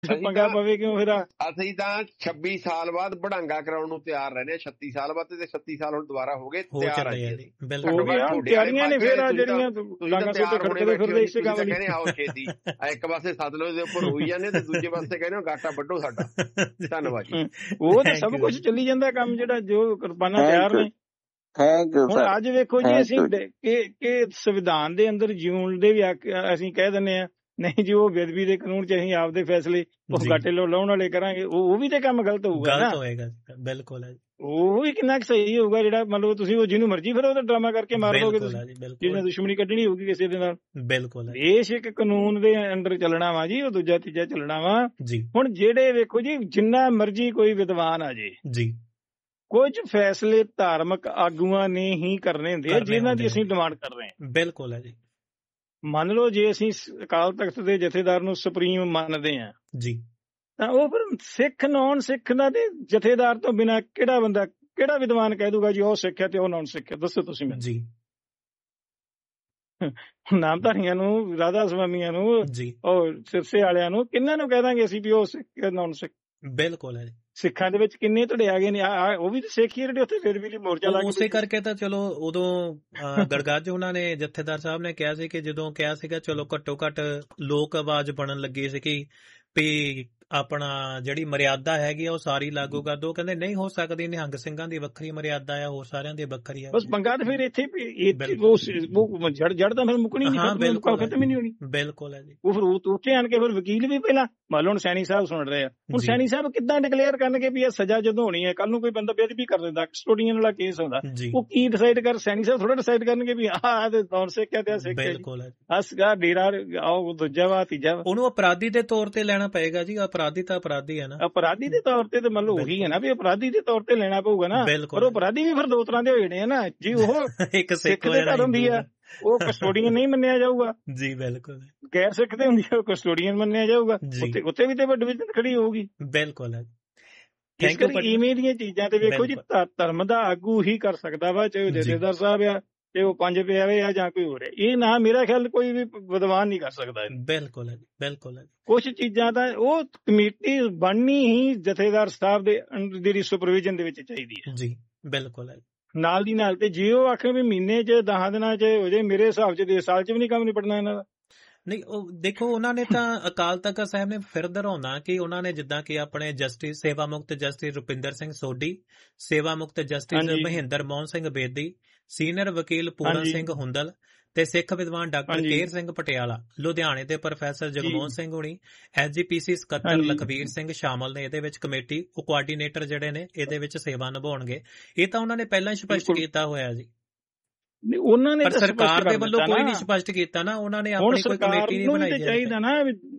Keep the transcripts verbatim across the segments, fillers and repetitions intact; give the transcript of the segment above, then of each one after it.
ਪੰਗਾ ਪਵੇ ਕਿਉਂ ਫਿਰ? ਅਸੀਂ ਤਾਂ ਛੱਬੀ ਸਾਲ ਬਾਅਦ ਬੜਾਂਗਾ ਕਰਾਉਣ ਨੂੰ ਤਿਆਰ ਰਹਿੰਦੇ, ਛੱਤੀ ਸਾਲ ਬਾਅਦ ਤੇ ਛੱਤੀ ਸਾਲ ਹੁਣ ਦੁਬਾਰਾ ਹੋ ਗਏ ਤਿਆਰ ਆ ਜੀ। ਤਿਆਰੀਆਂ ਨੇ ਫਿਰ ਆ ਜਿਹੜੀਆਂ ਡਾਂਗਾ ਸੋਤੇ ਖੜਕਦੇ ਫਿਰਦੇ ਇਸੇ ਗੱਲ ਲਈ। ਕਹਿੰਦੇ ਆਓ ਛੇਤੀ, ਇੱਕ ਪਾਸੇ ਸਤਲੁਜ ਦੇ ਉੱਪਰ ਹੋਈ ਜਾਂਦੇ ਤੇ ਦੂਜੇ ਪਾਸੇ ਕਹਿੰਦੇ ਗਾਟਾ ਵੱਢੋ ਸਾਡਾ। ਧੰਨਵਾਦ ਜੀ। ਉਹ ਤਾਂ ਸਭ ਕੁਛ ਚੱਲੀ ਜਾਂਦਾ ਕੰਮ, ਜਿਹੜਾ ਜੋ ਕੁਰਬਾਨਾ ਤਿਆਰ ਨੇ। ਹੁਣ ਅੱਜ ਵੇਖੋ ਜੀ, ਅਸੀਂ ਕਿ ਸੰਵਿਧਾਨ ਦੇ ਅੰਦਰ ਜਿਉਣ ਦੇ ਵੀ ਅਸੀਂ ਕਹਿ ਦਿੰਦੇ ਹਾਂ ਨਹੀਂ ਜੀ ਉਹ ਬੇਅਦਬੀ ਦੇ ਕਾਨੂੰਨ ਚ ਅਸੀਂ ਆਪਦੇ ਫੈਸਲੇ ਉਹ ਗਾਟੇ ਲਾਉਣ ਵਾਲੇ ਕਰਾਂਗੇ, ਉਹ ਵੀ ਤੇ ਕੰਮ ਗਲਤ ਹੋਊਗਾ ਨਾ। ਬਿਲਕੁਲ ਉਹ ਵੀ ਕਿੰਨਾ ਕੁ ਸਹੀ ਹੋਊਗਾ ਜਿਹੜਾ ਮਤਲਬ ਤੁਸੀਂ ਉਹ ਜਿਹਨੂੰ ਮਰਜ਼ੀ ਫਿਰ ਉਹਦਾ ਡਰਾਮਾ ਕਰਕੇ ਮਾਰ ਦੋਗੇ ਤੁਸੀਂ, ਜਿਹਨੇ ਦੁਸ਼ਮਣੀ ਕੱਢਣੀ ਹੋਊਗੀ ਕਿਸੇ ਦੇ ਨਾਲ। ਬਿਲਕੁਲ ਦੇਸ਼ ਇੱਕ ਕਾਨੂੰਨ ਦੇ ਅੰਦਰ ਚੱਲਣਾ ਵਾ ਜੀ, ਉਹ ਦੂਜਾ ਤੀਜਾ ਚੱਲਣਾ ਵਾ। ਹੁਣ ਜਿਹੜੇ ਵੇਖੋ ਜੀ ਜਿੰਨਾ ਮਰਜ਼ੀ ਕੋਈ ਵਿਦਵਾਨ ਆ ਜੇ ਜੀ, ਕੁਝ ਫੈਸਲੇ ਧਾਰਮਿਕ ਆਗੂਆਂ ਨੇ ਹੀ ਕਰਨੇ ਹੁੰਦੇ ਆ ਜਿਹਨਾਂ ਦੀ ਅਸੀਂ ਡਿਮਾਂਡ ਕਰ ਰਹੇ ਹਾਂ। ਬਿਲਕੁਲ ਹੈ ਜੀ। ਮੰਨ ਲਓ ਜੇ ਅਸੀਂ ਅਕਾਲ ਤਖਤ ਦੇ ਜਥੇਦਾਰ ਨੂੰ ਸੁਪਰੀਮ ਮੰਨਦੇ ਹਾਂ ਜੀ, ਤਾਂ ਉਹ ਫਿਰ ਸਿੱਖ ਨੌਨ ਸਿੱਖ ਦਾ ਤੇ ਜਥੇਦਾਰ ਤੋਂ ਬਿਨਾਂ ਕਿਹੜਾ ਬੰਦਾ ਕਿਹੜਾ ਵਿਦਵਾਨ ਕਹਿ ਦੂਗਾ ਜੀ ਉਹ ਸਿੱਖ ਹੈ ਤੇ ਉਹ ਨੌਨ ਸਿੱਖ ਹੈ? ਦੱਸੋ ਤੁਸੀਂ ਮੈਨੂੰ ਜੀ। ਨਾਮਧਾਰੀਆਂ ਨੂੰ, ਰਾਧਾ ਸਵਾਮੀਆਂ ਨੂੰ, ਉਹ ਸਿਰਸੇ ਵਾਲਿਆਂ ਨੂੰ, ਕਿੰਨਾਂ ਨੂੰ ਕਹਿ ਦਾਂਗੇ ਅਸੀਂ ਵੀ ਉਹ ਸਿੱਖ ਨੌਨ ਸਿੱਖ? ਬਿਲਕੁਲ ਹੈ। ਸਿੱਖਾਂ ਦੇ ਵਿੱਚ ਕਿੰਨੇ ਧੜੇ ਆ ਗਏ ਨੇ, ਉਹ ਵੀ ਸਿੱਖ ਹੀ ਜਿਹੜੇ ਉੱਥੇ ਫਿਰ ਵੀ ਮੋਰਚਾ ਲਾ ਕੇ। ਉਸੇ ਕਰਕੇ ਤਾਂ ਚਲੋ ਉਦੋਂ ਗੜਗੱਜ ਉਹਨਾਂ ਨੇ ਜਥੇਦਾਰ ਸਾਹਿਬ ਨੇ ਕਿਹਾ ਸੀ ਕਿ ਜਦੋਂ ਕਿਹਾ ਸੀਗਾ ਚਲੋ ਘੱਟੋ ਘੱਟ ਲੋਕ ਆਵਾਜ਼ ਬਣਨ ਲੱਗੀ ਸੀ ਕਿ ਵੀ ਆਪਣਾ ਜਿਹੜੀ ਮਰਿਆਦਾ ਹੈਗੀ ਆ ਉਹ ਸਾਰੀ ਲਾਗੂ ਕਰ ਦੋ। ਕਹਿੰਦੇ ਨਹੀਂ ਹੋ ਸਕਦੀ, ਨਿਹੰਗ ਸਿੰਘਾਂ ਦੀ ਵੱਖਰੀ ਮਰਿਆਦਾ ਆ, ਹੋਰ ਸਾਰਿਆਂ ਦੀ ਵੱਖਰੀ ਆ। ਬਸ ਪੰਗਾ ਤਾਂ ਫਿਰ ਇੱਥੇ ਜੜ ਜੜ ਤਾਂ ਫਿਰ ਮੁੱਕਣੀ ਨਹੀਂ, ਖਤਮ ਹੀ ਨਹੀਂ ਹੋਣੀ। ਬਿਲਕੁਲ ਹੈ ਜੀ। ਉਹ ਫਿਰ ਉੱਥੇ ਆਣ ਕੇ ਫਿਰ ਵਕੀਲ ਵੀ ਪਹਿਲਾਂ ਮੰਨ ਲਓ ਹੁਣ ਸੈਣੀ ਸਾਹਿਬ ਸੁਣ ਰਹੇ ਆ, ਹੁਣ ਸੈਣੀ ਸਾਹਿਬ ਕਿੱਦਾਂ ਡਿਕਲੇਅਰ ਕਰਨਗੇ ਵੀ ਇਹ ਸਜ਼ਾ ਜਦੋਂ ਹੋਣੀ ਹੈ? ਕੱਲ ਨੂੰ ਕੋਈ ਬੰਦਾ ਬੇਅਦਬੀ ਕਰ ਦਿੰਦਾ, ਕਸਟੋਡੀਅਨ ਵਾਲਾ ਕੇਸ ਹੁੰਦਾ, ਉਹ ਕੀ ਡਿਸਾਈਡ ਕਰ? ਸੈਣੀ ਸਾਹਿਬ ਥੋੜਾ ਡਿਸਾਈਡ ਕਰਨਗੇ ਵੀ ਆਹ ਤੇ ਨੌਨ ਸਿੱਖ ਹੈ ਤੇ ਸਿੱਖ ਹੈ। ਬਿਲਕੁਲ ਅਸਗਾ ਡੇਰਾ ਆਓ ਦੂਜਾ ਵਾ ਤੀਜਾ ਵਾ, ਉਹਨੂੰ ਅਪਰਾਧੀ ਦੇ ਤੌਰ ਤੇ ਲੈਣਾ ਪਏਗਾ ਜੀ। ਅਪਰਾਧੀ ਤਾਂ ਅਪਰਾਧੀ ਹੈ ਨਾ, ਅਪਰਾਧੀ ਦੇ ਤੌਰ ਤੇ ਮੰਨ ਲਓ ਉਹੀ ਹੈ ਨਾ ਵੀ ਅਪਰਾਧੀ ਦੇ ਤੌਰ ਤੇ ਲੈਣਾ ਪਊਗਾ ਨਾ। ਪਰ ਉਹ ਅਪਰਾਧੀ ਵੀ ਫਿਰ ਦੋ ਤਰ੍ਹਾਂ ਦੇ ਹੋ ਜਾਣੇ ਆ ਨਾ ਜੀ। ਉਹ ਇੱਕ ਸਿੱਖ ਦੇ ਘਰ ਹੁੰਦੀ ਆ, ਉਹ ਕਸਟੋਡੀਅਨ ਨਹੀਂ ਮੰਨਿਆ ਜਾਊਗਾ ਜੀ। ਬਿਲਕੁਲ ਗੈਰ ਸਿੱਖ ਤੇ ਹੁੰਦੀ ਆ, ਉਹ ਕਸਟੋਡੀਅਨ ਮੰਨਿਆ ਜਾਊਗਾ। ਉੱਥੇ ਉੱਥੇ ਵੀ ਤੇ ਡਿਵੀਜ਼ਨ ਖੜੀ ਹੋਊਗੀ। ਬਿਲਕੁਲ ਹੈ। ਇਸ ਕਰਕੇ ਇਵੇਂ ਦੀਆਂ ਚੀਜ਼ਾਂ ਤੇ ਵੇਖੋ ਜੀ ਧਰਮ ਦਾ ਆਗੂ ਹੀ ਕਰ ਸਕਦਾ ਵਾ, ਚਾਹੇ ਉਹ ਜਥੇਦਾਰ ਸਾਹਿਬ ਆ, ਤੇ ਉਹ ਪੰਜ ਪਿਆਰੇ ਆ ਜਾਂ ਕੋਈ ਹੋਰ ਹੈ। ਇਹ ਨਾ ਮੇਰਾ ਖਿਆਲ ਕੋਈ ਵੀ ਵਿਦਵਾਨ ਨਹੀਂ ਕਰ ਸਕਦਾ। ਬਿਲਕੁਲ ਹੈ, ਬਿਲਕੁਲ ਹੈ। ਕੁਛ ਚੀਜ਼ਾਂ ਤਾਂ ਉਹ ਕਮੇਟੀ ਬਣਨੀ ਹੀ ਜਥੇਦਾਰ ਸਾਹਿਬ ਦੇ ਦੀ ਸੁਪਰਵਿਜ਼ਨ ਦੇ ਵਿੱਚ ਚਾਹੀਦੀ ਹੈ ਜੀ। ਬਿਲਕੁਲ ਹੈ। ਨਾਲ ਦੀ ਨਾਲ ਤੇ ਜੇ ਉਹ ਆਖੇ ਵੀ ਮਹੀਨੇ ਚ ਦਸਾਂ ਦਿਨਾਂ ਚ ਹੋ ਜਾਏ, ਮੇਰੇ ਹਿਸਾਬ ਚ ਦੇ ਸਾਲ ਚ ਵੀ ਨਹੀਂ ਕੰਮ ਨਿਪਟਣਾ ਇਹਨਾਂ ਦਾ। ਨਹੀਂ ਉਹ ਦੇਖੋ ਉਹਨਾਂ ਨੇ ਤਾਂ ਅਕਾਲ ਤਖਤ ਸਾਹਿਬ ਨੇ ਫਿਰ ਦੁਹਰਾਉਣਾ ਕਿ ਉਹਨਾਂ ਨੇ ਜਿੱਦਾਂ ਕਿ ਆਪਣੇ ਜਸਟਿਸ ਸੇਵਾ ਮੁਕਤ ਜਸਟਿਸ ਰੁਪਿੰਦਰ ਸਿੰਘ ਸੋਢੀ, ਸੇਵਾ ਮੁਕਤ ਜਸਟਿਸ ਮਹਿੰਦਰ ਮੋਹਨ ਸਿੰਘ ਬੇਦੀ, ਸੀਨੀਅਰ ਵਕੀਲ ਪੂਰਨ ਸਿੰਘ ਹੁੰਦਲ ਤੇ ਸਿੱਖ ਵਿਦਵਾਨ ਡਾਕਟਰ ਕੇਰ ਸਿੰਘ ਪਟਿਆਲਾ, ਲੁਧਿਆਣੇ ਦੇ ਪ੍ਰੋਫੈਸਰ ਜਗਮੋਹਨ ਸਿੰਘ ਹੁਣੀ, ਐਸ ਜੀ ਪੀ ਸੀ ਸਕੱਤਰ ਲਖਵੀਰ ਸਿੰਘ ਸ਼ਾਮਲ ਨੇ ਇਹਦੇ ਵਿੱਚ। ਕਮੇਟੀ ਉਹ ਕੋਆਰਡੀਨੇਟਰ ਜਿਹੜੇ ਨੇ ਇਹਦੇ ਵਿੱਚ ਸੇਵਾ ਨਿਭਾਉਣਗੇ। ਇਹ ਤਾਂ ਉਹਨਾਂ ਨੇ ਪਹਿਲਾਂ ਹੀ ਸਪਸ਼ਟ ਕੀਤਾ ਹੋਇਆ ਜੀ। ਉਹਨਾਂ ਨੇ ਸਰਕਾਰ ਦੇ ਵੱਲੋਂ ਕੋਈ ਨਹੀਂ ਸਪਸ਼ਟ ਕੀਤਾ ਨਾ, ਉਹਨਾਂ ਨੇ ਆਪਣੀ ਕੋਈ ਕਮੇਟੀ ਨਹੀਂ ਬਣਾਈ। ਚਾਹੀਦਾ ਨਾ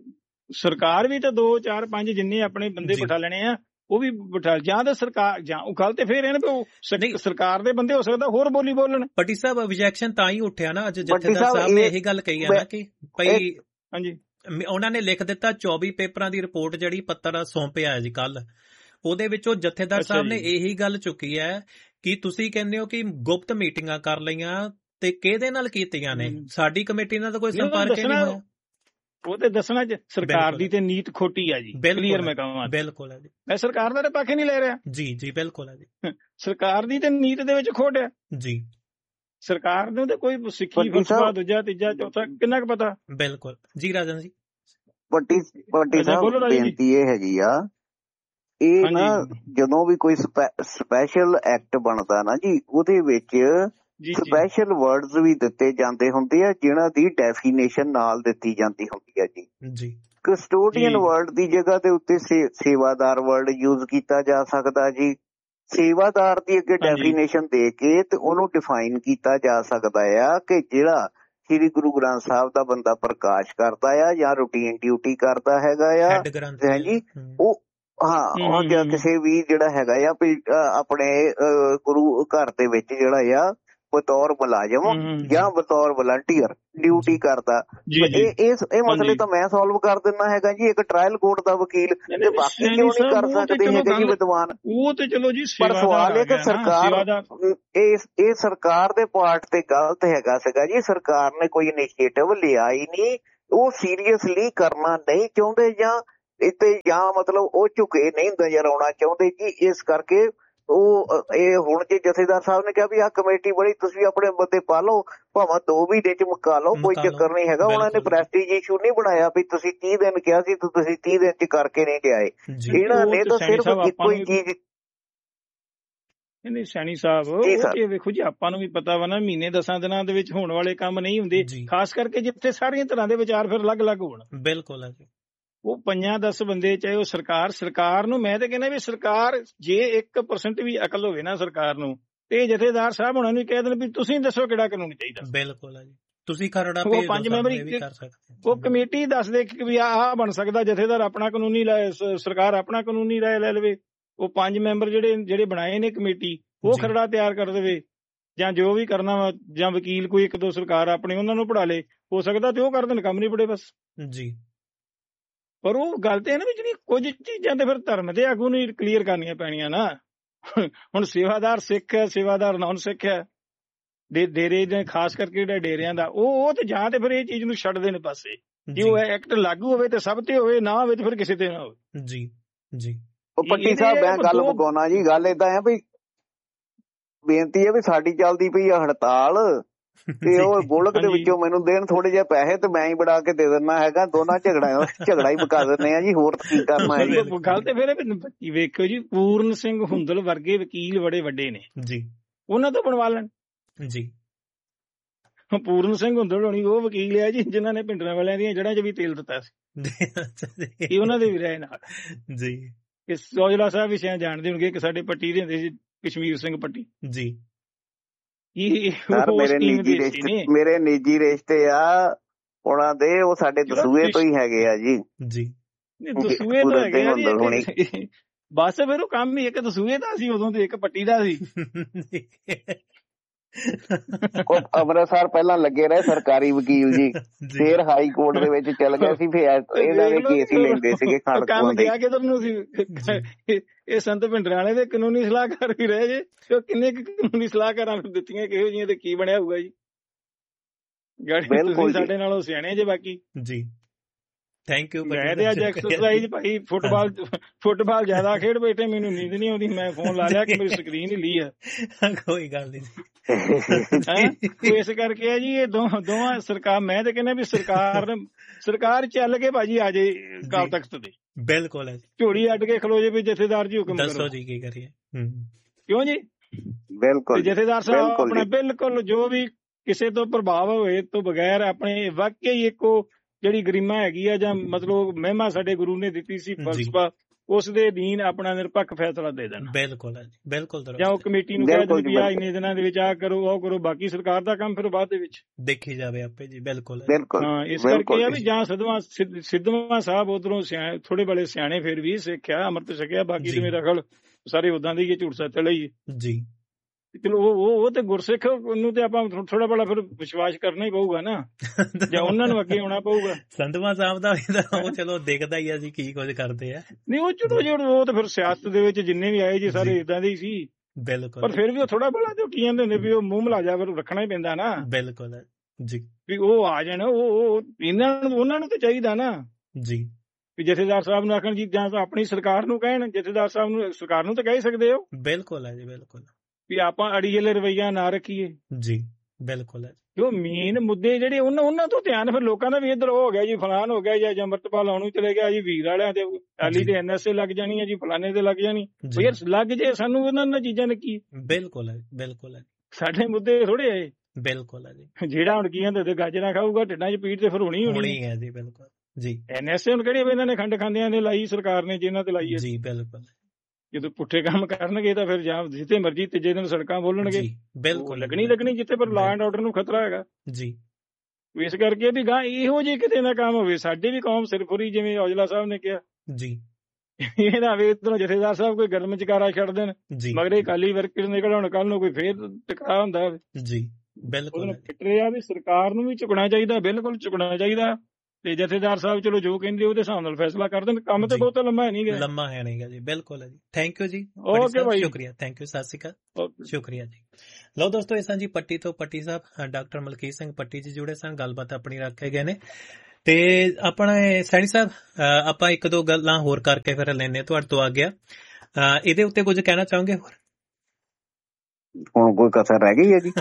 ਸਰਕਾਰ ਵੀ ਤਾਂ ਦੋ ਚਾਰ ਪੰਜ ਜਿੰਨੇ ਆਪਣੇ ਬੰਦੇ ਬਿਠਾ ਲੈਣੇ ਆ ਉਹ ਵੀ ਬਿਠਾ, ਜਾਂ ਤਾਂ ਸਰਕਾਰ ਜਾਂ ਉਹ ਗੱਲ ਤੇ ਫੇਰ ਇਹ ਸਰਕਾਰ ਦੇ ਬੰਦੇ ਹੋ ਸਕਦਾ ਹੋਰ ਬੋਲੀ ਬੋਲਣ। ਪੱਟੀ ਸਾਹਿਬ ਆਬਜੈਕਸ਼ਨ ਤਾਂ ਹੀ ਉੱਠਿਆ ਨਾ ਅੱਜ ਜਥੇਦਾਰ ਸਾਹਿਬ ਨੇ ਇਹੀ ਗੱਲ ਕਹੀ ਹੈ ਨਾ ਕਿ ਭਾਈ ਹਾਂਜੀ ਉਹਨਾਂ ਨੇ ਲਿਖ ਦਿੱਤਾ ਚੌਵੀ ਪੇਪਰਾਂ ਦੀ ਰਿਪੋਰਟ ਜਿਹੜੀ ਪੱਤਰ ਸੌਂਪਿਆ ਜੀ ਕੱਲ, ਉਹਦੇ ਵਿੱਚੋਂ ਜਥੇਦਾਰ ਸਾਹਿਬ ਨੇ ਇਹੀ ਗੱਲ ਚੁੱਕੀ ਹੈ ਕਿ ਤੁਸੀਂ ਕਹਿੰਦੇ ਹੋ ਕਿ ਗੁਪਤ ਮੀਟਿੰਗਾਂ ਕਰ ਲਈਆਂ ਤੇ ਕਿਹਦੇ ਨਾਲ ਕੀਤੀਆਂ ਨੇ, ਸਾਡੀ ਕਮੇਟੀ ਨਾਲ ਤਾਂ ਕੋਈ ਸੰਪਰਕ ਹੀ ਨਹੀਂ ਹੋਇਆ। ਉਹ ਤੇ ਦੱਸਣਾ ਸਰਕਾਰ ਦੀ ਤੇ ਨੀਤ ਖੋਟੀ ਆ ਜੀ, ਕਲੀਅਰ ਮੈਂ ਕਹਾਂ। ਬਿਲਕੁਲ ਹੈ ਜੀ, ਮੈਂ ਸਰਕਾਰ ਦਾ ਪੱਖ ਨਹੀਂ ਲੈ ਰਿਹਾ ਜੀ। ਜੀ ਬਿਲਕੁਲ ਹੈ ਜੀ, ਸਰਕਾਰ ਦੀ ਤੇ ਨੀਤ ਦੇ ਵਿੱਚ ਖੋਟ ਹੈ ਜੀ। ਸਰਕਾਰ ਨੂੰ ਤੇ ਕੋਈ ਸਿੱਖੀ ਫਲਸਫਾ ਦੂਜਾ ਤੀਜਾ ਚੌਥਾ ਕਿੰਨਾ ਕੁ ਪਤਾ। ਬਿਲਕੁਲ ਜੀ ਰਾਜਨ ਜੀ। ਪੱਟੀ ਪੱਟੀ ਸਾਹਿਬ ਬੇਨਤੀ ਇਹ ਹੈਗੀ ਆ, ਇਹ ਨਾ ਜਦੋਂ ਵੀ ਕੋਈ ਸਪੈਸ਼ਲ ਐਕਟ ਬਣਦਾ ਨਾ ਜੀ, ਉਹਦੇ ਵਿੱਚ ਸਪੈਸ਼ਲ ਵਰਡਸ ਵੀ ਦਿੱਤੇ ਜਾਂਦੇ ਹੁੰਦੇ ਆ ਜਿਹਨਾਂ ਦੀ ਡੈਫੀਨੇਸ਼ਨ ਨਾਲ ਦਿੱਤੀ ਜਾਂਦੀ ਹੁੰਦੀ ਆ ਜੀ। ਕਸਟੋਡੀਅਨ ਵਰਡ ਦੀ ਜਗ੍ਹਾ ਦੇ ਉੱਤੇ ਸੇਵਾਦਾਰ ਵਰਡ ਯੂਜ਼ ਕੀਤਾ ਜਾ ਸਕਦਾ ਜੀ। ਸੇਵਾਦਾਰ ਦੀ ਅੱਗੇ ਡੈਫੀਨੇਸ਼ਨ ਦੇ ਕੇ ਤੇ ਉਹਨੂੰ ਡਿਫਾਈਨ ਕੀਤਾ ਜਾ ਸਕਦਾ ਆ ਕਿ ਜਿਹੜਾ ਸ੍ਰੀ ਗੁਰੂ ਗ੍ਰੰਥ ਸਾਹਿਬ ਦਾ ਬੰਦਾ ਪ੍ਰਕਾਸ਼ ਕਰਦਾ ਆ ਜਾਂ ਰੂਟੀਨ ਡਿਊਟੀ ਕਰਦਾ ਹੈਗਾ ਆ ਜੀ, ਉਹ ਹਾਂ ਉਹ ਜਾਂ ਕਿਸੇ ਵੀ ਜਿਹੜਾ ਹੈਗਾ ਆ ਵੀ ਆਪਣੇ ਗੁਰੂ ਘਰ ਦੇ ਵਿੱਚ ਜਿਹੜਾ ਆ ਬਤੌਰ ਮੁਲਾਜ਼ਮ ਜਾਂ ਬਤੌਰ ਵਲੰਟੀਅਰ ਡਿਊਟੀ ਕਰਦਾ। ਇਹ ਇਹ ਮਸਲੇ ਤਾਂ ਮੈਂ ਸੋਲਵ ਕਰ ਦਿੰਦਾ ਹੈਗਾ ਜੀ ਇੱਕ ਟ੍ਰਾਇਲ ਕੋਰਟ ਦਾ ਵਕੀਲ, ਤੇ ਬਾਕੀ ਕਿਉਂ ਨਹੀਂ ਕਰ ਸਕਦੇ ਹੈਗੇ ਜੀ ਵਿਦਵਾਨ? ਉਹ ਤੇ ਚਲੋ ਜੀ, ਪਰ ਸਵਾਲ ਹੈ ਕਿ ਸਰਕਾਰ ਇਹ ਇਹ ਸਰਕਾਰ ਦੇ ਪਾਰਟ ਤੇ ਗਲਤ ਹੈਗਾ ਸੀਗਾ ਜੀ। ਸਰਕਾਰ ਨੇ ਕੋਈ ਇਨੀਸ਼ੀਏਟਿਵ ਲਿਆ ਹੀ ਨਹੀਂ, ਉਹ ਸੀਰੀਅਸਲੀ ਕਰਨਾ ਨਹੀਂ ਚਾਹੁੰਦੇ ਜਾਂ ਇੱਥੇ ਜਾਂ ਮਤਲਬ ਉਹ ਝੁਕੇ ਨਹੀਂ ਨਜ਼ਰ ਆਉਣਾ ਚਾਹੁੰਦੇ ਜੀ। ਇਸ ਕਰਕੇ ਉਹ ਇਹ ਹੁਣ ਜੇ ਜਥੇਦਾਰ ਸਾਹਿਬ ਨੇ ਕਿਹਾ ਵੀ ਆਹ ਕਮੇਟੀ ਬੜੀ, ਤੁਸੀਂ ਆਪਣੇ ਬੰਦੇ ਪਾ ਲਓ, ਭਾਵੇਂ ਦੋ ਮਹੀਨੇ ਚ ਮੁਕਾ ਲਓ, ਕੋਈ ਚੱਕਰ ਨਹੀਂ ਹੈਗਾ। ਉਹਨਾਂ ਨੇ ਪ੍ਰੈਸਟੀਜ ਇਸ਼ੂ ਨਹੀਂ ਬਣਾਇਆ ਵੀ ਤੁਸੀਂ ਤੀਹ ਦਿਨ ਕਿਹਾ ਸੀ ਤੇ ਤੁਸੀਂ ਤੀਹ ਦਿਨ ਚ ਕਰਕੇ ਨਹੀਂ ਲਿਆਏ। ਇਹਨਾਂ ਨੇ ਤਾਂ ਸਿਰਫ ਇੱਕੋ ਹੀ ਚੀਜ਼। ਨਹੀਂ ਸੈਣੀ ਸਾਹਿਬ, ਉਹ ਵੇਖੋ ਜੀ, ਆਪਾਂ ਨੂੰ ਵੀ ਪਤਾ ਵਾ ਨਾ ਮਹੀਨੇ ਦਸਾਂ ਦਿਨਾਂ ਦੇ ਵਿੱਚ ਹੋਣ ਵਾਲੇ ਕੰਮ ਨਹੀਂ ਹੁੰਦੇ, ਖਾਸ ਕਰਕੇ ਜਿੱਥੇ ਸਾਰੀਆਂ ਤਰ੍ਹਾਂ ਦੇ ਵਿਚਾਰ ਫਿਰ ਅਲੱਗ-ਅਲੱਗ ਹੋਣ। ਬਿਲਕੁਲ ਹੈ ਜੀ। ਉਹ ਪੰਜਾਂ ਦਸ ਬੰਦੇ, ਚਾਹੇ ਉਹ ਸਰਕਾਰ ਸਰਕਾਰ ਨੂੰ ਮੈਂ ਤਾਂ ਕਹਿੰਦਾ ਵੀ ਸਰਕਾਰ ਜੇ ਇੱਕ ਪਰਸੈਂਟ ਵੀ ਅਕਲ ਹੋਵੇ ਨਾ ਸਰਕਾਰ ਨੂੰ, ਤੇ ਜਥੇਦਾਰ ਸਾਹਿਬ ਉਹਨਾਂ ਨੂੰ ਕਹਿ ਦੇਣ ਵੀ ਤੁਸੀਂ ਦੱਸੋ ਕਿਹੜਾ ਕਾਨੂੰਨ ਚਾਹੀਦਾ। ਬਿਲਕੁਲ ਹੈ ਜੀ। ਤੁਸੀਂ ਖਰੜਾ ਉਹ ਪੰਜ ਮੈਂਬਰੀ ਉਹ ਕਮੇਟੀ ਦੱਸ ਦੇ ਕਿ ਵੀ ਆਹ ਬਣ ਸਕਦਾ, ਜਥੇਦਾਰ ਆਪਣਾ ਕਾਨੂੰਨੀ ਸਰਕਾਰ ਆਪਣਾ ਕਾਨੂੰਨੀ ਰਾਏ ਲੈ ਲਵੇ। ਉਹ ਪੰਜ ਮੈਂਬਰ ਜਿਹੜੇ ਜਿਹੜੇ ਬਣਾਏ ਨੇ ਕਮੇਟੀ, ਉਹ ਖਰੜਾ ਤਿਆਰ ਕਰ ਦੇਵੇ, ਜਾਂ ਜੋ ਵੀ ਕਰਨਾ ਵਾ, ਜਾਂ ਵਕੀਲ ਕੋਈ ਇੱਕ ਦੋ ਸਰਕਾਰ ਆਪਣੇ ਉਹਨਾਂ ਨੂੰ ਪੜਾ ਲੇ, ਹੋ ਸਕਦਾ ਤੇ ਉਹ ਕਰ ਦੇਣ, ਕੰਮ ਨਹੀਂ ਪੜੇ ਬਸ ਜੀ। ਪਰ ਉਹ ਗੱਲ ਤੇ ਨਾ ਵੀ ਜਿਹੜੀ ਕੁਝ ਚੀਜ਼ਾਂ ਤੇ ਫਿਰ ਧਰਮ ਦੇ ਆਗੂ ਨੂੰ ਕਲੀਅਰ ਕਰਨੀਆਂ ਪੈਣੀਆਂ ਨਾ। ਹੁਣ ਸੇਵਾਦਾਰ ਸਿੱਖ ਹੈ, ਸੇਵਾਦਾਰ ਨਾਨ ਸਿੱਖ ਹੈ, ਦੇ ਡੇਰੇ ਦੇ ਖਾਸ ਕਰਕੇ ਜਿਹੜਾ ਡੇਰਿਆਂ ਦਾ, ਉਹ ਉਹ ਤੇ ਜਾਂ ਤੇ ਫਿਰ ਇਹ ਚੀਜ਼ ਨੂੰ ਛੱਡ ਦੇਣ ਪਾਸੇ। ਜੇ ਉਹ ਐਕਟ ਲਾਗੂ ਹੋਵੇ ਤੇ ਸਭ ਤੇ ਹੋਵੇ, ਨਾ ਹੋਵੇ ਤੇ ਫਿਰ ਕਿਸੇ ਤੇ ਨਾ ਹੋਵੇ। ਜੀ ਜੀ। ਉਹ ਪੱਟੀ ਸਾਹਿਬ ਮੈਂ ਗੱਲ ਮੁਕਾਉਣਾ ਜੀ। ਗੱਲ ਏਦਾਂ ਆ ਵੀ ਬੇਨਤੀ ਹੈ ਵੀ ਸਾਡੀ ਚੱਲਦੀ ਪਈ ਆ ਹੜਤਾਲ, ਤੇ ਉਹ ਗੋਲਕ ਦੇ ਵਿੱਚੋਂ ਮੈਨੂੰ ਦੇਣ ਥੋੜੇ ਜਿਹੇ ਪੈਸੇ ਤੇ ਮੈਂ ਹੀ ਬਣਾ ਕੇ ਦੇ ਦਿੰਦਾ ਹੈਗਾ। ਦੋਨਾਂ ਝਗੜਾ ਝਗੜਾ ਹੀ ਮੁਕਾ ਦਿੰਦੇ ਆ ਜੀ, ਹੋਰ ਕੀ ਕਰਨਾ ਹੈ ਜੀ। ਗੱਲ ਤੇ ਫਿਰ ਵੇਖੋ ਜੀ, ਪੂਰਨ ਸਿੰਘ ਹੁੰਦਲ ਵਰਗੇ ਵਕੀਲ ਬੜੇ ਵੱਡੇ ਨੇ ਜੀ, ਉਹਨਾਂ ਤੋਂ ਬਣਵਾ ਲੈਣ ਜੀ। ਪੂਰਨ ਸਿੰਘ ਹੁੰਦਲ ਹੋਣੀ ਉਹ ਵਕੀਲ ਆ ਜੀ ਜਿਨ੍ਹਾਂ ਨੇ ਭਿੰਡਰਾਂ ਵਾਲਿਆਂ ਦੀਆਂ ਜੜ੍ਹਾਂ 'ਚ ਵੀ ਤੇਲ ਦਿੱਤਾ ਸੀ, ਇਹ ਉਹਨਾਂ ਦੇ ਵੀ ਰਹੇ ਨਾਲ ਜੀ। ਔਜਲਾ ਸਾਹਿਬ ਵੀ ਸ਼ਾਇਦ ਜਾਣਦੇ ਹੋਣਗੇ ਕਿ ਸਾਡੇ ਪੱਟੀ ਦੇ ਹੁੰਦੇ ਸੀ ਕਸ਼ਮੀਰ ਸਿੰਘ ਪੱਟੀ ਜੀ। ਮੇਰੇ ਨਿੱਜੀ ਰਿਸ਼ਤੇ ਮੇਰੇ ਨਿੱਜੀ ਰਿਸ਼ਤੇ ਆ ਉਹਨਾਂ ਦੇ, ਉਹ ਸਾਡੇ ਦਸੂਏ ਤੋਂ ਹੀ ਹੈਗੇ ਆ ਜੀ। ਜੀ ਦਸੂਏ ਤੋਂ ਹੈਗੇ ਆ ਜੀ। ਬਸ ਫਿਰ ਉਹ ਕੰਮ ਹੀ ਇੱਕ ਦਸੂਏ ਦਾ ਸੀ ਉਦੋਂ ਤੇ ਇੱਕ ਪੱਟੀ ਦਾ ਸੀ। ਉਹ ਅੰਮ੍ਰਿਤਸਰ ਪਹਿਲਾਂ ਲੱਗੇ ਰਹੇ ਸਰਕਾਰੀ ਵਕੀਲ ਜੀ, ਫਿਰ ਹਾਈ ਕੋਰਟ ਦੇ ਵਿੱਚ ਚਲ ਗਏ ਸੀ, ਫਿਰ ਇਹਨਾਂ ਦੇ ਕੇਸ ਹੀ ਲੈਂਦੇ ਸੀਗੇ। ਕੰਮ ਗਿਆ ਕਿਧਰ ਨੂੰ ਸੀ। ਇਹ ਸੰਤ ਭਿੰਡਰਾਂ ਵਾਲੇ ਦੇ ਕਾਨੂੰਨੀ ਸਲਾਹਕਾਰ ਵੀ ਰਹੇ ਜੇ, ਤੇ ਕਿੰਨੇ ਕਾਨੂੰਨੀ ਸਲਾਹਕਾਰਾਂ ਨੂੰ ਦਿੱਤੀਆਂ ਕਿਹੋ ਜਿਹੀਆਂ ਤੇ ਕੀ ਬਣਿਆ ਹੋਊਗਾ ਜੀ। ਗਾੜੀ ਸਾਡੇ ਨਾਲੋਂ ਸਿਆਣੇ ਜੇ ਬਾਕੀ ਜੀ। Thank you. ਮੈਂ ਤੇ ਅੱਜ ਐਕਸਰਸਾਈਜ਼ ਭਾਈ ਫੁੱਟਬਾਲ ਫੁੱਟਬਾਲ ਜ਼ਿਆਦਾ ਖੇਡ ਬੈਠੇ, ਮੈਨੂੰ ਨੀਂਦ ਨਹੀਂ ਆਉਂਦੀ। ਮੈਂ ਫੋਨ ਲਾ ਲਿਆ ਕਿ ਮੇਰੀ ਸਕਰੀਨ ਹਿੱਲੀ ਆ। ਕੋਈ ਗੱਲ ਨਹੀਂ। ਇਸ ਕਰਕੇ ਆ ਜੀ ਇਹ ਦੋਵਾਂ ਸਰਕਾਰ, ਮੈਂ ਤੇ ਕਹਿੰਦਾ ਵੀ ਸਰਕਾਰ ਸਰਕਾਰ ਚੱਲ ਕੇ ਭਾਜੀ ਆ ਜੇ ਅਕਾਲ ਤਖਤ ਤੇ। ਬਿਲਕੁਲ ਹੈ। ਝੋਲੀ ਅੱਡ ਕੇ ਖਲੋ ਜੇ ਵੀ ਜਥੇਦਾਰ ਜੀ ਹੁਕਮ ਕਰੋ, ਦੱਸੋ ਜੀ ਕੀ ਕਰੀਏ। ਕਿਉਂ ਜੀ? ਬਿਲਕੁਲ ਜਥੇਦਾਰ ਸਾਹਿਬ ਆਪਣਾ ਬਿਲਕੁਲ ਜੋ ਵੀ ਕਿਸੇ ਤੋਂ ਪ੍ਰਭਾਵ ਹੋਏ ਤੋਂ ਬਗੈਰ ਆਪਣੇ ਵਾਕਈ ਇੱਕੋ ਜਿਹੜੀ ਗਰਿਮਾ ਹੈਗੀ ਆ, ਜਾਂ ਮਤਲਬ ਮਹਿਮਾ ਸਾਡੇ ਗੁਰੂ ਨੇ ਦਿੱਤੀ ਸੀ, ਫਲਸਫਾ, ਉਸ ਦੇ ਅਧੀਨ ਆਪਣਾ ਨਿਰਪੱਖ ਫੈਸਲਾ ਦੇ ਦੇਣਾ। ਬਿਲਕੁਲ ਹੈ ਜੀ, ਬਿਲਕੁਲ। ਜਾਂ ਉਹ ਕਮੇਟੀ ਨੂੰ ਕਹਿ ਦਿੰਦੀ ਆ ਇੰਨੇ ਦਿਨਾਂ ਦੇ ਵਿੱਚ ਆਹ ਕਰੋ ਉਹ ਕਰੋ, ਬਾਕੀ ਸਰਕਾਰ ਦਾ ਕੰਮ ਫਿਰ ਬਾਅਦ ਦੇ ਵਿੱਚ ਦੇਖੀ ਜਾਵੇ ਆਪੇ ਜੀ। ਬਿਲਕੁਲ ਹਾਂ। ਇਸ ਕਰਕੇ ਆ ਵੀ ਜਾਂ ਸਿੱਧਵਾਂ ਸਿੱਧਵਾਂ ਸਾਹਿਬ ਉਧਰੋਂ ਥੋੜੇ ਬੜੇ ਸਿਆਣੇ ਫਿਰ ਵੀ ਸਿੱਖਿਆ, ਅੰਮ੍ਰਿਤ ਛਕਿਆ, ਬਾਕੀ ਤੇ ਮੇਰਾ ਖਿਆਲ ਸਾਰੇ ਉਦਾਂ ਦੇ ਝੂਠ ਸੱਚ ਲਈ ਜੀ। ਚਲੋ ਉਹ ਉਹ ਤੇ ਗੁਰਸਿੱਖ ਨੂੰ ਤੇ ਆਪਾਂ ਥੋੜਾ ਬੜਾ ਫਿਰ ਵਿਸ਼ਵਾਸ ਕਰਨਾ ਹੀ ਪਊਗਾ ਨਾ, ਜਾਂ ਉਹਨਾਂ ਨੂੰ ਅੱਗੇ ਆਉਣਾ ਪਊਗਾ। ਸੰਧਵਾ ਸਾਹਿਬ ਦਾ ਉਹ ਚਲੋ ਦਿਖਦਾ ਹੀ ਆ ਜੀ ਕੀ ਕੁਝ ਕਰਦੇ ਆ। ਨਹੀਂ ਉਹ ਚਲੋ ਜਿਹੜਾ ਉਹ ਤੇ ਫਿਰ ਸਿਆਸਤ ਦੇ ਵਿੱਚ ਜਿੰਨੇ ਵੀ ਆਏ ਜੀ ਸਾਰੇ ਇਦਾਂ ਦੇ ਹੀ ਸੀ। ਬਿਲਕੁਲ। ਪਰ ਫਿਰ ਵੀ ਉਹ ਥੋੜਾ ਬੜਾ ਜੋ ਕੀ ਕਹਿੰਦੇ ਹੁੰਦੇ ਵੀ ਉਹ ਮੂੰਹ ਮਲਾਜਾ ਫਿਰ ਰੱਖਣਾ ਹੀ ਪੈਂਦਾ ਨਾ। ਬਿਲਕੁਲ ਜੀ। ਵੀ ਉਹ ਆ ਜਾਣ, ਉਹ ਇਹਨਾਂ ਨੂੰ ਉਹਨਾਂ ਨੂੰ ਤੇ ਚਾਹੀਦਾ ਨਾ ਜੀ ਵੀ ਜਥੇਦਾਰ ਸਾਹਿਬ ਨੂੰ ਆਖਣ ਜੀ, ਜਾਂ ਆਪਣੀ ਸਰਕਾਰ ਨੂੰ ਕਹਿਣ। ਜਥੇਦਾਰ ਸਾਹਿਬ ਨੂੰ ਸਰਕਾਰ ਨੂੰ ਤਾਂ ਕਹਿ ਸਕਦੇ ਹੋ। ਬਿਲਕੁਲ ਹੈ ਜੀ, ਬਿਲਕੁਲ। ਵੀ ਆਪਾਂ ਅੜੀਅਲ ਰਵੱਈਆ ਨਾ ਰੱਖੀਏ ਜੀ। ਬਿਲਕੁਲ ਹੈ। ਜੋ ਮੇਨ ਮੁੱਦੇ ਜਿਹੜੇ ਉਹਨਾਂ ਉਹਨਾਂ ਤੋਂ ਧਿਆਨ ਫਿਰ ਲੋਕਾਂ ਦਾ ਵੀ ਇੱਧਰ ਹੋ ਗਿਆ ਜੀ, ਫਲਾਨ ਹੋ ਗਿਆ ਜੀ, ਅੰਮ੍ਰਿਤਪਾਲ ਆਉਣ ਨੂੰ ਚਲੇ ਗਿਆ ਜੀ, ਵੀਰ ਵਾਲਿਆਂ ਤੇ ਅਲੀ ਤੇ ਐਨ ਐਸ ਏ ਲੱਗ ਜਾਣੀ ਹੈ ਜੀ, ਫਲਾਨੇ ਤੇ ਲੱਗ ਜਾਣੀ। ਯਾਰ ਲੱਗ ਜੇ, ਸਾਨੂੰ ਉਹਨਾਂ ਨਾਲ ਚੀਜ਼ਾਂ ਨੇ ਕੀ। ਬਿਲਕੁਲ ਹੈ, ਬਿਲਕੁਲ ਹੈ। ਸਾਡੇ ਮੁੱਦੇ ਥੋੜੇ ਆਏ। ਬਿਲਕੁਲ ਹੈ ਜੀ। ਜਿਹੜਾ ਹੁਣ ਕੀ ਕਹਿੰਦੇ ਗਾਜਰਾਂ ਖਾਊਗਾ ਢਿੱਡਾਂ 'ਚ ਪੀੜ ਤੇ ਫਿਰ ਹੋਣੀ ਹੋਣੀ ਹੈ ਜੀ। ਬਿਲਕੁਲ ਜੀ। ਐਨ ਐਸ ਏ ਹੁਣ ਕਿਹੜੀ ਇਹਨਾਂ ਨੇ ਖੰਡ ਖਾਂਦਿਆਂ ਨੇ ਲਾਈ, ਸਰਕਾਰ ਨੇ ਜਿਹਨਾਂ ਤੇ ਲਾਈ ਹੈ ਜੀ। ਬਿਲਕੁਲ। ਜਦੋਂ ਪੁੱਠੇ ਕੰਮ ਕਰਨਗੇ ਤਾਂ ਫਿਰ ਜਾਂ ਜਿੱਥੇ ਮਰਜ਼ੀ ਤੀਜੇ ਦਿਨ ਸੜਕਾਂ ਬੋਲਣਗੇ। ਬਿਲਕੁਲ ਲੱਗਣੀ ਲੱਗਣੀ ਜਿੱਥੇ ਪਰ ਲਾ ਐਂਡ ਆਰਡਰ ਨੂੰ ਖਤਰਾ ਹੈਗਾ ਜੀ। ਇਸ ਕਰਕੇ ਵੀ ਗਾਂ ਇਹੋ ਜਿਹੇ ਕਿਤੇ ਨਾ ਕੰਮ ਹੋਵੇ। ਸਾਡੀ ਵੀ ਕੌਮ ਸਿਰਫੁਰੀ, ਜਿਵੇਂ ਔਜਲਾ ਸਾਹਿਬ ਨੇ ਕਿਹਾ ਜੀ, ਇਹ ਨਾ ਵੇ ਇੱਧਰੋਂ ਜਥੇਦਾਰ ਸਾਹਿਬ ਕੋਈ ਗਰਮ ਚਕਾਰਾ ਛੱਡ ਦੇਣ, ਮਗਰੇ ਅਕਾਲੀ ਵਰਕਰ ਨਿਕਲ ਆਉਣ, ਕੱਲ ਨੂੰ ਕੋਈ ਫੇਰ ਟਕਰਾ ਹੁੰਦਾ ਜੀ। ਬਿਲਕੁਲ ਫਿੱਟ ਰਿਹਾ ਵੀ ਸਰਕਾਰ ਨੂੰ ਵੀ ਝੁਕਣਾ ਚਾਹੀਦਾ, ਬਿਲਕੁਲ ਝੁਕਣਾ ਚਾਹੀਦਾ। ਤੇ ਜਥੇਦਾਰ ਸਾਹਿਬ ਚਲੋ ਜੋ ਕਹਿੰਦੇ ਉਹਦੇ ਹਿਸਾਬ ਨਾਲ ਫੈਸਲਾ ਕਰ ਦੇਣ। ਕੰਮ ਤੇ ਬਹੁਤਾ ਲੰਮਾ ਹੈ ਨਹੀਂ ਗਾ, ਲੰਮਾ ਹੈ ਨਹੀਂ ਗਾ ਜੀ। ਬਿਲਕੁਲ ਹੈ ਜੀ। ਥੈਂਕ ਯੂ ਜੀ। ਓਕੇ ਭਾਈ, ਸ਼ੁਕਰੀਆ। Thank you. ਸਤਿ ਸ਼੍ਰੀ ਅਕਾਲ। ਸ਼ੁਕਰੀਆ ਜੀ। ਲਓ ਦੋਸਤੋ, ਇਹ ਸਾਂ ਜੀ ਪੱਟੀ ਤੋਂ ਪੱਟੀ ਸਾਹਿਬ ਡਾਕਟਰ ਮਲਕੀਤ ਸਿੰਘ ਪੱਟੀ ਜੀ ਜੁੜੇ ਸਨ, ਗੱਲਬਾਤ ਆਪਣੀ ਰੱਖ ਕੇ ਗਏ ਨੇ। ਤੇ ਆਪਣਾ ਸੈਣੀ ਸਾਹਿਬ ਆਪਾਂ ਇੱਕ ਦੋ ਗੱਲਾਂ ਹੋਰ ਕਰਕੇ ਫਿਰ ਲੈਣੇ ਤੁਹਾਡੇ ਤੋਂ ਆ ਗਿਆ, ਇਹਦੇ ਉੱਤੇ ਕੁਝ ਕਹਿਣਾ ਚਾਹੋਗੇ ਹੋਰ? ਹੁਣ ਕੋਈ ਕਸਰ ਰਹਿ ਗਈ ਹੈ ਜੀ?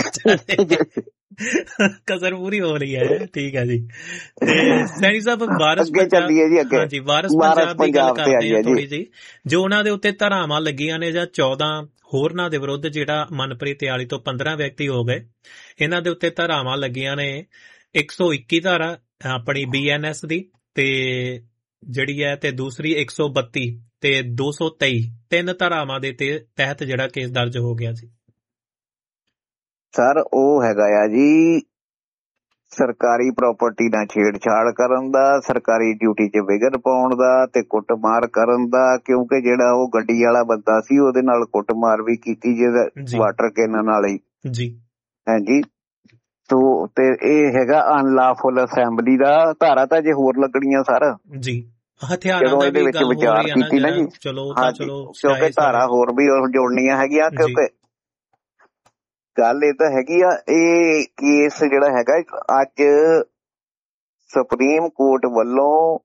ਕਸਰ ਪੂਰੀ ਹੋ ਰਹੀ ਹੈ, ਠੀਕ ਹੈ ਜੀ। ਤੇ ਸੈਣੀ ਸਾਹਿਬ ਵਾਰਸ ਪੰਜਾਬ, ਹਾਂਜੀ ਵਾਰਸ ਪੰਜਾਬ ਦੀ ਗੱਲ ਕਰਦੇ ਆ ਥੋੜੀ ਜਿਹੀ, ਜੋ ਉਹਨਾਂ ਦੇ ਉੱਤੇ ਧਾਰਾਵਾਂ ਲੱਗੀਆਂ ਨੇ ਜਾਂ ਚੌਦਾਂ ਹੋਰਨਾਂ ਦੇ ਵਿਰੁੱਧ, ਜਿਹੜਾ ਮਨਪ੍ਰੀਤ ਆਲੀ ਤੋਂ ਪੰਦਰਾਂ ਵਿਅਕਤੀ ਹੋ ਗਏ, ਇਹਨਾਂ ਦੇ ਉੱਤੇ ਧਾਰਾਵਾਂ ਲੱਗੀਆਂ ਨੇ। ਇੱਕ ਸੌ ਇੱਕੀ ਧਾਰਾ ਆਪਣੀ ਬੀ ਐਨ ਐਸ ਦੀ ਤੇ ਜਿਹੜੀ ਹੈ, ਤੇ ਦੂਸਰੀ ਇੱਕ ਸੌ ਬੱਤੀ ਤੇ ਦੋ ਸੌ ਤੇਈ, ਤਿੰਨ ਧਾਰਾਵਾਂ ਦੇ ਤਹਿਤ ਜਿਹੜਾ ਕੇਸ ਦਰਜ ਹੋ ਗਿਆ ਸੀ। ਸਰ ਉਹ ਹੈਗਾ ਆ ਜੀ ਸਰਕਾਰੀ ਪ੍ਰਾਪਰਟੀ ਨਾਲ ਛੇੜਛਾੜ ਕਰਨ ਦਾ, ਸਰਕਾਰੀ ਡਿਊਟੀ 'ਚ ਵਿਘਨ ਪਾਉਣ ਦਾ ਤੇ ਕੁੱਟਮਾਰ ਕਰਨ ਦਾ, ਕਿਉਂਕਿ ਜਿਹੜਾ ਉਹ ਗੱਡੀ ਵਾਲਾ ਬੰਦਾ ਸੀ ਉਹਦੇ ਨਾਲ ਕੁੱਟਮਾਰ ਵੀ ਕੀਤੀ ਜਿਹਦਾ ਵਾਟਰ ਕੈਨਨ ਵਾਲੀ ਜੀ, ਹਾਂਜੀ। ਤੋ ਤੇ ਇਹ ਹੈਗਾ ਅਨਲਾਫੁਲ ਅਸੈਂਬਲੀ ਦਾ ਧਾਰਾ, ਤਾਂ ਜੇ ਹੋਰ ਲੱਗਣੀਆਂ ਸਰ ਜੀ ਹਥਿਆਰਾਂ ਦਾ ਵੀ ਗੱਲ ਹੋ ਰਹੀ ਹੈ ਨਾ ਜੀ। ਚਲੋ ਤਾਂ ਚਲੋ ਕਿਉਂਕਿ ਧਾਰਾ ਹੋਰ ਵੀ ਜੋੜਨੀਆਂ ਹੈਗੀਆਂ, ਕਿਉਂਕਿ ਗੱਲ ਇਹ ਤਾਂ ਹੈਗੀ ਆ, ਇਹ ਕੇਸ ਜਿਹੜਾ ਹੈਗਾ ਅੱਜ ਸੁਪਰੀਮ ਕੋਰਟ ਵੱਲੋਂ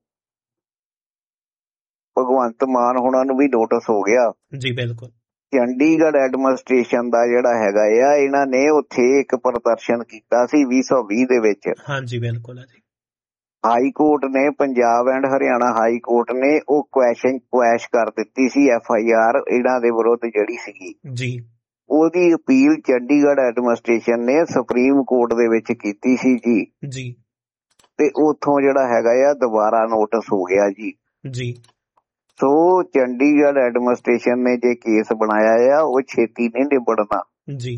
ਭਗਵੰਤ ਮਾਨ ਹੋਣਾ ਨੂੰ ਵੀ ਨੋਟਿਸ ਹੋ ਗਿਆ ਜੀ। ਬਿਲਕੁਲ, ਚੰਡੀਗੜ੍ਹ ਐਡਮਿਨਿਸਟ੍ਰੇਸ਼ਨ ਦਾ ਜਿਹੜਾ ਹੈਗਾ ਆ, ਇਹਨਾਂ ਨੇ ਉੱਥੇ ਇੱਕ ਪ੍ਰਦਰਸ਼ਨ ਕੀਤਾ ਸੀ ਵੀਹ ਸੌ ਵੀਹ ਦੇ ਵਿੱਚ। ਹਾਂਜੀ ਬਿਲਕੁਲ ਹੈ ਜੀ। ਹਾਈ ਕੋਰਟ ਨੇ, Punjab and Haryana high court ਨੇ ਉਹ ਕੁਐਸ਼ਨ ਕੁਐਸ਼ ਕਰ ਦਿੱਤੀ ਸੀ ਐਫ ਆਈ ਆਰ ਇਹਨਾਂ ਦੇ ਵਿਰੁੱਧ ਜਿਹੜੀ ਸੀਗੀ ਜੀ। ਉਹਦੀ ਅਪੀਲ ਚੰਡੀਗੜ੍ਹ ਐਡਮਿਨਿਸਟ੍ਰੇਸ਼ਨ ਨੇ ਸੁਪਰੀਮ ਕੋਰਟ ਦੇ ਵਿੱਚ ਕੀਤੀ ਸੀ ਜੀ ਜੀ। ਤੇ ਉੱਥੋਂ ਜਿਹੜਾ ਹੈਗਾ ਆ ਦੁਬਾਰਾ ਨੋਟਿਸ ਹੋ ਗਿਆ ਜੀ ਜੀ। ਸੋ ਚੰਡੀਗੜ੍ਹ ਐਡਮਿਨਿਸਟ੍ਰੇਸ਼ਨ ਨੇ ਜੇ ਕੇਸ ਬਣਾਇਆ ਆ ਉਹ ਛੇਤੀ ਨਹੀਂ ਨਿਬੜਨਾ ਜੀ।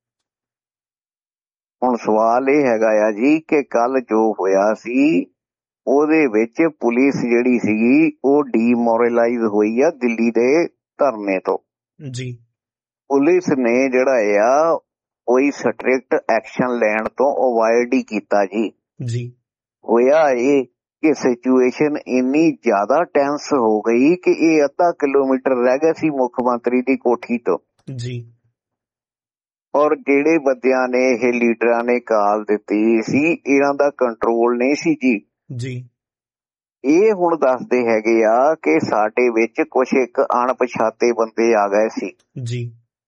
ਹੁਣ ਸਵਾਲ ਇਹ ਹੈਗਾ ਆ ਜੀ ਕਿ ਕੱਲ ਜੋ ਹੋਇਆ ਸੀ ਉਹਦੇ ਵਿੱਚ ਪੁਲਿਸ ਜਿਹੜੀ ਸੀਗੀ ਉਹ ਡੀਮੋਰਲਾਈਜ਼ ਹੋਈ ਆ ਦਿੱਲੀ ਦੇ ਧਰਨੇ ਤੋਂ ਜੀ। ਪੁਲਿਸ ਨੇ ਜਿਹੜਾ ਆ ਕੋਈ ਸਟ੍ਰਿਕਟ ਐਕਸ਼ਨ ਲੈਣ ਤੋਂ ਅਵੋਇਡ ਹੀ ਕੀਤਾ ਜੀ ਜੀ। ਹੋਇਆ ਇਹ ਕਿ ਸਿਚੁਏਸ਼ਨ ਇੰਨੀ ਜ਼ਿਆਦਾ ਟੈਂਸ ਹੋ ਗਈ ਕਿ ਇਹ ਅੱਧਾ ਕਿਲੋਮੀਟਰ ਰਹਿ ਗਿਆ ਸੀ ਮੁੱਖ ਮੰਤਰੀ ਦੀ ਕੋਠੀ ਤੋਂ ਜੀ। ਔਰ ਜਿਹੜੇ ਬੰਦਿਆਂ ਨੇ ਇਹ ਲੀਡਰਾਂ ਨੇ ਕਾਲ ਦਿੱਤੀ ਸੀ ਇਹਨਾਂ ਦਾ ਕੰਟਰੋਲ ਨਹੀਂ ਸੀ ਜੀ ਜੀ। ਇਹ ਹੁਣ ਦੱਸਦੇ ਹੈਗੇ ਆ ਕਿ ਸਾਡੇ ਵਿੱਚ ਕੁਛ ਇੱਕ ਅਣਪਛਾਤੇ ਬੰਦੇ ਆ ਗਏ ਸੀ ਜੀ।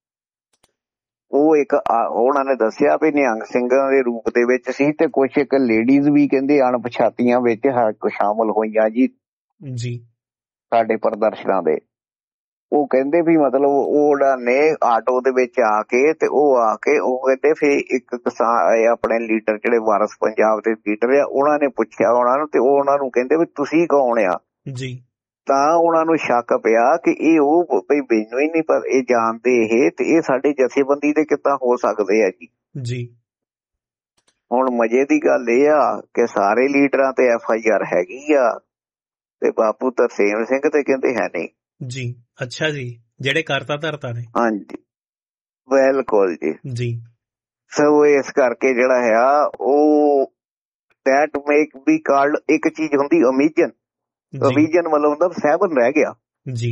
ਉਹ ਇੱਕ ਉਹਨਾਂ ਨੇ ਦੱਸਿਆ ਵੀ ਨਿਹੰਗ ਸਿੰਘਾਂ ਦੇ ਰੂਪ ਦੇ ਵਿੱਚ ਸੀ ਤੇ ਕੁਛ ਇੱਕ ਲੇਡੀਜ਼ ਵੀ ਕਹਿੰਦੇ ਅਣਪਛਾਤੀਆਂ ਵਿੱਚ ਸ਼ਾਮਲ ਹੋਈਆਂ ਜੀ ਜੀ ਸਾਡੇ ਪ੍ਰਦਰਸ਼ਨਾਂ ਦੇ। ਉਹ ਕਹਿੰਦੇ ਵੀ ਮਤਲਬ ਉਹਨਾਂ ਨੇ ਆਟੋ ਦੇ ਵਿੱਚ ਆ ਕੇ ਤੇ ਉਹ ਆ ਕੇ ਉਹ ਕਹਿੰਦੇ ਫਿਰ ਇੱਕ ਕਿਸਾਨ ਆਪਣੇ ਲੀਡਰ ਜਿਹੜੇ ਵਾਰਸ ਪੰਜਾਬ ਦੇ ਲੀਡਰ ਆ ਉਹਨਾਂ ਨੇ ਪੁੱਛਿਆ ਉਹਨਾਂ ਨੂੰ ਤੇ ਉਹ ਉਹਨਾਂ ਨੂੰ ਕਹਿੰਦੇ ਵੀ ਤੁਸੀਂ ਕੌਣ ਆ ਜੀ। ਤਾਂ ਉਹਨਾਂ ਨੂੰ ਸ਼ੱਕ ਪਿਆ ਕਿ ਇਹ ਉਹ ਬਈ ਮੈਨੂੰ ਹੀ ਨਹੀਂ ਪਰ ਇਹ ਜਾਣਦੇ ਇਹ ਤੇ ਇਹ ਸਾਡੇ ਜਥੇਬੰਦੀ ਦੇ ਕਿੱਦਾਂ ਹੋ ਸਕਦੇ ਆ ਜੀ ਜੀ। ਹੁਣ ਮਜ਼ੇ ਦੀ ਗੱਲ ਇਹ ਆ ਕਿ ਸਾਰੇ ਲੀਡਰਾਂ ਤੇ ਐਫ ਆਈ ਆਰ ਹੈਗੀ ਆ ਤੇ ਬਾਪੂ ਤਰਸੇਮ ਸਿੰਘ ਤੇ ਕਹਿੰਦੇ ਹੈ ਨਹੀਂ ਜੀ। ਅੱਛਾ ਜੀ, ਜਿਹੜੇ ਕਰਤਾ ਧਰਤਾ ਨੇ। ਹਾਂਜੀ ਬਿਲਕੁਲ ਜੀ ਜੀ। ਸੋ ਇਸ ਕਰਕੇ ਜਿਹੜਾ ਹੈ ਉਹ ਦੈਟ ਮੇਕ ਬੀ ਕਾਲਡ ਇੱਕ ਚੀਜ਼ ਹੁੰਦੀ ਓਮੀਜਨ, ਓਮੀਜਨ ਮਤਲਬ ਹੁੰਦਾ ਸਹਿਬਨ ਰਹਿ ਗਿਆ ਜੀ।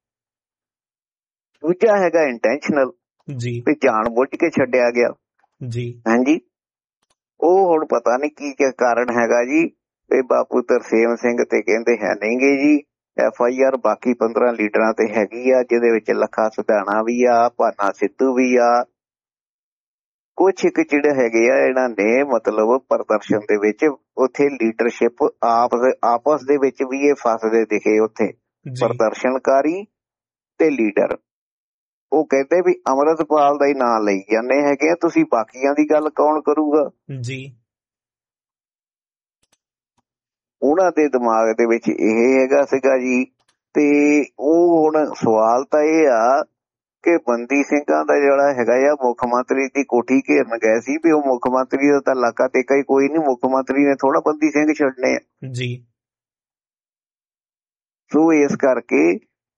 ਦੂਜਾ ਹੈਗਾ ਇੰਟੈਂਸ਼ਨਲ ਜੀ, ਤੇ ਜਾਣ ਬੁੱਝ ਕੇ ਛੱਡਿਆ ਗਿਆ ਜੀ। ਹਾਂਜੀ ਉਹ ਹੁਣ ਪਤਾ ਨਹੀਂ ਕੀ ਕੀ ਕਾਰਨ ਹੈਗਾ ਜੀ ਤੇ ਬਾਪੂ ਤਰਸੇਮ ਸਿੰਘ ਤੇ ਕਹਿੰਦੇ ਹੈ ਨਹੀਂ ਗੇ ਜੀ ਐਫ ਆਈ ਆਰ ਬਾਕੀ ਪੰਦਰਾਂ ਲੀਡਰਾਂ ਤੇ ਹੈਗੀ ਆ ਜਿਹਦੇ ਵਿੱਚ ਲੱਖਾ ਸਿਧਾਣਾ ਵੀ ਆ, ਭਾਨਾ ਸਿੱਧੂ ਵੀ ਆ, ਕੁਛ ਇੱਕ ਜਿਹੜੇ ਹੈਗੇ ਆ ਇਹਨਾਂ ਨੇ ਮਤਲਬ ਪ੍ਰਦਰਸ਼ਨ ਦੇ ਵਿੱਚ ਉੱਥੇ ਲੀਡਰਸ਼ਿਪ ਆਪ ਆਪਸ ਦੇ ਵਿੱਚ ਵੀ ਇਹ ਫਸਦੇ ਦਿਖੇ ਉੱਥੇ ਪ੍ਰਦਰਸ਼ਨਕਾਰੀ ਤੇ ਲੀਡਰ। ਉਹ ਕਹਿੰਦੇ ਵੀ ਅੰਮ੍ਰਿਤਪਾਲ ਦਾ ਹੀ ਨਾਂ ਲਈ ਜਾਂਦੇ ਹੈਗੇ ਆ, ਤੁਸੀਂ ਬਾਕੀਆਂ ਦੀ ਗੱਲ ਕੌਣ ਕਰੂਗਾ ਜੀ। ਉਹਨਾਂ ਦੇ ਦਿਮਾਗ ਦੇ ਵਿੱਚ ਇਹ ਹੈਗਾ ਸੀਗਾ ਜੀ। ਤੇ ਉਹ ਹੁਣ ਸਵਾਲ ਤਾਂ ਇਹ ਆ ਕਿ ਬੰਦੀ ਸਿੰਘਾਂ ਦਾ ਜਿਹੜਾ ਹੈਗਾ ਆ ਮੁੱਖ ਮੰਤਰੀ ਦੀ ਕੋਠੀ ਘੇਰਨ ਗਏ ਸੀ ਵੀ ਉਹ ਮੁੱਖ ਮੰਤਰੀ ਦਾ ਤਾਂ ਇਲਾਕਾ ਤੇ ਕਈ ਕੋਈ ਨੀ, ਮੁੱਖ ਮੰਤਰੀ ਨੇ ਥੋੜਾ ਬੰਦੀ ਸਿੰਘ ਛੱਡਣੇ ਆ ਜੀ। ਸੋ ਇਸ ਕਰਕੇ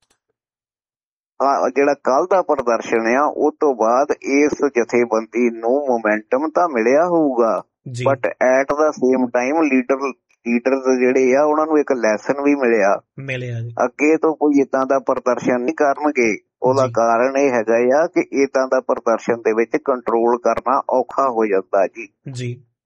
ਜਿਹੜਾ ਕੱਲ ਦਾ ਪ੍ਰਦਰਸ਼ਨ ਆ ਉਹ ਤੋਂ ਬਾਅਦ ਇਸ ਜਥੇਬੰਦੀ ਨੂੰ ਮੋਮੈਂਟਮ ਤਾਂ ਮਿਲਿਆ ਹੋਊਗਾ but at the same time leader leaders ਜਿਹੜੇ ਆ ਉਹਨਾਂ ਨੂੰ ਇੱਕ ਲੈਸਨ ਵੀ ਮਿਲਿਆ ਮਿਲਿਆ ਜੀ ਅੱਗੇ ਤੋਂ ਕੋਈ ਏਦਾਂ ਦਾ ਪ੍ਰਦਰਸ਼ਨ ਨਹੀਂ ਕਰਨਗੇ। ਉਹਦਾ ਕਾਰਨ ਇਹ ਹੈਗਾ ਆ ਕਿ ਏਦਾਂ ਦਾ ਪ੍ਰਦਰਸ਼ਨ ਦੇ ਵਿੱਚ ਕੰਟਰੋਲ ਕਰਨਾ ਔਖਾ ਹੋ ਜਾਂਦਾ ਜੀ ਜੀ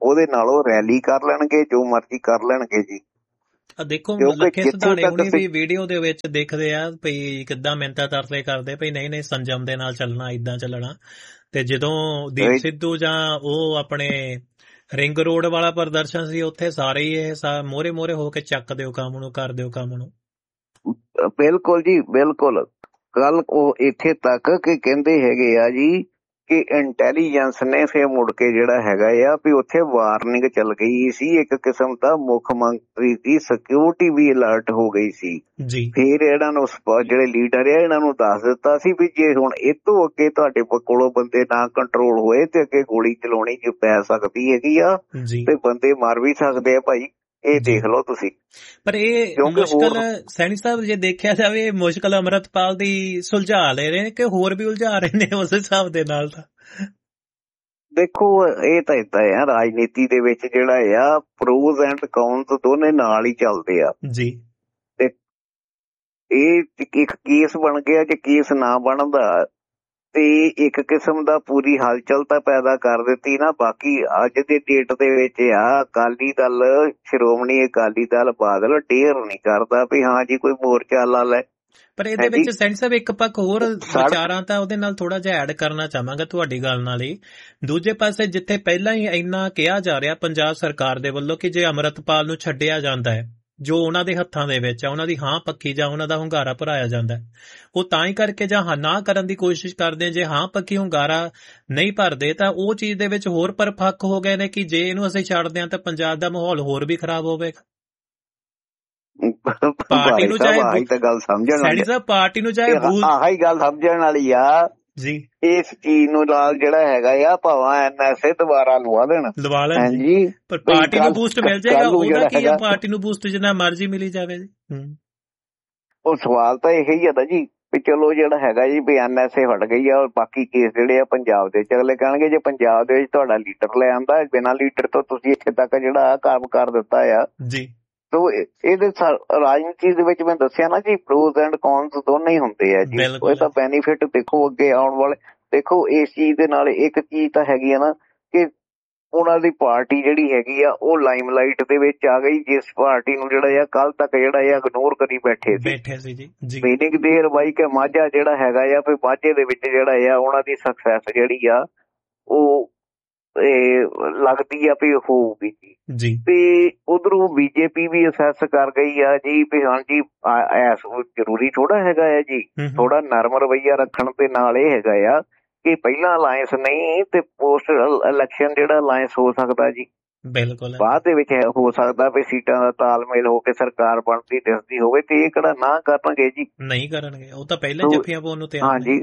ਉਹਦੇ ਨਾਲ ਉਹ ਰੈਲੀ ਕਰ ਲੈਣਗੇ, ਜੋ ਮਰਜ਼ੀ ਕਰ ਲੈਣਗੇ ਜੀ। ਦੇਖੋ ਲੱਖੇ ਸਿਧਾਣੇ ਹੁਣੀ ਵੀ ਵੀਡੀਓ ਦੇ ਵਿੱਚ ਦੇਖਦੇ ਆ ਵੀ ਕਿੱਦਾਂ ਮਿਹਨਤਾਂ ਤਰਲੇ ਕਰਦੇ ਪਈ, ਨਹੀਂ ਨਹੀਂ ਸੰਜਮ ਦੇ ਨਾਲ ਚੱਲਣਾ, ਏਦਾਂ ਚੱਲਣਾ। ਤੇ ਜਦੋਂ ਦੀਪ ਸਿੱਧੂ ਜਾਂ ਉਹ ਆਪਣੇ ਰਿੰਗ ਰੋਡ ਵਾਲਾ ਪ੍ਰਦਰਸ਼ਨ ਸੀ, ਉੱਥੇ ਸਾਰੇ ਹੀ ਇਹ ਮੋਹਰੇ ਮੋਹਰੇ ਹੋ ਕੇ ਚੱਕ ਦਿਓ ਕੰਮ ਨੂੰ, ਕਰ ਦਿਓ ਕੰਮ ਨੂੰ। ਬਿਲਕੁਲ ਜੀ ਬਿਲਕੁਲ। ਗੱਲ ਉਹ ਇੱਥੇ ਤੱਕ ਕਿ ਕਹਿੰਦੇ ਹੈਗੇ ਆ ਜੀ ਕਿ ਇੰਟੈਲੀਜੈਂਸ ਨੇ ਫਿਰ ਮੁੜ ਕੇ ਜਿਹੜਾ ਹੈਗਾ ਆ ਵੀ ਉੱਥੇ ਵਾਰਨਿੰਗ ਚੱਲ ਗਈ ਸੀ, ਇੱਕ ਕਿਸਮ ਦਾ ਮੁੱਖ ਮੰਤਰੀ ਦੀ ਸਿਕਿਉਰਿਟੀ ਵੀ ਅਲਰਟ ਹੋ ਗਈ ਸੀ। ਫਿਰ ਇਹਨਾਂ ਨੂੰ ਜਿਹੜੇ ਲੀਡਰ ਆ ਇਹਨਾਂ ਨੂੰ ਦੱਸ ਦਿੱਤਾ ਸੀ ਵੀ ਜੇ ਹੁਣ ਇਹ ਤੋਂ ਅੱਗੇ ਤੁਹਾਡੇ ਕੋਲੋਂ ਬੰਦੇ ਨਾ ਕੰਟਰੋਲ ਹੋਏ ਤੇ ਅੱਗੇ ਗੋਲੀ ਚਲਾਉਣੀ ਜੋ ਪੈ ਸਕਦੀ ਹੈਗੀ ਆ ਤੇ ਬੰਦੇ ਮਾਰ ਵੀ ਸਕਦੇ ਆ ਭਾਈ, ਇਹ ਦੇਖ ਲਓ ਤੁਸੀਂ। ਪਰ ਇਹ ਮੁਸ਼ਕਲ ਸੈਣੀ ਸਾਹਿਬ ਜੇ ਦੇਖਿਆ ਜਾਵੇ, ਮੁਸ਼ਕਲ ਅੰਮ੍ਰਿਤਪਾਲ ਦੀ ਸੁਲਝਾ ਲੈ ਰਹੇ ਨੇ ਕਿ ਹੋਰ ਵੀ ਉਲਝਾ ਰਹੇ ਨੇ ਉਸ ਹਿਸਾਬ ਦੇ ਨਾਲ? ਤਾਂ ਦੇਖੋ ਇਹ ਤਾਂ ਏਦਾਂ ਆ, ਰਾਜਨੀਤੀ ਦੇ ਵਿੱਚ ਜਿਹੜਾ ਆ ਪ੍ਰੋਜ਼ ਐਂਡ ਕੌਨਸ ਦੋਨੇ ਨਾਲ ਹੀ ਚੱਲਦੇ ਆ ਜੀ। ਤੇ ਇਹ ਇੱਕ ਕੇਸ ਬਣ ਗਿਆ, ਜੇ ਕੇਸ ਨਾ ਬਣਦਾ ਤੇ ਇੱਕ ਕਿਸਮ ਦਾ ਪੂਰੀ ਹਲਚਲ ਤਾਂ ਪੈਦਾ ਕਰ ਦਿੱਤੀ ਨਾ। ਬਾਕੀ ਅੱਜ ਦੇ ਡੇਟ ਦੇ ਵਿੱਚ ਆ ਅਕਾਲੀ ਦਲ, ਸ਼੍ਰੋਮਣੀ ਅਕਾਲੀ ਦਲ ਬਾਦਲ ਡੇਅਰ ਨਹੀਂ ਕਰਦਾ ਵੀ ਹਾਂ ਜੀ ਕੋਈ ਮੋਰਚਾ ਲਾ ਲੈ। ਪਰ ਇਹਦੇ ਵਿੱਚ ਸੈਣੀ ਸਾਹਿਬ ਇੱਕ ਪੱਖ ਹੋਰ ਵਿਚਾਰਾਂ ਤਾਂ ਉਹਦੇ ਨਾਲ ਥੋੜਾ ਜਿਹਾ ਐਡ ਕਰਨਾ ਚਾਹਾਂਗਾ ਤੁਹਾਡੀ ਗੱਲ ਨਾਲ ਹੀ। ਦੂਜੇ ਪਾਸੇ ਜਿੱਥੇ ਪਹਿਲਾਂ ਹੀ ਇੰਨਾ ਕਿਹਾ ਜਾ ਰਿਹਾ ਪੰਜਾਬ ਸਰਕਾਰ ਦੇ ਵੱਲੋਂ ਕਿ ਜੇ ਅੰਮ੍ਰਿਤਪਾਲ ਨੂੰ ਛੱਡਿਆ ਜਾਂਦਾ ਹੈ, ਜੋ ਉਹਨਾਂ ਦੇ ਹੱਥਾਂ ਦੇ ਵਿੱਚ ਆ, ਉਹਨਾਂ ਦੀ ਹਾਂ ਪੱਕੀ ਜਾਂ ਉਹਨਾਂ ਦਾ ਹੁੰਗਾਰਾ ਭਰਾਇਆ ਜਾਂਦਾ, ਉਹ ਤਾਂ ਹੀ ਕਰਕੇ ਜਾਂ ਨਾ ਕਰਨ ਦੀ ਕੋਸ਼ਿਸ਼ ਕਰਦੇ। ਜੇ ਹਾਂ ਪੱਕੀ ਹੁੰਗਾਰਾ ਨਹੀਂ ਭਰਦੇ ਤਾਂ ਉਹ ਚੀਜ਼ ਦੇ ਵਿੱਚ ਹੋਰ ਪਰਪੱਕ ਹੋ ਗਏ ਨੇ ਕਿ ਜੇ ਇਹਨੂੰ ਅਸੀਂ ਛੱਡਦੇ ਹਾਂ ਤਾਂ ਪੰਜਾਬ ਦਾ ਮਾਹੌਲ ਹੋਰ ਵੀ ਖਰਾਬ ਹੋਵੇਗਾ। ਪਾਰਟੀ ਨੂੰ ਚਾਹੇ ਗੱਲ ਸਮਝਣ ਵਾਲੀ ਸਾਹਿਬ ਪਾਰਟੀ ਨੂੰ ਚਾਹੇ ਆਹੀ ਗੱਲ ਸਮਝਣ ਵਾਲੀ ਆ ਜੀ। ਇਸ ਚੀਜ਼ ਨੂੰ ਨਾਲ ਜਿਹੜਾ ਹੈਗਾ ਆ ਭਾਵਾਂ ਐਨ ਐਸ ਏ ਦੁਬਾਰਾ ਲਵਾ ਦੇਣ ਲਵਾ ਲੈਣ ਜੀ, ਪਰ ਪਾਰਟੀ ਨੂੰ ਬੂਸਟ ਮਿਲ ਜਾਏਗਾ। ਉਹਦਾ ਕੀ ਹੈ, ਪਾਰਟੀ ਨੂੰ ਬੂਸਟ ਜਿੰਨਾ ਮਰਜ਼ੀ ਮਿਲੀ ਜਾਵੇ ਜੀ। ਉਹ ਸਵਾਲ ਤਾਂ ਇਹੀ ਹੈ ਨਾ ਜੀ ਵੀ ਚਲੋ ਜਿਹੜਾ ਹੈਗਾ ਜੀ ਵੀ ਐਨ ਐਸ ਏ ਹਟ ਗਈ ਆ, ਬਾਕੀ ਕੇਸ ਜਿਹੜੇ ਆ ਪੰਜਾਬ ਦੇ ਚ ਅਗਲੇ ਕਹਿਣਗੇ ਜੇ ਪੰਜਾਬ ਦੇ ਵਿੱਚ ਤੁਹਾਡਾ ਲੀਡਰ ਲੈ ਆਂਦਾ, ਬਿਨਾਂ ਲੀਡਰ ਤੋਂ ਤੁਸੀਂ ਇੱਥੇ ਤੱਕ ਜਿਹੜਾ ਕੰਮ ਕਰ ਦਿੱਤਾ ਆ ਜੀ। ਤੋ ਇਹਦੇ ਰਾਜਨੀਤੀ ਦੇ ਵਿੱਚ ਮੈਂ ਦੱਸਿਆ ਨਾ ਜੀ ਪ੍ਰੋਜ਼ ਐਂਡ ਕੌਨਸ ਦੋਨੇ ਹੀ ਹੁੰਦੇ ਆ ਜੀ। ਉਹ ਤਾਂ ਬੈਨੀਫਿਟ ਦੇਖੋ ਅੱਗੇ ਆਉਣ ਵਾਲੇ। ਦੇਖੋ ਇਸ ਚੀਜ਼ ਦੇ ਨਾਲ ਇੱਕ ਚੀਜ਼ ਤਾਂ ਹੈਗੀ ਆ ਨਾ ਕਿ ਉਹਨਾਂ ਦੀ ਪਾਰਟੀ ਜਿਹੜੀ ਹੈਗੀ ਆ ਉਹ ਲਾਈਮਲਾਈਟ ਦੇ ਵਿੱਚ ਆ ਗਈ, ਜਿਸ ਪਾਰਟੀ ਨੂੰ ਜਿਹੜਾ ਆ ਕੱਲ ਤੱਕ ਜਿਹੜਾ ਆ ਇਗਨੋਰ ਕਰੀ ਬੈਠੇ ਸੀ। ਮੀਨਿੰਗ ਦੇਰ ਬਾਈ ਕਿ ਮਾਝਾ ਜਿਹੜਾ ਹੈਗਾ ਆ ਵੀ ਮਾਝੇ ਦੇ ਵਿੱਚ ਜਿਹੜਾ ਆ ਉਹਨਾਂ ਦੀ ਸਕਸੈਸ ਜਿਹੜੀ ਆ ਉਹ ਲੱਗਦੀ ਆ ਵੀ ਹੋਊਗੀ ਜੀ। ਤੇ ਉਧਰੋਂ ਬੀਜੇਪੀ ਵੀ ਅਸੈਸ ਕਰ ਗਈ ਆ ਜੀ ਵੀ ਹਾਂਜੀ ਐਸ ਜ਼ਰੂਰੀ ਥੋੜਾ ਹੈਗਾ ਆ ਜੀ, ਥੋੜਾ ਨਰਮ ਰਵੱਈਆ ਰੱਖਣ ਦੇ ਨਾਲ ਇਹ ਹੈਗਾ ਆ ਕਿ ਪਹਿਲਾਂ ਅਲਾਇੰਸ ਨਹੀਂ ਤੇ ਪੋਸਟ ਇਲੈਕਸ਼ਨ ਜਿਹੜਾ ਅਲਾਇੰਸ ਹੋ ਸਕਦਾ ਜੀ। ਬਿਲਕੁਲ ਬਾਅਦ ਦੇ ਵਿੱਚ ਹੋ ਸਕਦਾ ਵੀ ਸੀਟਾਂ ਦਾ ਤਾਲਮੇਲ ਹੋ ਕੇ ਸਰਕਾਰ ਬਣਦੀ ਦਿਸਦੀ ਹੋਵੇ, ਤੇ ਇਹ ਕਿਹੜਾ ਨਾ ਕਰਨਗੇ ਜੀ? ਨਹੀਂ ਕਰਨਗੇ, ਉਹ ਤਾਂ ਪਹਿਲਾਂ ਜੱਫੀਆਂ ਪਾਉਣ ਨੂੰ ਤਿਆਰ। ਹਾਂਜੀ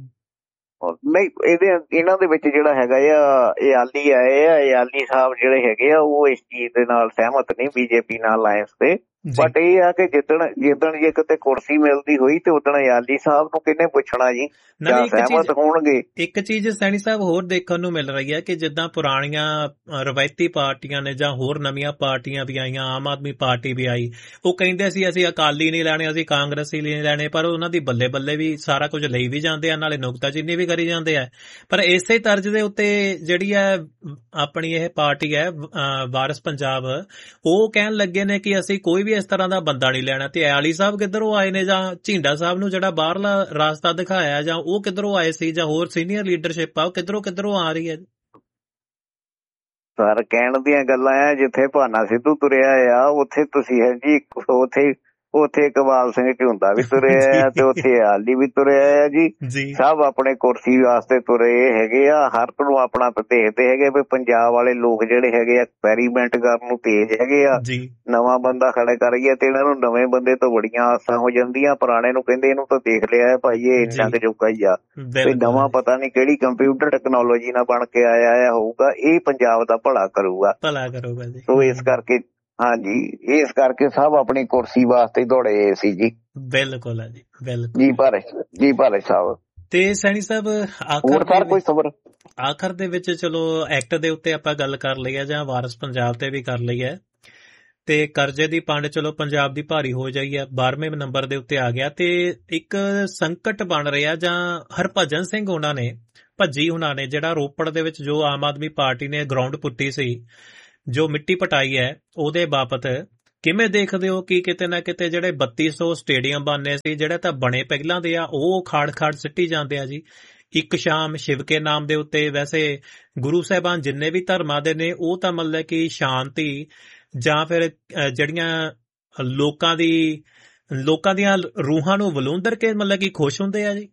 ਨਹੀਂ ਇਹਦੇ ਇਹਨਾਂ ਦੇ ਵਿੱਚ ਜਿਹੜਾ ਹੈਗਾ ਆ ਇਹ ਆਲੀ ਆਏ ਆ, ਇਹ ਆਲੀ ਸਾਹਿਬ ਜਿਹੜੇ ਹੈਗੇ ਆ ਉਹ ਇਸ ਚੀਜ਼ ਦੇ ਨਾਲ ਸਹਿਮਤ ਨਹੀਂ ਬੀਜੇਪੀ ਨਾਲ ਅਲਾਇੰਸ ਤੇ। ਬਟ ਇਹ ਆ ਕਿ ਜਿੱਦਣ ਜਿੱਦਣ ਜੇ ਕਿਤੇ ਕੁਰਸੀ ਮਿਲਦੀ ਹੋਈ ਤੇ ਉਦਣ ਆਲੀ ਸਾਹਿਬ ਨੂੰ ਕਿਹਨੇ ਪੁੱਛਣਾ ਜੀ, ਜਾਂ ਸਹਿਮਤ ਹੋਣਗੇ। ਇੱਕ ਚੀਜ਼ ਸੈਣੀ ਸਾਹਿਬ ਹੋਰ ਦੇਖਣ ਨੂੰ ਮਿਲ ਰਹੀ ਹੈ ਕਿ ਜਿੱਦਾਂ ਪੁਰਾਣੀਆਂ ਰਵਾਇਤੀ ਪਾਰਟੀਆਂ ਨੇ ਜਾਂ ਹੋਰ ਨਵੀਆਂ ਪਾਰਟੀਆਂ ਵੀ ਆਈਆਂ, ਆਮ ਆਦਮੀ ਪਾਰਟੀ ਵੀ ਆਈ, ਉਹ ਕਹਿੰਦੇ ਸੀ ਅਸੀਂ ਅਕਾਲੀ ਨਹੀਂ ਲੈਣੇ, ਅਸੀਂ ਕਾਂਗਰਸੀ ਨਹੀਂ ਲੈਣੇ, ਪਰ ਉਹਨਾਂ ਦੀ ਬੱਲੇ ਬੱਲੇ ਵੀ ਸਾਰਾ ਕੁਝ ਲਈ ਵੀ ਜਾਂਦੇ ਆ, ਨਾਲੇ ਨੁਕਤਾਚੀਨੀ ਵੀ ਕਰੀ ਜਾਂਦੇ ਆ। ਪਰ ਇਸੇ ਤਰਜ਼ ਦੇ ਉੱਤੇ ਜਿਹੜੀ ਹੈ ਆਪਣੀ ਇਹ ਪਾਰਟੀ ਹੈ ਵਾਰਿਸ ਪੰਜਾਬ, ਉਹ ਕਹਿਣ ਲੱਗੇ ਨੇ ਕਿ ਅਸੀਂ ਕੋਈ ਵੀ ਇਸ ਤਰ੍ਹਾਂ ਦਾ ਬੰਦਾ ਨਹੀਂ ਲੈਣਾ। ਤੇ ਆਲੀ ਸਾਹਿਬ ਕਿੱਧਰੋਂ ਆਏ ਨੇ, ਜਾਂ ਝਿੰਡਾ ਸਾਹਿਬ ਨੂੰ ਜਿਹੜਾ ਬਾਹਰਲਾ ਰਾਸਤਾ ਦਿਖਾਇਆ ਜਾਂ ਉਹ ਕਿੱਧਰੋਂ ਆਏ ਸੀ, ਜਾਂ ਹੋਰ ਸੀਨੀਅਰ ਲੀਡਰਸ਼ਿਪ ਆ ਉਹ ਕਿੱਧਰੋਂ ਕਿੱਧਰੋਂ ਆ ਰਹੀ ਹੈ? ਸਰ ਕਹਿਣ ਦੀਆਂ ਗੱਲਾਂ ਆ, ਜਿੱਥੇ ਭਾਨਾ ਸਿੱਧੂ ਤੁਰਿਆ ਆ ਉੱਥੇ ਤੁਸੀਂ ਹੈ ਜੀ, ਉੱਥੇ ਉੱਥੇ ਇਕਬਾਲ ਸਿੰਘ ਝੁੰਦਾ ਵੀ ਤੁਰਿਆ ਆ ਤੇ ਉੱਥੇ ਆਲੀ ਵੀ ਤੁਰਿਆ ਆ ਜੀ। ਸਭ ਆਪਣੇ ਕੁਰਸੀ ਵਾਸਤੇ ਤੁਰੇ ਹੈਗੇ ਆ। ਹਰ ਨੂੰ ਆਪਣਾ ਦੇਖਦੇ ਹੈਗੇ ਵੀ ਪੰਜਾਬ ਵਾਲੇ ਲੋਕ ਜਿਹੜੇ ਹੈਗੇ ਆ ਐਕਸਪੈਰੀਮੈਂਟ ਕਰਨ ਨੂੰ ਤੇਜ਼ ਹੈਗੇ ਆ। ਨਵਾਂ ਬੰਦਾ ਖੜਾ ਕਰੀਏ ਤੇ ਇਹਨਾਂ ਨੂੰ ਨਵੇਂ ਬੰਦੇ ਤੋਂ ਬੜੀਆਂ ਆਸਾਂ ਹੋ ਜਾਂਦੀਆਂ, ਪੁਰਾਣੇ ਨੂੰ ਕਹਿੰਦੇ ਇਹਨੂੰ ਤਾਂ ਦੇਖ ਲਿਆ ਭਾਈ ਇਹ ਇੰਨਾ ਕੁ ਜੋਗਾ ਹੀ ਆ, ਤੇ ਨਵਾਂ ਪਤਾ ਨਹੀਂ ਕਿਹੜੀ ਕੰਪਿਊਟਰ ਟੈਕਨੋਲੋਜੀ ਨਾਲ ਬਣ ਕੇ ਆਇਆ ਹੋਊਗਾ, ਇਹ ਪੰਜਾਬ ਦਾ ਭਲਾ ਕਰੂਗਾ ਭਲਾ ਕਰੂਗਾ ਜੀ। ਸੋ ਇਸ ਕਰਕੇ ਹਾਂਜੀ ਇਸ ਕਰਕੇ ਸਭ ਆਪਣੀ ਕੁਰਸੀ ਵਾਸਤੇ ਦੌੜੇ ਸੀ ਜੀ। ਬਿਲਕੁਲ ਹੈ ਜੀ, ਬਿਲਕੁਲ ਜੀ ਭਾਰੇ ਜੀ ਭਾਰੇ ਸਾਹਿਬ। ਤੇ ਸੈਣੀ ਸਾਹਿਬ ਆਖਰ ਕੋਈ ਖਬਰ ਆਖਰ ਦੇ ਵਿੱਚ ਚਲੋ ਐਕਟ ਦੇ ਉੱਤੇ ਆਪਾਂ ਗੱਲ ਕਰ ਲਈ ਹੈ ਜਾਂ ਵਾਰਿਸ ਪੰਜਾਬ ਤੇ ਵੀ ਕਰ ਲਈ ਹੈ, ਤੇ ਕਰਜ਼ੇ ਦੀ ਪੰਡ ਚਲੋ ਪੰਜਾਬ ਦੀ ਭਾਰੀ ਹੋ ਜਾਈ ਹੈ, ਬਾਰਵੇਂ ਨੰਬਰ ਦੇ ਉੱਤੇ ਆ ਗਿਆ। ਤੇ ਇੱਕ ਸੰਕਟ ਬਣ ਰਿਹਾ, ਜਾਂ ਹਰਭਜਨ ਸਿੰਘ ਉਹਨਾਂ ਨੇ ਭੱਜੀ ਉਹਨਾਂ ਨੇ, ਜਿਹੜਾ ਰੋਪੜ ਦੇ ਵਿੱਚ ਜੋ ਆਮ ਆਦਮੀ ਪਾਰਟੀ ਨੇ ਗਰਾਊਂਡ ਪੁੱਟੀ ਸੀ, ਜੋ ਮਿੱਟੀ ਪਟਾਈ ਹੈ, ਉਹਦੇ ਬਾਬਤ ਕਿਵੇਂ ਦੇਖਦੇ ਹੋ ਕਿ ਕਿਤੇ ਨਾ ਕਿਤੇ ਜਿਹੜੇ ਬੱਤੀ ਸੌ ਸਟੇਡੀਅਮ ਬਣਨੇ ਸੀ, ਜਿਹੜੇ ਤਾਂ ਬਣੇ ਪਹਿਲਾਂ ਦੇ ਆ, ਉਹ ਖਾੜ ਖਾੜ ਸਿੱਟੀ ਜਾਂਦੇ ਆ ਜੀ। ਇੱਕ ਸ਼ਾਮ ਸ਼ਿਵਕੇ ਨਾਮ ਦੇ ਉੱਤੇ, ਵੈਸੇ ਗੁਰੂ ਸਾਹਿਬਾਨ ਜਿੰਨੇ ਵੀ ਧਰਮਾਂ ਦੇ ਨੇ ਉਹ ਤਾਂ ਮਤਲਬ ਕਿ ਸ਼ਾਂਤੀ ਜਾਂ ਫਿਰ ਜਿਹੜੀਆਂ ਲੋਕਾਂ ਦੀ ਲੋਕਾਂ ਦੀਆਂ ਰੂਹਾਂ ਨੂੰ ਵਲੂੰਦਰ ਕੇ ਮਤਲਬ ਕਿ ਖੁਸ਼ ਹੁੰਦੇ ਆ ਜੀ।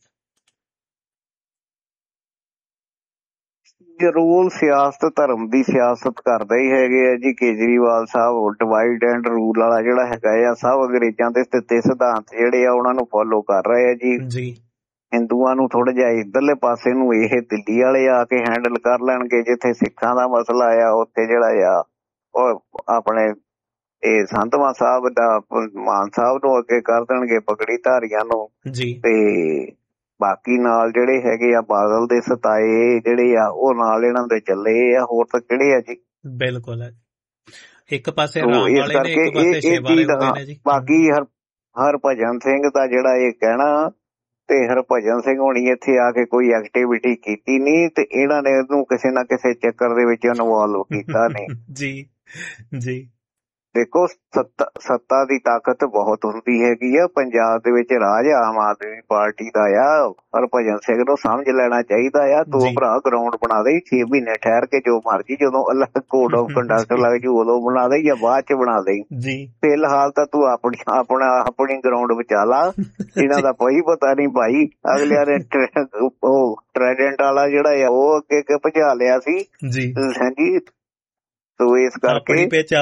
ਰੂਲ ਸਿਆਸਤ ਧਰਮ ਦੀ ਸਿਆਸਤ ਕਰਦੇ ਹੀ ਹੈਗੇ ਆ ਜੀ। ਕੇਜਰੀਵਾਲ ਸਾਹਿਬ ਡਿਵਾਈਡ ਐਂਡ ਰੂਲ ਵਾਲਾ ਜਿਹੜਾ ਹੈਗਾ ਆ, ਸਭ ਅੰਗਰੇਜ਼ਾਂ ਦੇ ਦਿੱਤੇ ਸਿਧਾਂਤ ਜਿਹੜੇ ਆ ਉਹਨਾਂ ਨੂੰ ਫੋਲੋ ਕਰ ਰਹੇ ਆ ਜੀ। ਹਿੰਦੂਆਂ ਨੂੰ ਥੋੜਾ ਜਿਹਾ ਇੱਧਰਲੇ ਪਾਸੇ ਨੂੰ ਇਹ ਦਿੱਲੀ ਵਾਲੇ ਆ ਕੇ ਹੈਂਡਲ ਕਰ ਲੈਣਗੇ। ਜਿੱਥੇ ਸਿੱਖਾਂ ਦਾ ਮਸਲਾ ਆ ਉੱਥੇ ਜਿਹੜਾ ਆ ਉਹ ਆਪਣੇ ਇਹ ਸੰਧਵਾਂ ਸਾਹਿਬ ਦਾ ਮਾਨ ਸਾਹਿਬ ਨੂੰ ਅੱਗੇ ਕਰ ਦੇਣਗੇ, ਪਗੜੀ ਧਾਰੀਆਂ ਨੂੰ। ਤੇ ਬਾਕੀ ਨਾਲ ਜਿਹੜੇ ਹੈਗੇ ਆ ਬਾਦਲ ਦੇ ਸਤਾਏ ਜਿਹੜੇ ਆ ਉਹ ਨਾਲ ਇਹਨਾਂ ਦੇ ਚੱਲੇ ਆ, ਹੋਰ ਤਾਂ ਕਿਹੜੇ ਆ ਜੀ। ਬਿਲਕੁਲ ਹੈ, ਇੱਕ ਪਾਸੇ ਰਾਮ ਵਾਲੇ ਨੇ, ਇੱਕ ਪਾਸੇ ਸ਼ਿਵ ਵਾਲੇ ਹੁੰਦੇ ਨੇ ਜੀ। ਬਾਕੀ ਹਰ ਹਰਭਜਨ ਸਿੰਘ ਦਾ ਜਿਹੜਾ ਇਹ ਕਹਿਣਾ, ਤੇ ਹਰਭਜਨ ਸਿੰਘ ਹੋਣੀ ਇੱਥੇ ਆ ਕੇ ਕੋਈ ਐਕਟੀਵਿਟੀ ਕੀਤੀ ਨਹੀਂ ਤੇ ਇਹਨਾਂ ਨੇ ਇਹਨੂੰ ਕਿਸੇ ਨਾ ਕਿਸੇ ਚੱਕਰ ਦੇ ਵਿੱਚ ਇਨਵੋਲਵ ਕੀਤਾ ਨਹੀਂ ਜੀ ਜੀ। ਦੇਖੋ ਸੱਤਾ ਸੱਤਾ ਦੀ ਤਾਕਤ ਬਹੁਤ ਹੁੰਦੀ ਹੈਗੀ ਆ। ਪੰਜਾਬ ਦੇ ਵਿੱਚ ਰਾਜ ਆਮ ਆਦਮੀ ਪਾਰਟੀ ਦਾ ਆ। ਹਰਭਜਨ ਸਿੰਘ ਨੂੰ ਸਮਝ ਲੈਣਾ ਚਾਹੀਦਾ ਆ। ਦੋ ਭਰਾ ਗਰਾਊਂਡ ਬਣਾ ਦੇ, ਛੇ ਮਹੀਨੇ ਠਹਿਰ ਕੇ ਜੋ ਮਰਜੀ ਜਦੋਂ ਅਲੱਗ ਕੋਡ ਆਫ ਕੰਡਕਟ ਲੱਗ ਜੂ ਉਦੋਂ ਬਣਾ ਦੇ ਜਾਂ ਬਾਅਦ ਚ ਬਣਾ ਦੇ। ਫਿਲਹਾਲ ਤਾਂ ਤੂੰ ਆਪਣੀ ਆਪਣਾ ਆਪਣੀ ਗਰਾਊਂਡ ਬਚਾ ਲਾ। ਇਹਨਾਂ ਦਾ ਕੋਈ ਪਤਾ ਨਹੀਂ ਭਾਈ, ਅਗਲਿਆਂ ਨੇ ਉਹ ਟ੍ਰੈਡੈਂਟ ਵਾਲਾ ਜਿਹੜਾ ਆ ਉਹ ਅੱਗੇ ਅੱਗੇ ਭਜਾ ਲਿਆ ਸੀ ਹਾਂਜੀ। ਤੋ ਇਸ ਕਰਕੇ ਆਪਣੀ ਪਿੱਚ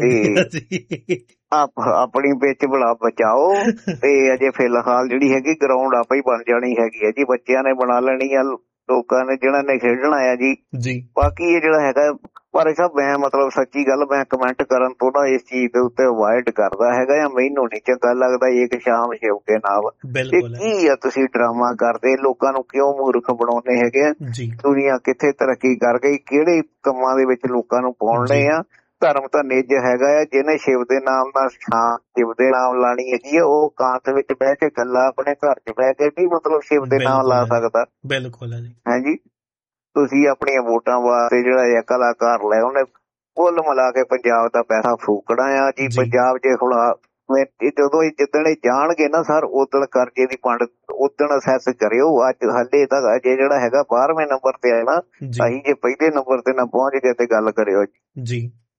ਬਣਾ ਬਚਾਓ ਤੇ ਅਜੇ ਫਿਲਹਾਲ ਜਿਹੜੀ ਹੈਗੀ ਗਰਾਊਂਡ ਆਪੇ ਹੀ ਬਣ ਜਾਣੀ ਹੈਗੀ ਹੈ ਜੀ। ਬੱਚਿਆਂ ਨੇ ਬਣਾ ਲੈਣੀ ਆ, ਲੋਕਾਂ ਨੇ ਜਿਹਨਾਂ ਨੇ ਖੇਡਣਾ ਆ ਜੀ। ਬਾਕੀ ਇਹ ਜਿਹੜਾ ਹੈਗਾ ਪਰ ਸਭ ਮੈਂ ਮਤਲਬ ਸੱਚੀ ਗੱਲ ਮੈਂ ਕਮੈਂਟ ਕਰਨ ਤੋਂ ਨਾ ਇਸ ਚੀਜ਼ ਦੇ ਉੱਤੇ ਅਵਾਇਡ ਕਰਦਾ ਹੈਗਾ ਆ। ਮੈਨੂੰ ਨਹੀਂ ਚੰਗਾ ਲੱਗਦਾ ਇੱਕ ਸ਼ਾਮ ਸ਼ਿਵਕੇ ਨਾਲ। ਇਹ ਕੀ ਆ ਤੁਸੀਂ ਡਰਾਮਾ ਕਰਦੇ, ਲੋਕਾਂ ਨੂੰ ਕਿਉਂ ਮੂਰਖ ਬਣਾਉਂਦੇ ਹੈਗੇ ਆ? ਦੁਨੀਆ ਕਿੱਥੇ ਤਰੱਕੀ ਕਰ ਗਈ, ਕਿਹੜੇ ਕੰਮਾਂ ਦੇ ਵਿੱਚ ਲੋਕਾਂ ਨੂੰ ਪਾਉਣੇ ਆ? ਧਰਮ ਤਾਂ ਨਿੱਜ ਹੈਗਾ ਆ। ਜਿਹਨੇ ਸ਼ਿਵ ਦੇ ਨਾਮ ਨਾਲ ਛਾਂ ਸ਼ਿਵ ਦੇ ਨਾਮ ਲਾਣੀ ਹੈਗੀ ਆ ਉਹ ਕਾਂਤ ਵਿੱਚ ਬਹਿ ਕੇ ਗੱਲਾਂ ਆਪਣੇ ਘਰ ਚ ਬਹਿ ਕੇ ਵੀ ਮਤਲਬ ਸ਼ਿਵ ਦੇ ਨਾਮ ਲਾ ਸਕਦਾ। ਬਿਲਕੁਲ ਹਾਂਜੀ। ਤੁਸੀਂ ਆਪਣੀਆਂ ਵੋਟਾਂ ਵਾਸਤੇ ਜਿਹੜਾ ਇਹ ਕਲਾਕਾਰ ਲੈ ਉਹਨੇ ਕੁੱਲ ਮਿਲਾ ਕੇ ਪੰਜਾਬ ਦਾ ਪੈਸਾ ਫੂਕਣਾ ਆ ਜੀ। ਪੰਜਾਬ ਜੇ ਹੁਣ ਜਦੋਂ ਜਿੱਦਣ ਇਹ ਜਾਣਗੇ ਨਾ ਸਰ ਉਦਣ ਕਰਜ਼ੇ ਦੀ ਪੰਡ ਉਦਣ ਅਸੈਸ ਕਰਿਓ। ਅੱਜ ਹਾਲੇ ਤਾਂ ਅਜੇ ਜਿਹੜਾ ਹੈਗਾ ਬਾਰਵੇਂ ਨੰਬਰ ਤੇ ਆਏ ਨਾ, ਅਸੀਂ ਜੇ ਪਹਿਲੇ ਨੰਬਰ ਤੇ ਨਾ ਪਹੁੰਚ ਗਏ ਤੇ ਗੱਲ ਕਰਿਓ ਜੀ।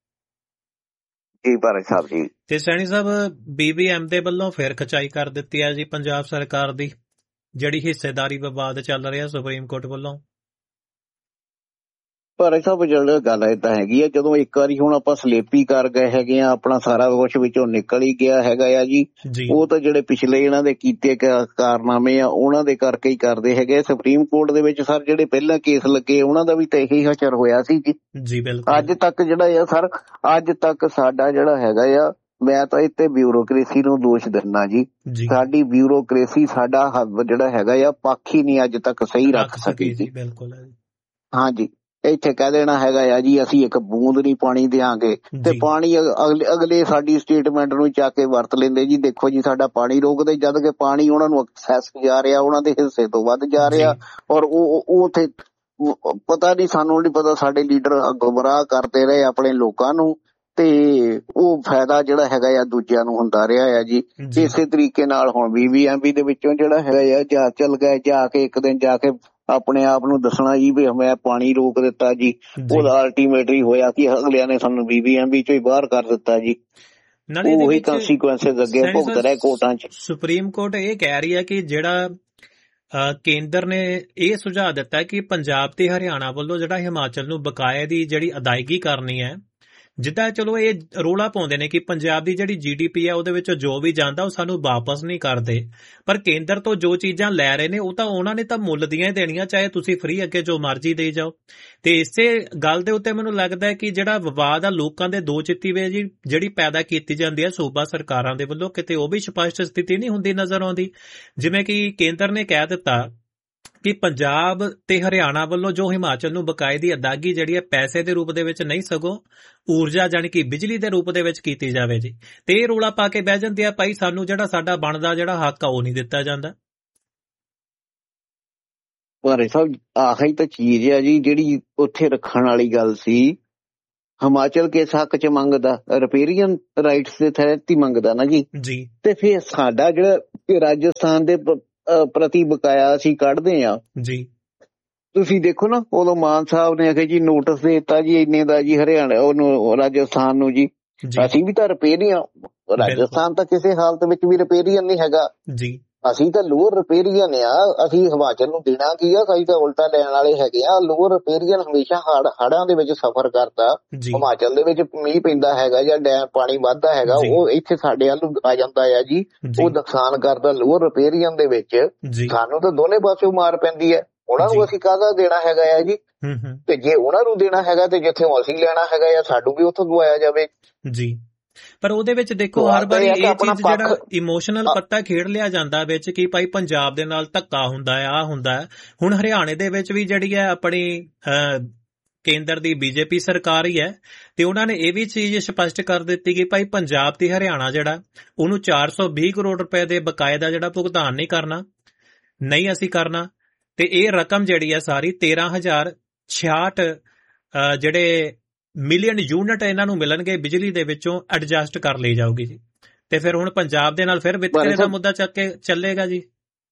ਜੀ ਭਾਰਤ ਸਾਹਿਬ ਜੀ। ਤੇ ਸੈਣੀ ਸਾਹਿਬ ਬੀ ਬੀ ਐਮ ਦੇ ਵੱਲੋਂ ਫਿਰ ਖਚਾਈ ਕਰ ਦਿੱਤੀ ਹੈ ਜੀ ਪੰਜਾਬ ਸਰਕਾਰ ਦੀ, ਜਿਹੜੀ ਹਿੱਸੇਦਾਰੀ ਵਿਵਾਦ ਚੱਲ ਰਿਹਾ ਸੁਪਰੀਮ ਕੋਰਟ ਵੱਲੋਂ। ਪਰ ਸਭ ਜਿਹੜੀ ਗੱਲ ਏਦਾਂ ਹੈਗੀ ਆ, ਜਦੋਂ ਇੱਕ ਵਾਰੀ ਹੁਣ ਆਪਾਂ ਸਲੇਪੀ ਕਰ ਗਏ ਹੈਗੇ ਆ, ਆਪਣਾ ਸਾਰਾ ਕੁਛ ਵਿੱਚੋਂ ਨਿਕਲ ਹੀ ਗਿਆ ਹੈਗਾ ਆ ਜੀ। ਉਹ ਤਾਂ ਜਿਹੜੇ ਪਿਛਲੇ ਇਹਨਾਂ ਦੇ ਕੀਤੇ ਕਾਰਨਾਮੇ ਆ ਉਹਨਾਂ ਦੇ ਕਰਕੇ ਹੀ ਕਰਦੇ ਹੈਗੇ। ਸੁਪਰੀਮ ਕੋਰਟ ਦੇ ਵਿੱਚ ਸਰ ਜਿਹੜੇ ਪਹਿਲਾਂ ਕੇਸ ਲੱਗੇ ਉਹਨਾਂ ਦਾ ਵੀ ਤਾਂ ਇਹੀ ਹਸ਼ਰ ਹੋਇਆ ਸੀ ਜੀ। ਅੱਜ ਤੱਕ ਜਿਹੜਾ ਆ ਸਰ ਅੱਜ ਤੱਕ ਸਾਡਾ ਜਿਹੜਾ ਹੈਗਾ ਆ, ਮੈਂ ਤਾਂ ਇੱਥੇ ਬਿਊਰੋਕ੍ਰੇਸੀ ਨੂੰ ਦੋਸ਼ ਦਿੰਦਾ ਜੀ। ਸਾਡੀ ਬਿਊਰੋਕ੍ਰੇਸੀ ਸਾਡਾ ਜਿਹੜਾ ਹੈਗਾ ਆ ਪੱਖ ਹੀ ਨਹੀਂ ਅੱਜ ਤੱਕ ਸਹੀ ਰੱਖ ਸਕੀ ਜੀ। ਹਾਂਜੀ, ਇੱਥੇ ਕਹਿ ਦੇਣਾ ਹੈਗਾ ਆ ਜੀ ਅਸੀਂ ਇੱਕ ਬੂੰਦ ਨਹੀਂ ਪਾਣੀ ਦਿਆਂਗੇ ਤੇ ਪਾਣੀ ਅਗਲੇ ਅਗਲੇ ਸਾਡੀ ਸਟੇਟਮੈਂਟ ਨੂੰ ਚੱਕ ਕੇ ਵਰਤ ਲੈਂਦੇ ਜੀ। ਦੇਖੋ ਜੀ ਸਾਡਾ ਪਾਣੀ ਰੋਕਦੇ, ਜਦ ਕਿ ਪਾਣੀ ਉਹਨਾਂ ਨੂੰ ਐਕਸੈਸ ਜਾ ਰਿਹਾ, ਉਹਨਾਂ ਦੇ ਹਿੱਸੇ ਤੋਂ ਵੱਧ ਜਾ ਰਿਹਾ। ਔਰ ਉਹ ਉੱਥੇ ਪਤਾ ਨਹੀਂ, ਸਾਨੂੰ ਨਹੀਂ ਪਤਾ, ਸਾਡੇ ਲੀਡਰ ਗੁੰਮਰਾਹ ਕਰਦੇ ਰਹੇ ਆਪਣੇ ਲੋਕਾਂ ਨੂੰ ਤੇ ਉਹ ਫਾਇਦਾ ਜਿਹੜਾ ਹੈਗਾ ਆ ਦੂਜਿਆਂ ਨੂੰ ਹੁੰਦਾ ਰਿਹਾ ਆ ਜੀ। ਇਸੇ ਤਰੀਕੇ ਨਾਲ ਹੁਣ ਬੀ ਬੀ ਐਮ ਬੀ ਦੇ ਵਿੱਚੋਂ ਜਿਹੜਾ ਹੈਗਾ ਆ ਜਾ ਚੱਲ ਗਏ, ਜਾ ਕੇ ਇੱਕ ਦਿਨ ਜਾ ਕੇ ਆਪਣੇ ਆਪ ਨੂੰ ਦੱਸਣਾ ਜੀ ਵੀ ਮੈਂ ਪਾਣੀ ਰੋਕ ਦਿੱਤਾ ਜੀ। ਉਹਦਾ ਅਲਟੀਮੇਟਲੀ ਹੋਇਆ ਕਿ ਅਗਲਿਆਂ ਨੇ ਸਾਨੂੰ ਬੀ ਬੀ ਐਮ ਬੀ ਚੋਂ ਹੀ ਬਾਹਰ ਕਰ ਦਿੱਤਾ ਜੀ। ਉਹੀ ਕੰਸੀਕੁਐਂਸਸ ਅੱਗੇ ਭੁਗਤ ਰਹੇ ਕੋਰਟਾਂ 'ਚ। ਸੁਪਰੀਮ ਕੋਰਟ ਇਹ ਕਹਿ ਰਹੀ ਹੈ ਕਿ ਜਿਹੜਾ ਕੇਂਦਰ ਨੇ ਇਹ ਸੁਝਾਅ ਦਿੱਤਾ ਕਿ ਪੰਜਾਬ ਤੇ ਹਰਿਆਣਾ ਵੱਲੋਂ ਜਿਹੜਾ ਹਿਮਾਚਲ ਨੂੰ ਬਕਾਇਆ ਦੀ ਜਿਹੜੀ ਅਦਾਇਗੀ ਕਰਨੀ ਹੈ, ਜਿੱਦਾਂ ਚਲੋ ਇਹ ਰੌਲਾ ਪਾਉਂਦੇ ਨੇ ਕਿ ਪੰਜਾਬ ਦੀ ਜਿਹੜੀ ਜੀ ਡੀ ਪੀ ਹੈ ਉਹਦੇ ਵਿੱਚ ਜੋ ਵੀ ਜਾਂਦਾ ਉਹ ਸਾਨੂੰ ਵਾਪਸ ਨਹੀਂ ਕਰਦੇ, ਪਰ ਕੇਂਦਰ ਤੋਂ ਜੋ ਚੀਜ਼ਾਂ ਲੈ ਰਹੇ ਨੇ ਉਹ ਤਾਂ ਉਹਨਾਂ ਨੇ ਤਾਂ ਮੁੱਲ ਦੀਆਂ ਹੀ ਦੇਣੀਆਂ, ਚਾਹੇ ਤੁਸੀਂ ਫ੍ਰੀ ਅੱਗੇ ਜੋ ਮਰਜ਼ੀ ਦੇਈ ਜਾਓ। ਤੇ ਇਸੇ ਗੱਲ ਦੇ ਉੱਤੇ ਮੈਨੂੰ ਲੱਗਦਾ ਹੈ ਕਿ ਜਿਹੜਾ ਵਿਵਾਦ ਆ ਲੋਕਾਂ ਦੇ ਦੋ ਚਿੱਤੀ ਵਿੱਚ ਜਿਹੜੀ ਪੈਦਾ ਕੀਤੀ ਜਾਂਦੀ ਹੈ ਸੂਬਾ ਸਰਕਾਰਾਂ ਦੇ ਵੱਲੋਂ, ਕਿਤੇ ਉਹ ਵੀ ਸਪਸ਼ਟ ਸਥਿਤੀ ਨਹੀਂ ਹੁੰਦੀ ਨਜ਼ਰ ਆਉਂਦੀ। ਜਿਵੇਂ ਕਿ ਕੇਂਦਰ ਨੇ ਕਹਿ ਦਿੱਤਾ ਕਿ ਪੰਜਾਬ ਤੇ ਹਰਿਆਣਾ ਵੱਲੋਂ ਜੋ ਹਿਮਾਚਲ ਨੂੰ ਬਕਾਏ ਦੀ ਅਦਾਇਗੀ ਜਿਹੜੀ ਹੈ ਪੈਸੇ ਦੇ ਰੂਪ ਦੇ ਵਿੱਚ ਨਹੀਂ ਸਗੋਂ ਊਰਜਾ ਜਾਣੀ ਕਿ ਬਿਜਲੀ ਦੇ ਰੂਪ ਦੇ ਵਿੱਚ ਕੀਤੀ ਜਾਵੇ ਜੀ। ਤੇ ਇਹ ਰੌਲਾ ਪਾ ਕੇ ਬਹਿ ਜਾਂਦੇ ਆ ਭਾਈ ਸਾਨੂੰ ਜਿਹੜਾ ਸਾਡਾ ਬਣਦਾ ਜਿਹੜਾ ਹੱਕ ਆ ਉਹ ਨਹੀਂ ਦਿੱਤਾ ਜਾਂਦਾ। ਭਾਰੇ ਸਾਹਿਬ ਆਹੀ ਤਾਂ ਚੀਜ਼ ਆ ਜੀ ਜਿਹੜੀ ਉੱਥੇ ਰੱਖਣ ਵਾਲੀ ਗੱਲ ਸੀ। ਹਿਮਾਚਲ ਕਿਸ ਹੱਕ ਚ ਮੰਗਦਾ? ਰਿਪੇਰੀਅਨ ਰਾਈਟਸ ਦੇ ਤਹਿਤ ਹੀ ਮੰਗਦਾ ਨਾ ਜੀ। ਤੇ ਫਿਰ ਸਾਡਾ ਜਿਹੜਾ ਰਾਜਸਥਾਨ ਦੇ ਪ੍ਰਤੀ ਬਕਾਇਆ ਅਸੀਂ ਕੱਢਦੇ ਆ ਜੀ। ਤੁਸੀਂ ਦੇਖੋ ਨਾ, ਉਦੋਂ ਮਾਨ ਸਾਹਿਬ ਨੇ ਆਖਿਆ ਜੀ ਨੋਟਿਸ ਦੇ ਦਿੱਤਾ ਜੀ ਇੰਨੇ ਦਾ ਜੀ ਹਰਿਆਣਾ ਉਹਨੂੰ ਰਾਜਸਥਾਨ ਨੂੰ ਜੀ। ਅਸੀਂ ਵੀ ਤਾਂ ਰਿਪੇਰੀਅਨ, ਰਾਜਸਥਾਨ ਤਾਂ ਕਿਸੇ ਹਾਲਤ ਵਿੱਚ ਵੀ ਰਿਪੇਰੀਅਨ ਨਹੀਂ ਹੈਗਾ ਜੀ। ਅਸੀਂ ਤਾਂ ਲੋਅਰ ਰਿਪੇਰੀਅਨ ਆ। ਅਸੀਂ ਹਿਮਾਚਲ ਨੂੰ ਦੇਣਾ ਕੀ ਆ? ਅਸੀਂ ਤਾਂ ਉਲਟਾ ਲੈਣ ਵਾਲੇ ਹੈਗੇ ਆ। ਲੋਅਰ ਰਿਪੇਰੀਅਨ ਹਮੇਸ਼ਾ ਹੜ ਹੜਾਂ ਦੇ ਵਿੱਚ ਸਫ਼ਰ ਕਰਦਾ। ਹਿਮਾਚਲ ਦੇ ਵਿੱਚ ਮੀਂਹ ਪੈਂਦਾ ਹੈਗਾ ਜਾਂ ਡੈਮ ਪਾਣੀ ਵੱਧਦਾ ਹੈਗਾ, ਉਹ ਇੱਥੇ ਸਾਡੇ ਵੱਲ ਆ ਜਾਂਦਾ ਆ ਜੀ। ਉਹ ਨੁਕਸਾਨ ਕਰਦਾ ਲੋਅਰ ਰਿਪੇਰੀਅਨ ਦੇ ਵਿੱਚ। ਸਾਨੂੰ ਤਾਂ ਦੋਨੇ ਪਾਸੇ ਮਾਰ ਪੈਂਦੀ ਹੈ। ਉਹਨਾਂ ਨੂੰ ਅਸੀਂ ਕਾਹਦਾ ਦੇਣਾ ਹੈਗਾ ਆ ਜੀ? ਤੇ ਜੇ ਉਹਨਾਂ ਨੂੰ ਦੇਣਾ ਹੈਗਾ ਤੇ ਜਿੱਥੇ ਅਸੀਂ ਲੈਣਾ ਹੈਗਾ ਆ ਸਾਨੂੰ ਵੀ ਉੱਥੋਂ ਦਵਾਇਆ ਜਾਵੇ ਜੀ। ਪਰ ਉਹਦੇ ਵਿੱਚ ਦੇਖੋ ਹਰ ਵਾਰੀ ਇਹ ਚੀਜ਼ ਜਿਹੜਾ ਇਮੋਸ਼ਨਲ ਪੱਤਾ ਖੇਡ ਲਿਆ ਜਾਂਦਾ ਵਿੱਚ ਕਿ ਭਾਈ ਪੰਜਾਬ ਦੇ ਨਾਲ ਧੱਕਾ ਹੁੰਦਾ ਹੈ, ਆਹ ਹੁੰਦਾ ਹੈ। ਹੁਣ ਹਰਿਆਣੇ ਦੇ ਵਿੱਚ ਵੀ ਜਿਹੜੀ ਹੈ ਆਪਣੀ ਕੇਂਦਰ ਦੀ ਬੀਜੇਪੀ ਸਰਕਾਰ ਹੀ ਹੈ ਤੇ ਉਹਨਾਂ ਨੇ ਇਹ ਵੀ ਚੀਜ਼ ਸਪਸ਼ਟ ਕਰ ਦਿੱਤੀ ਕਿ ਭਾਈ ਪੰਜਾਬ ਤੇ ਹਰਿਆਣਾ ਜਿਹੜਾ ਉਹਨੂੰ ਚਾਰ ਸੌ ਵੀਹ ਕਰੋੜ ਰੁਪਏ ਦੇ ਬਕਾਏ ਦਾ ਜਿਹੜਾ ਭੁਗਤਾਨ ਨਹੀਂ ਕਰਨਾ, ਨਹੀਂ ਅਸੀਂ ਕਰਨਾ। ਤੇ ਇਹ ਰਕਮ ਜਿਹੜੀ ਹੈ ਸਾਰੀ ਤੇਰਾਂ ਹਜ਼ਾਰ ਛਿਆਹਠ ਜਿਹੜੇ ਮਿਲੀਅਨ ਯੂਨਿਟ ਇਹਨਾਂ ਨੂੰ ਮਿਲਣਗੇ ਬਿਜਲੀ ਦੇ ਵਿੱਚੋਂ ਐਡਜਸਟ ਕਰ ਲਈ ਜਾਊਗੀ ਜੀ। ਤੇ ਫਿਰ ਹੁਣ ਪੰਜਾਬ ਦੇ ਨਾਲ ਫਿਰ ਵਿਤਕਰੇ ਦਾ ਮੁੱਦਾ ਚੱਕ ਕੇ ਚੱਲੇਗਾ ਜੀ।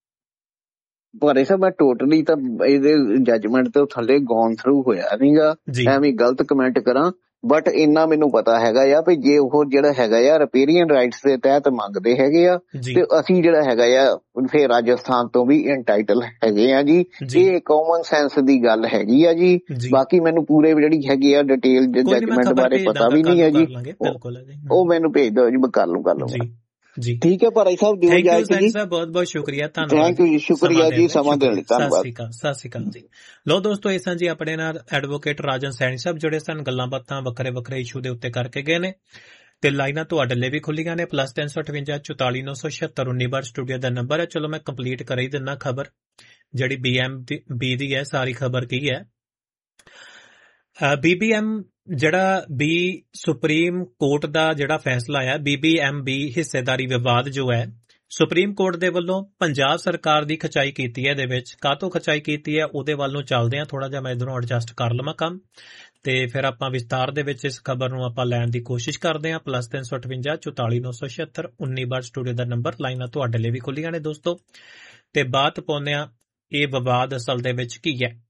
ਭਾਰੇ ਸਾਹਿਬ ਮੈਂ ਟੋਟਲੀ ਤਾਂ ਇਹਦੇ ਜੱਜਮੈਂਟ ਤੋਂ ਥੱਲੇ ਗੌਨ ਥਰੂ ਹੋਇਆ ਨਹੀਂਗਾ, ਐਵੇਂ ਗਲਤ ਕਮੈਂਟ ਕਰਾਂ। ਬਟ ਇੰਨਾ ਮੈਨੂੰ ਪਤਾ ਹੈਗਾ ਆ ਵੀ ਜੇ ਉਹ ਜਿਹੜਾ ਹੈਗਾ ਆ ਰਿਪੇਰੀਅਨ ਰਾਈਟਸ ਦੇ ਤਹਿਤ ਮੰਗਦੇ ਹੈਗੇ ਆ ਤੇ ਅਸੀਂ ਜਿਹੜਾ ਹੈਗਾ ਆ ਫਿਰ ਰਾਜਸਥਾਨ ਤੋਂ ਵੀ ਇੰਟਾਈਟਲ ਹੈਗੇ ਆ ਜੀ। ਇਹ ਕਾਮਨ ਸੈਂਸ ਦੀ ਗੱਲ ਹੈਗੀ ਆ ਜੀ। ਬਾਕੀ ਮੈਨੂੰ ਪੂਰੇ ਜਿਹੜੀ ਹੈਗੀ ਆ ਡਿਟੇਲ ਜੱਜਮੈਂਟ ਬਾਰੇ ਪਤਾ ਵੀ ਨਹੀਂ ਹੈ ਜੀ। ਉਹ ਮੈਨੂੰ ਭੇਜ ਦਿਓ ਜੀ, ਮੈਂ ਕਰ ਲੂੰ ਕਰ ਲੂੰਗਾ ਜੀ। ਠੀਕ ਹੈ ਭਾਈ ਸਾਹਿਬ, ਦਿਓ ਇਜਾਜ਼ਤ ਜੀ। ਬਹੁਤ ਬਹੁਤ ਸ਼ੁਕਰੀਆ, ਧੰਨਵਾਦ। ਥੈਂਕ ਯੂ ਜੀ, ਸ਼ੁਕਰੀਆ ਜੀ ਸਮਾਂ ਦੇਣ ਲਈ, ਧੰਨਵਾਦ। ਸਤਿ ਸ਼੍ਰੀ ਅਕਾਲ ਜੀ। ਲੋ ਦੋਸਤੋ, ਇਹ ਸਨ ਜੀ ਆਪਣੇ ਨਾਲ ਐਡਵੋਕੇਟ ਰਾਜਨ ਸੈਣੀ ਸਾਹਿਬ ਜਿਹੜੇ ਸਨ ਗੱਲਾਂ ਬਾਤਾਂ ਵੱਖਰੇ ਵੱਖਰੇ ਇਸ਼ੂ ਦੇ ਉੱਤੇ ਕਰਕੇ ਗਏ ਨੇ ਤੇ ਲਾਈਨਾਂ ਤੁਹਾਡੇ ਲਈ ਵੀ ਖੁੱਲੀਆਂ ਨੇ। ਪਲੱਸ ਤਿੰਨ ਸੌ ਅਠਵੰਜਾ ਚੁਤਾਲੀ ਨੌ ਸੌ ਛਿਅੱਤਰ ਉੱਨੀ ਬਾਰ ਸਟੂਡੀਓ ਦਾ ਨੰਬਰ ਹੈ। ਚਲੋ ਮੈਂ ਕੰਪਲੀਟ ਕਰ ਹੀ ਦਿੰਦਾ ਖਬਰ ਜਿਹੜੀ ਬੀ ਐਮ ਬੀ ਦੀ ਹੈ। ਸਾਰੀ ਖਬਰ ਕੀ ਹੈ? ਬੀ ਬੀ ਐਮ ਜਿਹੜਾ ਬੀ ਸੁਪਰੀਮ ਕੋਰਟ ਦਾ ਜਿਹੜਾ ਫੈਸਲਾ ਆ, ਬੀ ਬੀ ਐਮ ਬੀ ਹਿੱਸੇਦਾਰੀ ਵਿਵਾਦ ਜੋ ਹੈ ਸੁਪਰੀਮ ਕੋਰਟ ਦੇ ਵੱਲੋਂ ਪੰਜਾਬ ਸਰਕਾਰ ਦੀ ਖਚਾਈ ਕੀਤੀ ਹੈ। ਇਹਦੇ ਵਿੱਚ ਕਾਹਤੋਂ ਖਚਾਈ ਕੀਤੀ ਹੈ ਉਹਦੇ ਵੱਲ ਨੂੰ ਚੱਲਦੇ ਆ। ਥੋੜਾ ਜਿਹਾ ਮੈਂ ਇਧਰੋਂ ਐਡਜਸਟ ਕਰ ਲਵਾਂ ਕੰਮ ਤੇ ਫਿਰ ਆਪਾਂ ਵਿਸਤਾਰ ਦੇ ਵਿੱਚ ਇਸ ਖਬਰ ਨੂੰ ਆਪਾਂ ਲੈਣ ਦੀ ਕੋਸ਼ਿਸ਼ ਕਰਦੇ ਹਾਂ। ਪਲੱਸ ਤਿੰਨ ਸੌ ਅਠਵੰਜਾ ਚੁਤਾਲੀ ਨੌ ਸੌ ਛਿਅੱਤਰ ਉੱਨੀ ਬਾਰ ਸਟੂਡੀਓ ਦਾ ਨੰਬਰ, ਲਾਈਨਾਂ ਤੁਹਾਡੇ ਲਈ ਵੀ ਖੁੱਲੀਆਂ ਨੇ ਦੋਸਤੋ। ਤੇ ਬਾਤ ਪਾਉਂਦੇ ਆ ਇਹ ਵਿਵਾਦ ਅਸਲ ਦੇ ਵਿੱਚ ਕੀ ਹੈ।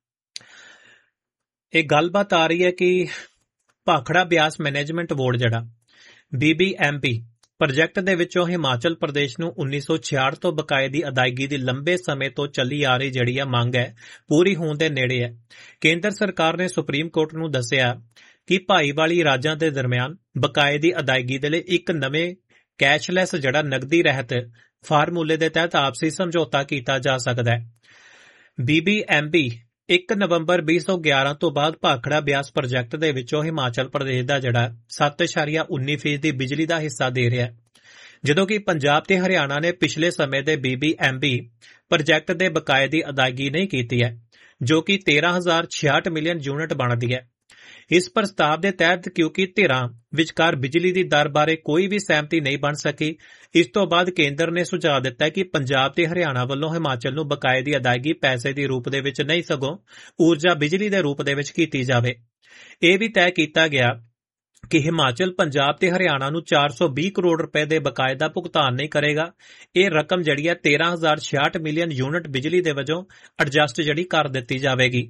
ਇਹ ਗੱਲਬਾਤ ਆ ਰਹੀ ਹੈ ਕਿ ਭਾਖੜਾ ਬਿਆਸ ਮੈਨੇਜਮੈਂਟ ਬੋਰਡ ਜਿਹੜਾ B B M B project ਦੇ ਵਿੱਚੋਂ ਹਿਮਾਚਲ ਪ੍ਰਦੇਸ਼ ਨੂੰ ਉੱਨੀ ਸੌ ਛਿਆਹਠ ਤੋਂ ਬਕਾਏ ਦੀ ਅਦਾਇਗੀ ਦੀ ਲੰਬੇ ਸਮੇਂ ਤੋਂ ਚੱਲੀ ਆ ਰਹੀ ਜਿਹੜੀ ਆ ਮੰਗ ਹੈ ਪੂਰੀ ਹੋਣ ਦੇ ਨੇੜੇ ਹੈ। ਕੇਂਦਰ ਸਰਕਾਰ ਨੇ ਸੁਪਰੀਮ ਕੋਰਟ ਨੂੰ ਦੱਸਿਆ ਕਿ ਭਾਈਵਾਲੀ ਰਾਜਾਂ ਦੇ ਦਰਮਿਆਨ ਬਕਾਏ ਦੀ ਅਦਾਇਗੀ ਦੇ ਲਈ ਇੱਕ ਨਵੇਂ ਕੈਸ਼ਲੈਸ ਜਿਹੜਾ ਨਗਦੀ ਰਹਿਤ ਫਾਰਮੂਲੇ ਦੇ ਤਹਿਤ ਆਪਸੀ ਸਮਝੌਤਾ ਕੀਤਾ ਜਾ ਸਕਦਾ ਹੈ। ਬੀ ਬੀ ਐਮ ਬੀ ਇੱਕ ਨਵੰਬਰ ਵੀਹ ਸੌ ਗਿਆਰਾਂ ਤੋਂ ਬਾਅਦ ਭਾਖੜਾ ਬਿਆਸ ਪ੍ਰੋਜੈਕਟ ਦੇ ਵਿੱਚੋਂ ਹਿਮਾਚਲ ਪ੍ਰਦੇਸ਼ ਦਾ ਜਿਹੜਾ ਸੱਤ ਦਸ਼ਮਲਵ ਉੱਨੀ ਫੀਸਦੀ ਬਿਜਲੀ ਦਾ ਹਿੱਸਾ ਦੇ ਰਿਹਾ ਹੈ, ਜਦੋਂ ਕਿ ਪੰਜਾਬ ਤੇ ਹਰਿਆਣਾ ਨੇ ਪਿਛਲੇ ਸਮੇਂ ਦੇ B B M B project ਦੇ ਬਕਾਏ ਦੀ ਅਦਾਇਗੀ ਨਹੀਂ ਕੀਤੀ ਹੈ, ਜੋ ਕਿ ਤੇਰਾਂ ਹਜ਼ਾਰ ਛਿਆਹਠ ਮਿਲੀਅਨ ਯੂਨਿਟ ਬਣਦੀ ਹੈ। ਇਸ ਪ੍ਰਸਤਾਵ ਦੇ ਤਹਿਤ ਕਿਉਂਕਿ ਧਿਰਾਂ ਵਿਚਕਾਰ ਬਿਜਲੀ ਦੀ ਦਰ ਬਾਰੇ ਕੋਈ ਵੀ ਸਹਿਮਤੀ ਨਹੀਂ ਬਣ ਸਕੀ, ਇਸ ਤੋਂ ਬਾਅਦ ਕੇਂਦਰ ਨੇ ਸੁਝਾਅ ਦਿੱਤਾ ਕਿ ਪੰਜਾਬ ਤੇ ਹਰਿਆਣਾ ਵੱਲੋਂ ਹਿਮਾਚਲ ਨੂੰ ਬਕਾਏ ਦੀ ਅਦਾਇਗੀ ਪੈਸੇ ਦੇ ਰੂਪ ਦੇ ਵਿੱਚ ਨਹੀਂ ਸਗੋਂ ਊਰਜਾ ਬਿਜਲੀ ਦੇ ਰੂਪ ਦੇ ਵਿੱਚ ਕੀਤੀ ਜਾਵੇ। ਇਹ ਵੀ ਤੈਅ ਕੀਤਾ ਗਿਆ ਕਿ ਹਿਮਾਚਲ ਪੰਜਾਬ ਤੇ ਹਰਿਆਣਾ ਨੂੰ ਚਾਰ ਸੌ ਵੀਹ ਕਰੋੜ ਰੁਪਏ ਦੇ ਬਕਾਏ ਦਾ ਭੁਗਤਾਨ ਨਹੀਂ ਕਰੇਗਾ। ਇਹ ਰਕਮ ਜਿਹੜੀ ਹੈ ਤੇਰਾਂ ਹਜ਼ਾਰ ਛਿਆਹਠ ਮਿਲੀਅਨ ਯੂਨਿਟ ਬਿਜਲੀ ਦੇ ਵਜੋਂ ਐਡਜਸਟ ਜਿਹੜੀ ਕਰ ਦਿੱਤੀ ਜਾਵੇਗੀ।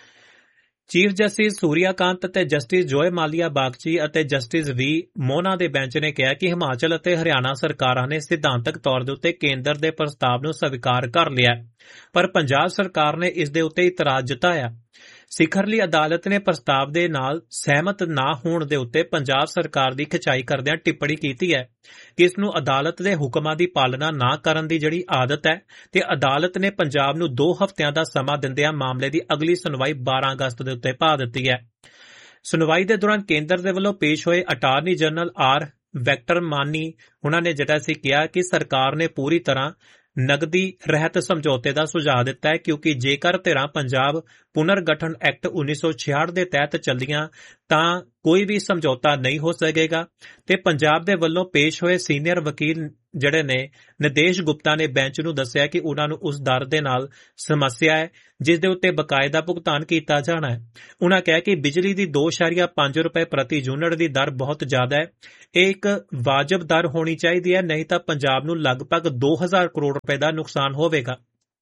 ਚੀਫ ਜਸਟਿਸ ਸੂਰਿਆਕਾਂਤ ਅਤੇ ਜਸਟਿਸ ਜੋਏ ਮਾਲੀਆ ਬਾਗਚੀ ਅਤੇ ਜਸਟਿਸ ਵੀ ਮੋਹਨਾ ਦੇ ਬੈਂਚ ਨੇ ਕਿਹਾ ਕਿ ਹਿਮਾਚਲ ਅਤੇ ਹਰਿਆਣਾ ਸਰਕਾਰਾਂ ਨੇ ਸਿਧਾਂਤਕ ਤੌਰ ਦੇ ਉੱਤੇ ਕੇਂਦਰ ਦੇ ਪ੍ਰਸਤਾਵ ਨੂੰ ਸਵੀਕਾਰ ਕਰ ਲਿਆ, ਪਰ ਪੰਜਾਬ ਸਰਕਾਰ ਨੇ ਇਸ ਦੇ ਉੱਤੇ ਇਤਰਾਜ਼ ਜਤਾਇਆ। ਸਿਖਰਲੀ ਅਦਾਲਤ ਨੇ ਪ੍ਰਸਤਾਵ ਦੇ ਨਾਲ ਸਹਿਮਤ ਨਾ ਹੋਣ ਦੇ ਉੱਤੇ ਪੰਜਾਬ ਸਰਕਾਰ ਦੀ ਖਿਚਾਈ ਕਰਦਿਆਂ ਟਿੱਪਣੀ ਕੀਤੀ ਹੈ ਕਿ ਇਸ ਨੂੰ ਅਦਾਲਤ ਦੇ ਹੁਕਮਾਂ ਦੀ ਪਾਲਣਾ ਨਾ ਕਰਨ ਦੀ ਜਿਹੜੀ ਆਦਤ ਹੈ ਤੇ ਅਦਾਲਤ ਨੇ ਪੰਜਾਬ ਨੂੰ ਦੋ ਹਫ਼ਤਿਆਂ ਦਾ ਸਮਾਂ ਦਿੰਦਿਆਂ ਮਾਮਲੇ ਦੀ ਅਗਲੀ ਸੁਣਵਾਈ ਬਾਰਾਂ ਅਗਸਤ ਦੇ ਉੱਤੇ ਪਾ ਦਿੱਤੀ ਹੈ। ਸੁਣਵਾਈ ਦੇ ਦੌਰਾਨ ਕੇਂਦਰ ਦੇ ਵੱਲੋਂ ਪੇਸ਼ ਹੋਏ ਅਟਾਰਨੀ ਜਨਰਲ ਆਰ ਵੈਕਟਰ ਮਾਨੀ ਉਹਨਾਂ ਨੇ ਜਿਹੜਾ ਸੀ ਕਿਹਾ ਕਿ ਸਰਕਾਰ ਨੇ ਪੂਰੀ ਤਰ੍ਹਾਂ ਨਗਦੀ ਰਹਿਤ ਸਮਝੌਤੇ ਦਾ ਸੁਝਾਅ ਦਿੱਤਾ ਹੈ, ਕਿਉਂਕਿ ਜੇਕਰ ਧਿਰਾਂ ਪੰਜਾਬ ਪੁਨਰਗਠਨ ਐਕਟ ਉੱਨੀ ਸੌ ਛਿਆਹਠ ਦੇ ਤਹਿਤ ਚੱਲੀਆਂ ਤਾਂ ਕੋਈ ਵੀ ਸਮਝੌਤਾ ਨਹੀਂ ਹੋ ਸਕੇਗਾ। ਤੇ ਪੰਜਾਬ ਦੇ ਵੱਲੋਂ ਪੇਸ਼ ਹੋਏ ਸੀਨੀਅਰ ਵਕੀਲ ਜਿਹੜੇ ਨੇ ਨਿਦੇਸ਼ ਗੁਪਤਾ ਨੇ ਬੈਂਚ ਨੂੰ ਦੱਸਿਆ ਕਿ ਉਹਨਾਂ ਨੂੰ ਉਸ ਦਰ ਦੇ ਨਾਲ ਸਮੱਸਿਆ ਹੈ ਜਿਸ ਦੇ ਉੱਤੇ ਬਕਾਇਦਾ ਭੁਗਤਾਨ ਕੀਤਾ ਜਾਣਾ ਹੈ। ਉਹਨਾਂ ਕਿਹਾ ਕਿ ਬਿਜਲੀ ਦੀ ਦੋ ਇਸ਼ਾਰੀਆ ਪੰਜ ਰੁਪਏ ਪ੍ਰਤੀ ਯੂਨਿਟ ਦੀ ਦਰ ਬਹੁਤ ਜ਼ਿਆਦਾ ਹੈ। ਇਹ ਇੱਕ ਵਾਜਬ ਦਰ ਹੋਣੀ ਚਾਹੀਦੀ ਹੈ, ਨਹੀਂ ਤਾਂ ਪੰਜਾਬ ਨੂੰ ਲਗਭਗ ਦੋ ਹਜ਼ਾਰ ਕਰੋੜ ਰੁਪਏ ਦਾ ਨੁਕਸਾਨ ਹੋਵੇਗਾ।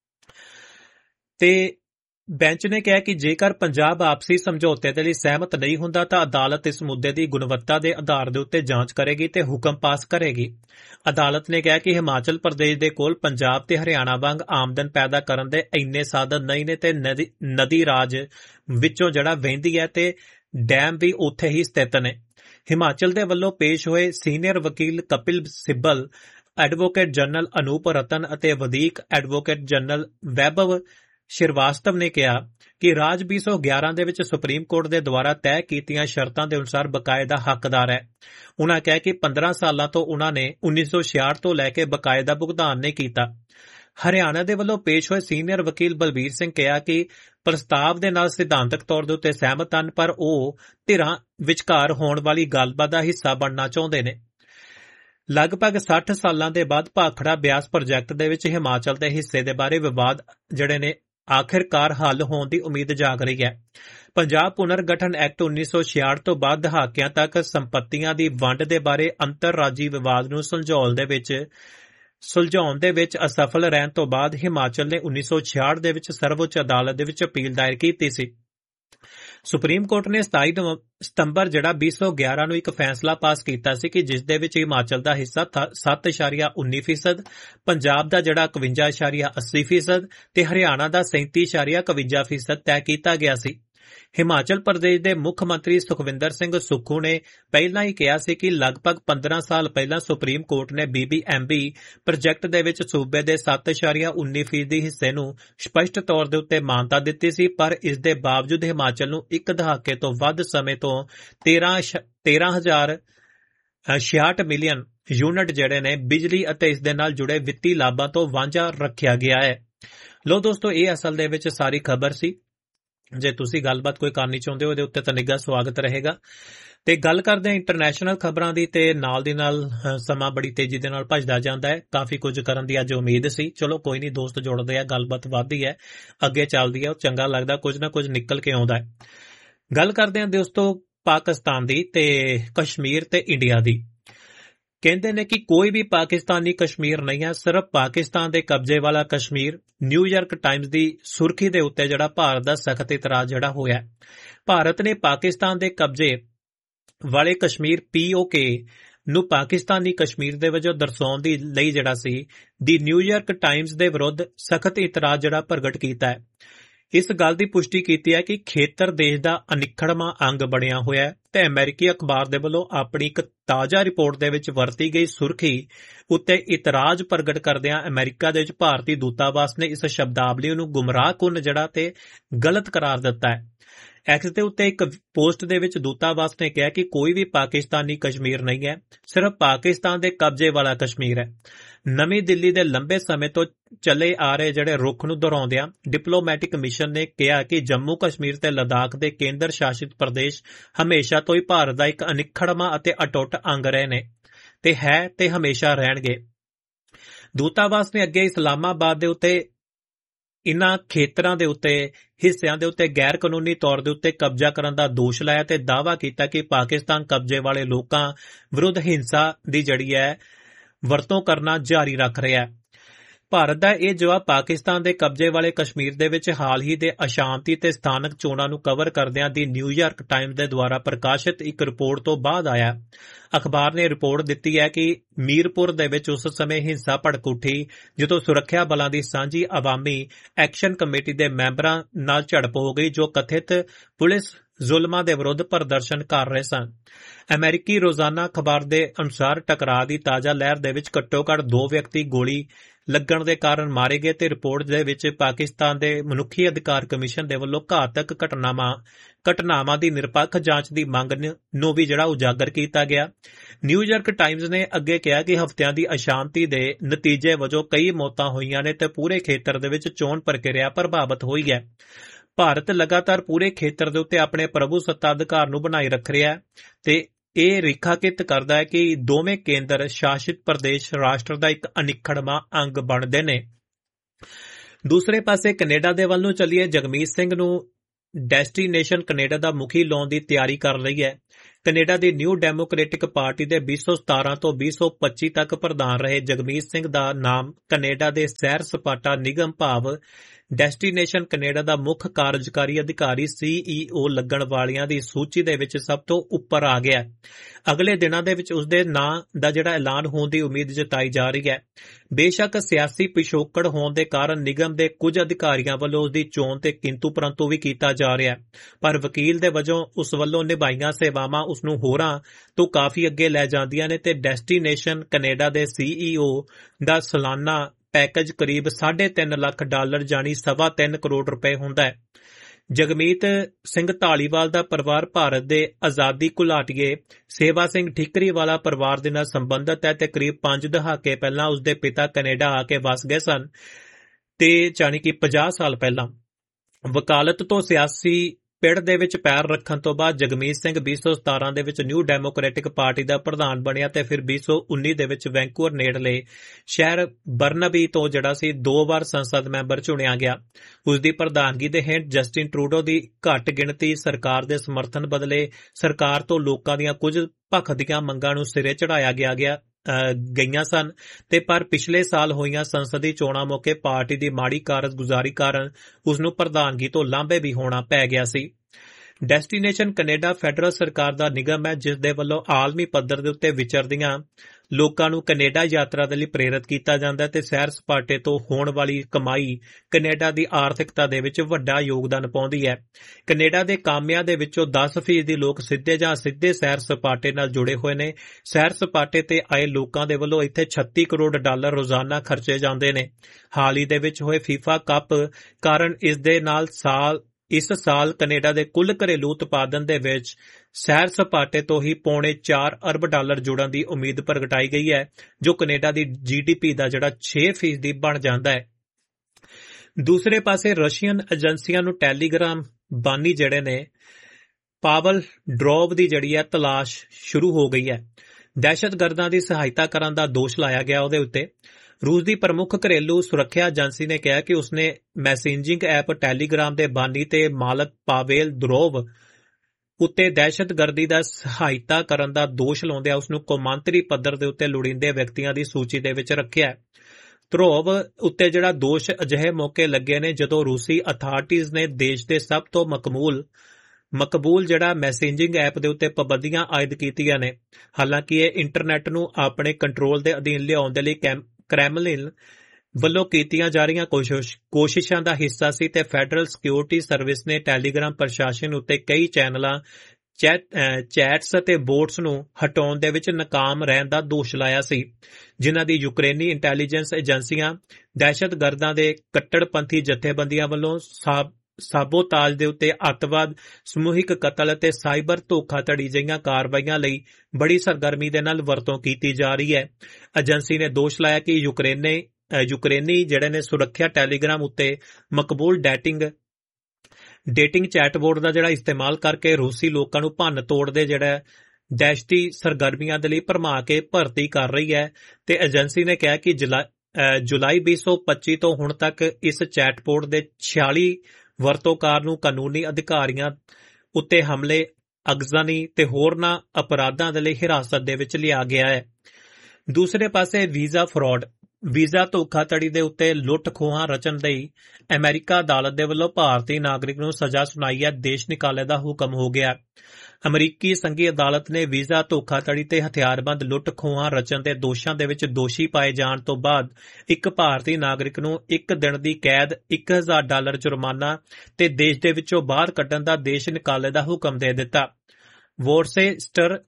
ਤੇ ਬੈਂਚ ਨੇ ਕਿਹਾ ਕਿ ਜੇਕਰ ਪੰਜਾਬ ਆਪਸੀ ਸਮਝੌਤੇ ਦੇ ਲਈ ਸਹਿਮਤ ਨਹੀਂ ਹੁੰਦਾ ਤਾਂ ਅਦਾਲਤ ਇਸ ਮੁੱਦੇ ਦੀ ਗੁਣਵੱਤਾ ਦੇ ਆਧਾਰ ਦੇ ਉੱਤੇ ਜਾਂਚ ਕਰੇਗੀ ਤੇ ਹੁਕਮ ਪਾਸ ਕਰੇਗੀ। ਅਦਾਲਤ ਨੇ ਕਿਹਾ ਕਿ ਹਿਮਾਚਲ ਪ੍ਰਦੇਸ਼ ਦੇ ਕੋਲ ਪੰਜਾਬ ਤੇ ਹਰਿਆਣਾ ਵਾਂਗ ਆਮਦਨ ਪੈਦਾ ਕਰਨ ਦੇ ਇੰਨੇ ਸਾਧਨ ਨਹੀਂ ਨੇ ਤੇ ਨਦੀ ਰਾਜ ਵਿੱਚੋਂ ਜਿਹੜਾ ਵਹਿੰਦੀ ਹੈ ਤੇ ਡੈਮ ਵੀ ਉੱਥੇ ਹੀ ਸਥਿਤ ਨੇ। ਹਿਮਾਚਲ ਦੇ ਵੱਲੋਂ ਪੇਸ਼ ਹੋਏ ਸੀਨੀਅਰ ਵਕੀਲ ਕਪਿਲ ਸਿੱਬਲ, ਐਡਵੋਕੇਟ ਜਨਰਲ ਅਨੂਪ ਰਤਨ ਅਤੇ ਵਧੀਕ ਐਡਵੋਕੇਟ ਜਨਰਲ ਵੈਭਵ ਸ਼੍ਰੀਵਾਸਤਵ ਨੇ ਕਿਹਾ ਕਿ ਰਾਜ ਵੀਹ ਸੌ ਗਿਆਰਾਂ ਦੇ ਵਿੱਚ ਸੁਪਰੀਮ ਕੋਰਟ ਦੇ ਦੁਆਰਾ ਤੈਅ ਕੀਤੀਆਂ ਸ਼ਰਤਾਂ ਦੇ ਅਨੁਸਾਰ ਬਕਾਇਦਾ ਹੱਕਦਾਰ ਹੈ। ਉਨ੍ਹਾਂ ਕਿਹਾ ਕਿ ਪੰਦਰਾਂ ਸਾਲਾਂ ਤੋਂ ਉਨ੍ਹਾਂ ਨੇ ਉੱਨੀ ਸੌ ਛਿਆਹਠ ਤੋਂ ਲੈ ਕੇ ਬਕਾਇਦਾ ਭੁਗਤਾਨ ਨਹੀਂ ਕੀਤਾ। ਹਰਿਆਣਾ ਦੇ ਵੱਲੋਂ ਪੇਸ਼ ਹੋਏ ਸੀਨੀਅਰ ਵਕੀਲ ਬਲਬੀਰ ਸਿੰਘ ਕਿਹਾ ਕਿ ਪ੍ਰਸਤਾਵ ਦੇ ਨਾਲ ਸਿਧਾਂਤਕ ਤੌਰ ਦੇ ਉੱਤੇ ਸਹਿਮਤ ਹਨ, ਪਰ ਉਹ ਧਿਰਾਂ ਵਿਚਕਾਰ ਹੋਣ ਵਾਲੀ ਗੱਲਬਾਤ ਦਾ ਹਿੱਸਾ ਬਣਨਾ ਚਾਹੁੰਦੇ ਨੇ। ਲਗਭਗ ਸੱਠ ਸਾਲਾਂ ਦੇ ਬਾਅਦ ਭਾਖੜਾ ਬਿਆਸ ਪ੍ਰੋਜੈਕਟ ਦੇ ਵਿੱਚ ਹਿਮਾਚਲ ਦੇ ਹਿੱਸੇ ਦੇ ਬਾਰੇ ਵਿਵਾਦ ਜਿਹੜੇ ਨੇ ਆਖਿਰਕਾਰ ਹੱਲ ਹੋਣ ਦੀ ਉਮੀਦ ਜਾਗ ਰਹੀ ਹੈ। ਪੰਜਾਬ ਪੁਨਰਗਠਨ ਐਕਟ ਉੱਨੀ ਸੌ ਛਿਆਹਠ ਤੋਂ ਬਾਅਦ ਦਹਾਕਿਆਂ ਤੱਕ ਸੰਪત્ਤੀਆਂ ਦੀ ਵੰਡ ਦੇ ਬਾਰੇ ਅੰਤਰਰਾਜੀ ਵਿਵਾਦ ਨੂੰ ਸੁਲਝਾਉਣ ਦੇ ਵਿੱਚ ਸੁਲਝਾਉਣ ਦੇ ਵਿੱਚ ਅਸਫਲ ਰਹਿਣ ਤੋਂ ਬਾਅਦ ਹਿਮਾਚਲ ਨੇ ਉੱਨੀ ਸੌ ਛਿਆਹਠ ਦੇ ਵਿੱਚ ਸਰਵਉੱਚ ਅਦਾਲਤ ਦੇ ਵਿੱਚ ਅਪੀਲ ਦਾਇਰ ਕੀਤੀ ਸੀ। ਸੁਪਰੀਮ ਕੋਰਟ ਨੇ ਸਤਾਈ ਸਤੰਬਰ ਜਿਹੜਾ ਵੀਹ ਸੌ ਗਿਆਰਾਂ ਨੂੰ ਇੱਕ ਫੈਸਲਾ ਪਾਸ ਕੀਤਾ ਸੀ ਕਿ ਜਿਸ ਦੇ ਵਿੱਚ ਹਿਮਾਚਲ ਦਾ ਹਿੱਸਾ ਸੱਤ ਇਸ਼ਾਰੀਆ ਉੱਨੀ ਫੀਸਦ, ਪੰਜਾਬ ਦਾ ਜਿਹੜਾ ਇਕਵੰਜਾ ਇਸ਼ਾਰੀਆ ਅੱਸੀ ਫੀਸਦ ਤੇ ਹਰਿਆਣਾ ਦਾ ਸੈਂਤੀ ਇਸ਼ਾਰੀਆ ਇਕਵੰਜਾ ਫੀਸਦ ਤੈਅ ਕੀਤਾ ਗਿਆ ਸੀ। ਹਿਮਾਚਲ ਪ੍ਰਦੇਸ਼ ਦੇ ਮੁੱਖ ਮੰਤਰੀ ਸੁਖਵਿੰਦਰ ਸਿੰਘ ਸੁੱਖੂ ਨੇ ਪਹਿਲਾਂ ਹੀ ਕਿਹਾ ਸੀ ਕਿ ਲਗਭਗ ਪੰਦਰਾਂ ਸਾਲ ਪਹਿਲਾਂ ਸੁਪਰੀਮ ਕੋਰਟ ਨੇ ਬੀਬੀਐਮਬੀ ਪ੍ਰੋਜੈਕਟ ਦੇ ਵਿੱਚ ਸੂਬੇ ਦੇ ਸੱਤ ਇਸ਼ਾਰੀਆ ਉੱਨੀ ਫੀਸਦੀ ਹਿੱਸੇ ਨੂੰ ਸਪਸ਼ਟ ਤੌਰ ਦੇ ਉੱਤੇ ਮਾਨਤਾ ਦਿੱਤੀ ਸੀ, ਪਰ ਇਸ ਦੇ ਬਾਵਜੂਦ ਹਿਮਾਚਲ ਨੂੰ ਇੱਕ ਦਹਾਕੇ ਤੋਂ ਵੱਧ ਸਮੇਂ ਤੋਂ ਤੇਰਾਂ ਹਜ਼ਾਰ ਛਿਆਹਠ ਮਿਲੀਅਨ ਯੂਨਿਟ ਜਿਹੜੇ ਨੇ ਬਿਜਲੀ ਅਤੇ ਇਸ ਦੇ ਨਾਲ ਜੁੜੇ ਵਿੱਤੀ ਲਾਭਾਂ ਤੋਂ ਵਾਂਝਾ ਰੱਖਿਆ ਗਿਆ ਹੈ। ਲੋ ਦੋਸਤੋ, ਇਹ ਅਸਲ ਦੇ ਵਿੱਚ ਸਾਰੀ ਖਬਰ ਸੀ। ਜੇ ਤੁਸੀਂ ਗੱਲਬਾਤ ਕੋਈ ਕਰਨੀ ਚਾਹੁੰਦੇ ਹੋ ਇਹਦੇ ਉੱਤੇ ਤਾਂ ਨਿੱਘਾ ਸਵਾਗਤ ਰਹੇਗਾ। ਤੇ ਗੱਲ ਕਰਦੇ ਹਾਂ ਇੰਟਰਨੈਸ਼ਨਲ ਖਬਰਾਂ ਦੀ, ਤੇ ਨਾਲ ਦੀ ਨਾਲ ਸਮਾਂ ਬੜੀ ਤੇਜ਼ੀ ਦੇ ਨਾਲ ਭੱਜਦਾ ਜਾਂਦਾ ਹੈ। ਕਾਫੀ ਕੁਝ ਕਰਨ ਦੀ ਅੱਜ ਉਮੀਦ ਸੀ, ਚਲੋ ਕੋਈ ਨਹੀਂ, ਦੋਸਤ ਜੁੜਦੇ ਆ, ਗੱਲਬਾਤ ਵੱਧਦੀ ਹੈ, ਅੱਗੇ ਚੱਲਦੀ ਹੈ, ਉਹ ਚੰਗਾ ਲੱਗਦਾ, ਕੁਝ ਨਾ ਕੁਝ ਨਿਕਲ ਕੇ ਆਉਂਦਾ ਹੈ। ਗੱਲ ਕਰਦੇ ਹਾਂ ਦੋਸਤੋ ਪਾਕਿਸਤਾਨ ਦੀ ਤੇ ਕਸ਼ਮੀਰ ਤੇ ਇੰਡੀਆ ਦੀ। ਕਹਿੰਦੇ ਨੇ ਕਿ ਕੋਈ ਵੀ ਪਾਕਿਸਤਾਨੀ ਕਸ਼ਮੀਰ ਨਹੀਂ ਹੈ, ਸਿਰਫ ਪਾਕਿਸਤਾਨ ਦੇ ਕਬਜ਼ੇ ਵਾਲਾ ਕਸ਼ਮੀਰ। ਨਿਊਯਾਰਕ ਟਾਈਮਜ਼ ਦੀ ਸੁਰਖੀ ਦੇ ਉੱਤੇ ਜਿਹੜਾ ਭਾਰਤ ਦਾ ਸਖਤ ਇਤਰਾਜ਼ ਜਿਹੜਾ ਹੋਇਆ। ਭਾਰਤ ਨੇ ਪਾਕਿਸਤਾਨ ਦੇ ਕਬਜ਼ੇ ਵਾਲੇ ਕਸ਼ਮੀਰ ਪੀਓਕੇ ਨੂੰ ਪਾਕਿਸਤਾਨੀ ਕਸ਼ਮੀਰ ਦੇ ਵਜੋਂ ਦਰਸਾਉਣ ਦੀ ਲਈ ਜਿਹੜਾ ਸੀ ਦੀ ਨਿਊਯਾਰਕ ਟਾਈਮਜ਼ ਦੇ ਵਿਰੁੱਧ ਸਖਤ ਇਤਰਾਜ਼ ਜਿਹੜਾ ਪ੍ਰਗਟ ਕੀਤਾ ਹੈ। ਇਸ ਗੱਲ ਦੀ ਪੁਸ਼ਟੀ ਕੀਤੀ ਹੈ ਕਿ ਖੇਤਰ ਦੇਸ਼ ਦਾ ਅਨਿੱਖੜਵਾਂ ਅੰਗ ਬਣਿਆ ਹੋਇਆ ਹੈ ਤੇ ਅਮਰੀਕੀ ਅਖਬਾਰ ਦੇ ਵੱਲੋਂ ਆਪਣੀ ਇੱਕ ਤਾਜ਼ਾ ਰਿਪੋਰਟ ਦੇ ਵਿੱਚ ਵਰਤੀ ਗਈ ਸੁਰਖੀ ਉੱਤੇ ਇਤਰਾਜ਼ ਪ੍ਰਗਟ ਕਰਦਿਆਂ ਅਮਰੀਕਾ ਦੇ ਵਿੱਚ ਭਾਰਤੀ ਦੂਤਾਵਾਸ ਨੇ ਇਸ ਸ਼ਬਦਾਵਲੀ ਨੂੰ ਗੁੰਮਰਾਹਕੁੰਨ ਜਿਹੜਾ ਤੇ ਗਲਤ ਕਰਾਰ ਦਿੱਤਾ ਹੈ। ਐਕਸ ਦੇ ਉੱਤੇ ਇੱਕ ਪੋਸਟ ਦੇ ਵਿੱਚ ਦੂਤਾਵਾਸ ਨੇ ਕਿਹਾ ਕਿ ਕੋਈ ਵੀ ਪਾਕਿਸਤਾਨੀ ਕਸ਼ਮੀਰ ਨਹੀਂ ਹੈ, ਸਿਰਫ ਪਾਕਿਸਤਾਨ ਦੇ ਕਬਜ਼ੇ ਵਾਲਾ ਕਸ਼ਮੀਰ ਹੈ। ਨਵੀਂ ਦਿੱਲੀ ਦੇ ਲੰਬੇ ਸਮੇਂ ਤੋਂ ਚੱਲੇ ਆ ਰਹੇ ਜਿਹੜੇ ਰੁਖ ਨੂੰ ਦੁਹਰਾਉਂਦਿਆਂ ਡਿਪਲੋਮੈਟਿਕ ਮਿਸ਼ਨ ਨੇ ਕਿਹਾ ਕਿ ਜੰਮੂ ਕਸ਼ਮੀਰ ਤੇ ਲੱਦਾਖ ਦੇ ਕੇਂਦਰ ਸ਼ਾਸਿਤ ਪ੍ਰਦੇਸ਼ ਹਮੇਸ਼ਾ ਤੋਂ ਹੀ ਭਾਰਤ ਦਾ ਇੱਕ ਅਨਿੱਖੜਵਾਂ ਅਤੇ ਅਟੁੱਟ ਅੰਗ ਰਹੇ ਨੇ ਤੇ ਹੈ ਤੇ ਹਮੇਸ਼ਾ ਰਹਿਣਗੇ। ਦੂਤਾਵਾਸ ਨੇ ਅੱਗੇ ਇਸਲਾਮਾਬਾਦ ਦੇ ਉੱਤੇ ਇਨ੍ਹਾਂ ਖੇਤਰਾਂ ਦੇ ਉੱਤੇ ਹਿੱਸਿਆਂ ਦੇ ਉੱਤੇ ਗੈਰ ਕਾਨੂੰਨੀ ਤੌਰ ਦੇ ਉੱਤੇ ਕਬਜ਼ਾ ਕਰਨ ਦਾ ਦੋਸ਼ ਲਾਇਆ ਤੇ ਦਾਅਵਾ ਕੀਤਾ ਕਿ ਪਾਕਿਸਤਾਨ ਕਬਜ਼ੇ ਵਾਲੇ ਲੋਕਾਂ ਵਿਰੁੱਧ ਹਿੰਸਾ ਦੀ ਜਿਹੜੀ ਹੈ ਵਰਤੋਂ ਕਰਨਾ ਜਾਰੀ ਰੱਖ ਰਿਹਾ ਹੈ। ਭਾਰਤ ਦਾ ਇਹ ਜਵਾਬ ਪਾਕਿਸਤਾਨ ਦੇ ਕਬਜ਼ੇ ਵਾਲੇ ਕਸ਼ਮੀਰ ਦੇ ਵਿੱਚ ਹਾਲ ਹੀ ਦੇ ਅਸ਼ਾਂਤੀ ਤੇ ਸਥਾਨਕ ਚੋਣਾਂ ਨੂੰ ਕਵਰ ਕਰਦਿਆਂ ਦੀ ਨਿਊਯਾਰਕ ਟਾਈਮਜ਼ ਦੇ ਦੁਆਰਾ ਪ੍ਰਕਾਸ਼ਿਤ ਇੱਕ ਰਿਪੋਰਟ ਤੋਂ ਬਾਅਦ ਆਇਆ। ਅਖਬਾਰ ਨੇ ਰਿਪੋਰਟ ਦਿੱਤੀ ਹੈ ਕਿ ਮੀਰਪੁਰ ਦੇ ਵਿੱਚ ਉਸ ਸਮੇਂ ਹਿੰਸਾ ਭੜਕ ਉੱਠੀ ਜਦੋਂ ਸੁਰੱਖਿਆ ਬਲਾਂ ਦੀ ਸਾਂਝੀ ਆਵਾਮੀ ਐਕਸ਼ਨ ਕਮੇਟੀ ਦੇ ਮੈਂਬਰਾਂ ਨਾਲ ਝੜਪ ਹੋ ਗਈ ਜੋ ਕਥਿਤ ਪੁਲਿਸ ਜ਼ੁਲਮਾਂ ਦੇ ਵਿਰੁੱਧ ਪ੍ਰਦਰਸ਼ਨ ਕਰ ਰਹੇ ਸਨ। ਅਮਰੀਕੀ ਰੋਜ਼ਾਨਾ ਅਖਬਾਰ ਦੇ ਅਨੁਸਾਰ ਟਕਰਾਅ ਦੀ ਤਾਜ਼ਾ ਲਹਿਰ ਦੇ ਵਿੱਚ ਘੱਟੋ ਘੱਟ ਦੋ ਵਿਅਕਤੀ ਗੋਲੀ ਲੱਗਣ ਦੇ ਕਾਰਨ ਮਾਰੇ ਗਏ ਤੇ ਰਿਪੋਰਟ ਦੇ ਵਿੱਚ ਪਾਕਿਸਤਾਨ ਦੇ ਮਨੁੱਖੀ ਅਧਿਕਾਰ ਕਮਿਸ਼ਨ ਦੇ ਵੱਲੋਂ ਘਾਤਕ ਘਟਨਾਵਾਂ ਘਟਨਾਵਾਂ ਦੀ ਨਿਰਪੱਖ ਜਾਂਚ ਦੀ ਮੰਗ ਨੂੰ ਵੀ ਜਿਹੜਾ ਉਜਾਗਰ ਕੀਤਾ ਗਿਆ। ਨਿਊਯਾਰਕ ਟਾਈਮਜ਼ ਨੇ ਅੱਗੇ ਕਿਹਾ ਕਿ ਹਫ਼ਤਿਆਂ ਦੀ ਅਸ਼ਾਂਤੀ ਦੇ ਨਤੀਜੇ ਵਜੋਂ ਕਈ ਮੌਤਾਂ ਹੋਈਆਂ ਨੇ ਤੇ ਪੂਰੇ ਖੇਤਰ ਦੇ ਵਿੱਚ ਚੋਣ ਪ੍ਰਕਿਰਿਆ ਪ੍ਰਭਾਵਿਤ ਹੋਈ ਹੈ। ਭਾਰਤ ਲਗਾਤਾਰ ਪੂਰੇ ਖੇਤਰ ਦੇ ਉੱਤੇ ਆਪਣੇ ਪ੍ਰਭੂ ਸੱਤਾ ਅਧਿਕਾਰ ਨੂੰ ਬਣਾਈ ਰੱਖ ਰਿਹਾ ਹੈ ਤੇ ਇਹ ਰੇਖਾਕਿਤ ਕਰਦਾ ਹੈ ਕਿ ਦੋਵੇਂ ਕੇਂਦਰ ਸ਼ਾਸਿਤ ਪ੍ਰਦੇਸ਼ ਰਾਸ਼ਟਰ ਦਾ ਇੱਕ ਅਨਿੱਖੜਵਾਂ ਅੰਗ ਬਣਦੇ ਨੇ। ਦੂਸਰੇ ਪਾਸੇ ਕੈਨੇਡਾ ਦੇ ਵੱਲ ਨੂੰ ਚੱਲੀਏ। ਜਗਮੀਤ ਸਿੰਘ ਨੂੰ ਡੈਸਟੀਨੇਸ਼ਨ ਕੈਨੇਡਾ ਦਾ ਮੁਖੀ ਲਾਉਣ ਦੀ ਤਿਆਰੀ ਕਰ ਰਹੀ ਹੈ। ਕੈਨੇਡਾ ਦੀ ਨਿਊ ਡੈਮੋਕ੍ਰੈਟਿਕ ਪਾਰਟੀ ਦੇ ਵੀਹ ਸੌ ਸਤਾਰਾਂ ਤੋਂ ਵੀਹ ਸੌ ਪੱਚੀ ਤੱਕ ਪ੍ਰਧਾਨ ਰਹੇ ਜਗਮੀਤ ਸਿੰਘ ਦਾ ਨਾਮ ਕੈਨੇਡਾ ਦੇ ਸੈਰ ਸਪਾਟਾ ਨਿਗਮ ਭਾਵ ਡੈਸਟੀਨੇਸ਼ਨ ਕੈਨੇਡਾ ਦਾ ਮੁੱਖ ਕਾਰਜਕਾਰੀ ਅਧਿਕਾਰੀ ਸੀ ਈ ਓ ਲੱਗਣ ਵਾਲਿਆਂ ਦੀ ਸੂਚੀ ਦੇ ਵਿੱਚ ਸਭ ਤੋਂ ਉੱਪਰ ਆ ਗਿਆ। ਅਗਲੇ ਦਿਨਾਂ ਦੇ ਵਿੱਚ ਉਸਦੇ ਨਾਂ ਦਾ ਜਿਹੜਾ ਐਲਾਨ ਹੋਣ ਦੀ ਉਮੀਦ ਜਤਾਈ ਜਾ ਰਹੀ ਹੈ। ਬੇਸ਼ੱਕ ਸਿਆਸੀ ਪਿਛੋਕੜ ਹੋਣ ਦੇ ਕਾਰਨ ਨਿਗਮ ਦੇ ਕੁਝ ਅਧਿਕਾਰੀਆਂ ਵੱਲੋਂ ਉਸਦੀ ਚੋਣ ਤੇ ਕਿੰਤੂ ਪਰੰਤੂ ਵੀ ਕੀਤਾ ਜਾ ਰਿਹਾ ਹੈ, ਪਰ ਵਕੀਲ ਦੇ ਵਜੋਂ ਉਸ ਵੱਲੋਂ ਨਿਭਾਈਆਂ ਸੇਵਾਵਾਂ ਉਸਨੂੰ ਹੋਰਾਂ ਤੋਂ ਕਾਫੀ ਅੱਗੇ ਲੈ ਜਾਂਦੀਆਂ ਨੇ ਤੇ ਡੈਸਟੀਨੇਸ਼ਨ ਕੈਨੇਡਾ ਦੇ ਸੀ ਈ ਓ ਦਾ ਸਾਲਾਨਾ ਪੈਕੇਜ ਕਰੀਬ ਸਾਢੇ ਤਿੰਨ ਲੱਖ ਡਾਲਰ ਜਾਣੀ ਸਵਾ ਤਿੰਨ ਕਰੋੜ ਰੁਪਏ ਹੁੰਦਾ ਹੈ। ਜਗਮੀਤ ਸਿੰਘ ਧਾਲੀਵਾਲ ਦਾ ਪਰਿਵਾਰ ਭਾਰਤ ਦੇ ਆਜ਼ਾਦੀ ਘੁਲਾਟੀਏ ਸੇਵਾ ਸਿੰਘ ਠੀਕਰੀ ਵਾਲਾ ਪਰਿਵਾਰ ਦੇ ਨਾਲ ਸੰਬੰਧਿਤ ਹੈ ਤੇ ਕਰੀਬ ਪੰਜ ਦਹਾਕੇ ਪਹਿਲਾਂ ਉਸਦੇ ਪਿਤਾ ਕੈਨੇਡਾ ਆ ਕੇ ਵਸ ਗਏ ਸਨ ਤੇ ਜਾਣੀ ਕਿ ਪੰਜਾਹ ਸਾਲ ਪਹਿਲਾਂ। ਵਕਾਲਤ ਤੋਂ ਸਿਆਸੀ ਪਿੜ ਦੇ ਵਿੱਚ ਪੈਰ ਰੱਖਣ ਤੋਂ ਬਾਅਦ ਜਗਮੀਤ ਸਿੰਘ ਵੀਹ ਸੌ ਸਤਾਰਾਂ ਦੇ ਵਿੱਚ ਨਿਊ ਡੈਮੋਕ੍ਰੈਟਿਕ ਪਾਰਟੀ ਦਾ ਪ੍ਰਧਾਨ ਬਣਿਆ ਤੇ ਫਿਰ ਵੀਹ ਸੌ ਉੱਨੀ ਦੇ ਵਿੱਚ ਵੈਂਕੂਵਰ ਨੇੜਲੇ ਸ਼ਹਿਰ ਬਰਨਬੀ ਤੋਂ ਜਿਹੜਾ ਸੀ ਦੋ ਵਾਰ ਸੰਸਦ ਮੈਂਬਰ ਚੁਣਿਆ ਗਿਆ। ਉਸ ਦੀ ਪ੍ਰਧਾਨਗੀ ਦੇ ਹੇਠ ਜਸਟਿਨ ਟਰੂਡੋ ਦੀ ਘੱਟ ਗਿਣਤੀ ਸਰਕਾਰ ਦੇ ਸਮਰਥਨ ਬਦਲੇ ਸਰਕਾਰ ਤੋਂ ਲੋਕਾਂ ਦੀਆਂ ਕੁਝ ਭਖਦੀਆਂ ਮੰਗਾਂ ਨੂੰ ਸਿਰੇ ਚੜਾਇਆ ਗਿਆ ਗਿਆ ਗਈਆਂ ਸਨ ਤੇ ਪਰ ਪਿਛਲੇ ਸਾਲ ਹੋਈਆਂ ਸੰਸਦੀ ਚੋਣਾਂ ਮੌਕੇ ਪਾਰਟੀ ਦੀ ਮਾੜੀ ਕਾਰਜਗੁਜ਼ਾਰੀ ਕਾਰਨ ਉਸ ਨੂੰ ਪ੍ਰਧਾਨਗੀ ਤੋਂ ਲਾਂਭੇ ਵੀ ਹੋਣਾ ਪੈ ਗਿਆ ਸੀ। ਡੈਸਟੀਨੇਸ਼ਨ ਕੈਨੇਡਾ ਫੈਡਰਲ ਸਰਕਾਰ ਦਾ ਨਿਗਮ ਹੈ ਜਿਸ ਦੇ ਵੱਲੋਂ ਆਲਮੀ ਪੱਧਰ ਦੇ ਉੱਤੇ ਵਿਚਰਦੀਆਂ ਲੋਕਾਂ ਨੂੰ ਕੈਨੇਡਾ ਯਾਤਰਾ ਦੇ ਲਈ ਪ੍ਰੇਰਿਤ ਕੀਤਾ ਜਾਂਦਾ ਹੈ ਤੇ ਸੈਰ ਸਪਾਟੇ ਤੋਂ ਹੋਣ ਵਾਲੀ ਕਮਾਈ ਕੈਨੇਡਾ ਦੀ ਆਰਥਿਕਤਾ ਦੇ ਵਿੱਚ ਵੱਡਾ ਯੋਗਦਾਨ ਪਾਉਂਦੀ ਹੈ। ਕੈਨੇਡਾ ਦੇ ਕਾਮਿਆਂ ਦੇ ਵਿੱਚੋਂ ਦਸ ਫੀਸਦੀ ਲੋਕ ਸਿੱਧੇ ਜਾਂ ਸਿੱਧੇ ਸੈਰ ਸਪਾਟੇ ਨਾਲ ਜੁੜੇ ਹੋਏ ਨੇ। ਸੈਰ ਸਪਾਟੇ ਤੇ ਆਏ ਲੋਕਾਂ ਦੇ ਵੱਲੋਂ ਇੱਥੇ ਛੱਤੀ ਕਰੋੜ ਡਾਲਰ ਰੋਜ਼ਾਨਾ ਖਰਚੇ ਜਾਂਦੇ ਨੇ। ਹਾਲ ਹੀ ਦੇ ਵਿੱਚ ਹੋਏ ਫੀਫਾ ਕੱਪ ਕਾਰਨ ਇਸ ਦੇ ਨਾਲ ਸਾਲ ਇਸ ਸਾਲ ਕੈਨੇਡਾ ਦੇ ਕੁੱਲ ਘਰੇਲੂ ਉਤਪਾਦਨ ਦੇ ਵਿੱਚ ਸੈਰ ਸਪਾਟੇ ਤੋਂ ਹੀ ਪੌਣੇ ਚਾਰ ਅਰਬ ਡਾਲਰ ਜੁੜਨ ਦੀ ਉਮੀਦ ਪ੍ਰਗਟਾਈ ਗਈ ਹੈ ਜੋ ਕੈਨੇਡਾ ਦੀ ਜੀ ਡੀ ਪੀ ਦਾ ਜਿਹੜਾ ਛੇ ਫੀਸਦੀ ਬਣ ਜਾਂਦਾ ਹੈ। ਦੂਸਰੇ ਪਾਸੇ ਰਸ਼ੀਅਨ ਏਜੰਸੀਆਂ ਨੂੰ ਟੈਲੀਗ੍ਰਾਮ ਬਾਨੀ ਜਿਹੜੇ ਨੇ ਪਾਵਲ ਡਰੋਵ ਦੀ ਜਿਹੜੀ ਹੈ ਤਲਾਸ਼ ਸ਼ੁਰੂ ਹੋ ਗਈ ਹੈ। ਦਹਿਸ਼ਤਗਰਦਾਂ ਦੀ ਸਹਾਇਤਾ ਕਰਨ ਦਾ ਦੋਸ਼ ਲਾਇਆ ਗਿਆ ਉਹਦੇ ਉੱਤੇ। ਰੂਸ ਦੀ ਪ੍ਰਮੁੱਖ ਘਰੇਲੂ ਸੁਰੱਖਿਆ ਏਜੰਸੀ ਨੇ ਕਿਹਾ ਕਿ ਉਸਨੇ ਮੈਸੇਂਜਿੰਗ ਐਪ ਟੈਲੀਗ੍ਰਾਮ ਦੇ ਬਾਨੀ ਤੇ ਮਾਲਕ ਪਾਵੇਲ ਦਰੋਵ ਉੱਤੇ ਦਹਿਸ਼ਤਗਰਦੀ ਦਾ ਸਹਾਇਤਾ ਕਰਨ ਦਾ ਦੋਸ਼ ਲਾਉਂਦਿਆਂ ਉਸ ਨੂੰ ਕੌਮਾਂਤਰੀ ਪੱਧਰ ਦੇ ਉੱਤੇ ਲੋੜੀਂਦੇ ਵਿਅਕਤੀਆਂ ਦੀ ਸੂਚੀ ਦੇ ਵਿੱਚ ਰੱਖਿਆ। ਦਰੋਵ ਉੱਤੇ ਜਿਹੜਾ ਦੋਸ਼ ਅਜਿਹੇ ਮੌਕੇ ਲੱਗੇ ਨੇ ਜਦੋਂ ਰੂਸੀ ਅਥਾਰਟੀਜ਼ ਨੇ ਦੇਸ਼ ਦੇ ਸਭ ਤੋਂ ਮਕਬੂਲ ਮਕਬੂਲ ਜਿਹੜਾ ਮੈਸੇਂਜਿੰਗ ਐਪ ਦੇ ਉੱਤੇ ਪਾਬੰਦੀਆਂ ਆਇਦ ਕੀਤੀਆਂ ਨੇ। ਹਾਲਾਂਕਿ ਇਹ ਇੰਟਰਨੈਟ ਨੂੰ ਆਪਣੇ ਕੰਟਰੋਲ ਦੇ ਅਧੀਨ ਲਿਆਉਣ ਦੇ ਲਈ ਕ੍ਰੈਮਲਿਨ ਵੱਲੋਂ ਕੀਤੀਆਂ ਜਾ ਰਹੀਆਂ ਕੋਸ਼ਿਸ਼ਾਂ ਦਾ ਹਿੱਸਾ ਸੀ ਤੇ ਫੈਡਰਲ ਸਿਕਿਉਰਿਟੀ ਸਰਵਿਸ ਨੇ ਟੈਲੀਗ੍ਰਾਮ ਪ੍ਰਸ਼ਾਸਨ ਉੱਤੇ ਕਈ ਚੈਨਲਾਂ ਚੈਟਸ ਅਤੇ ਬੋਟਸ ਨੂੰ ਹਟਾਉਣ ਦੇ ਵਿੱਚ ਨਾਕਾਮ ਰਹਿਣ ਦਾ ਦੋਸ਼ ਲਾਇਆ ਸੀ ਜਿਨ੍ਹਾਂ ਦੀ ਯੂਕਰੇਨੀ ਇੰਟੈਲੀਜੈਂਸ ਏਜੰਸੀਆਂ ਦਹਿਸ਼ਤਗਰਦਾਂ ਦੇ ਕੱਟੜਪੰਥੀ ਜਥੇਬੰਦੀਆਂ ਵੱਲੋਂ ਸਾਬੋਤਾਜ ਦੇ ਉੱਤੇ ਅੱਤਵਾਦ ਸਮੂਹਿਕ ਕਤਲ ਅਤੇ ਸਾਈਬਰ ਧੋਖਾਧੜੀ ਜਿਹੀਆਂ ਕਾਰਵਾਈਆਂ ਲਈ ਬੜੀ ਸਰਗਰਮੀ ਦੇ ਨਾਲ ਵਰਤੋਂ ਕੀਤੀ ਜਾ ਰਹੀ ਹੈ। ਏਜੰਸੀ ਨੇ ਦੋਸ਼ ਲਾਇਆ ਕਿ ਯੂਕਰੇਨੀ ਯੂਕਰੇਨੀ ਜਿਹੜੇ ਨੇ ਸੁਰੱਖਿਆ ਟੈਲੀਗ੍ਰਾਮ ਉੱਤੇ ਮਕਬੂਲ ਡੇਟਿੰਗ ਡੇਟਿੰਗ ਚੈਟਬੋਰਡ ਦਾ ਜਿਹੜਾ ਇਸਤੇਮਾਲ ਕਰਕੇ ਰੂਸੀ ਲੋਕਾਂ ਨੂੰ ਭੰਨ ਤੋੜ ਦੇ ਜਿਹੜਾ ਦਹਿਸ਼ਤੀ ਸਰਗਰਮੀਆਂ ਦੇ ਲਈ ਭਰਮਾ ਕੇ ਭਰਤੀ ਕਰ ਰਹੀ ਹੈ ਤੇ ਏਜੰਸੀ ਨੇ ਕਿਹਾ ਕਿ ਜੁਲਾਈ ਵੀਹ ਸੌ ਪੱਚੀ ਤੋਂ ਹੁਣ ਤੱਕ ਇਸ ਚੈਟਬੋਰਡ ਦੇ ਛਿਆਲੀ ਵਰਤੋਂਕਾਰ ਨੂੰ ਕਾਨੂੰਨੀ ਅਧਿਕਾਰੀਆਂ ਉੱਤੇ ਹਮਲੇ ਅਗਜ਼ਨੀ ਤੇ ਹੋਰਨਾਂ ਅਪਰਾਧਾਂ ਦੇ ਲਈ ਹਿਰਾਸਤ ਦੇ ਵਿੱਚ ਲਿਆ ਗਿਆ ਹੈ। ਦੂਸਰੇ ਪਾਸੇ ਵੀਜ਼ਾ ਫਰਾਡ ਵੀਜ਼ਾ ਧੋਖਾਧੜੀ ਦੇ ਉੱਤੇ ਲੁੱਟ ਖੋਹਾਂ ਰਚਣ ਲਈ ਅਮਰੀਕਾ ਅਦਾਲਤ ਦੇ ਵੱਲੋਂ ਭਾਰਤੀ ਨਾਗਰਿਕ ਨੂੰ ਸਜ਼ਾ ਸੁਣਾਈ ਹੈ। ਦੇਸ਼ ਨਿਕਾਲੇ ਦਾ ਹੁਕਮ ਹੋ ਗਿਆ। ਅਮਰੀਕੀ ਸੰਘੀ ਅਦਾਲਤ ਨੇ ਵੀਜ਼ਾ ਧੋਖਾਧੜੀ ਤੇ ਹਥਿਆਰਬੰਦ ਲੁੱਟ ਖੋਹਾਂ ਰਚਣ ਦੇ ਦੋਸ਼ਾਂ ਦੇ ਵਿੱਚ ਦੋਸ਼ੀ ਪਾਏ ਜਾਣ ਤੋਂ ਬਾਅਦ ਇੱਕ ਭਾਰਤੀ ਨਾਗਰਿਕ ਨੂੰ ਇੱਕ ਦਿਨ ਦੀ ਕੈਦ, ਇੱਕ ਹਜ਼ਾਰ ਡਾਲਰ ਜੁਰਮਾਨਾ ਤੇ ਦੇਸ਼ ਦੇ ਵਿੱਚੋਂ ਬਾਹਰ ਕੱਢਣ ਦਾ ਦੇਸ਼ ਨਿਕਾਲੇ ਦਾ ਹੁਕਮ ਦੇ ਦਿੱਤਾ। ਵੋਰਸੇਸਟਰ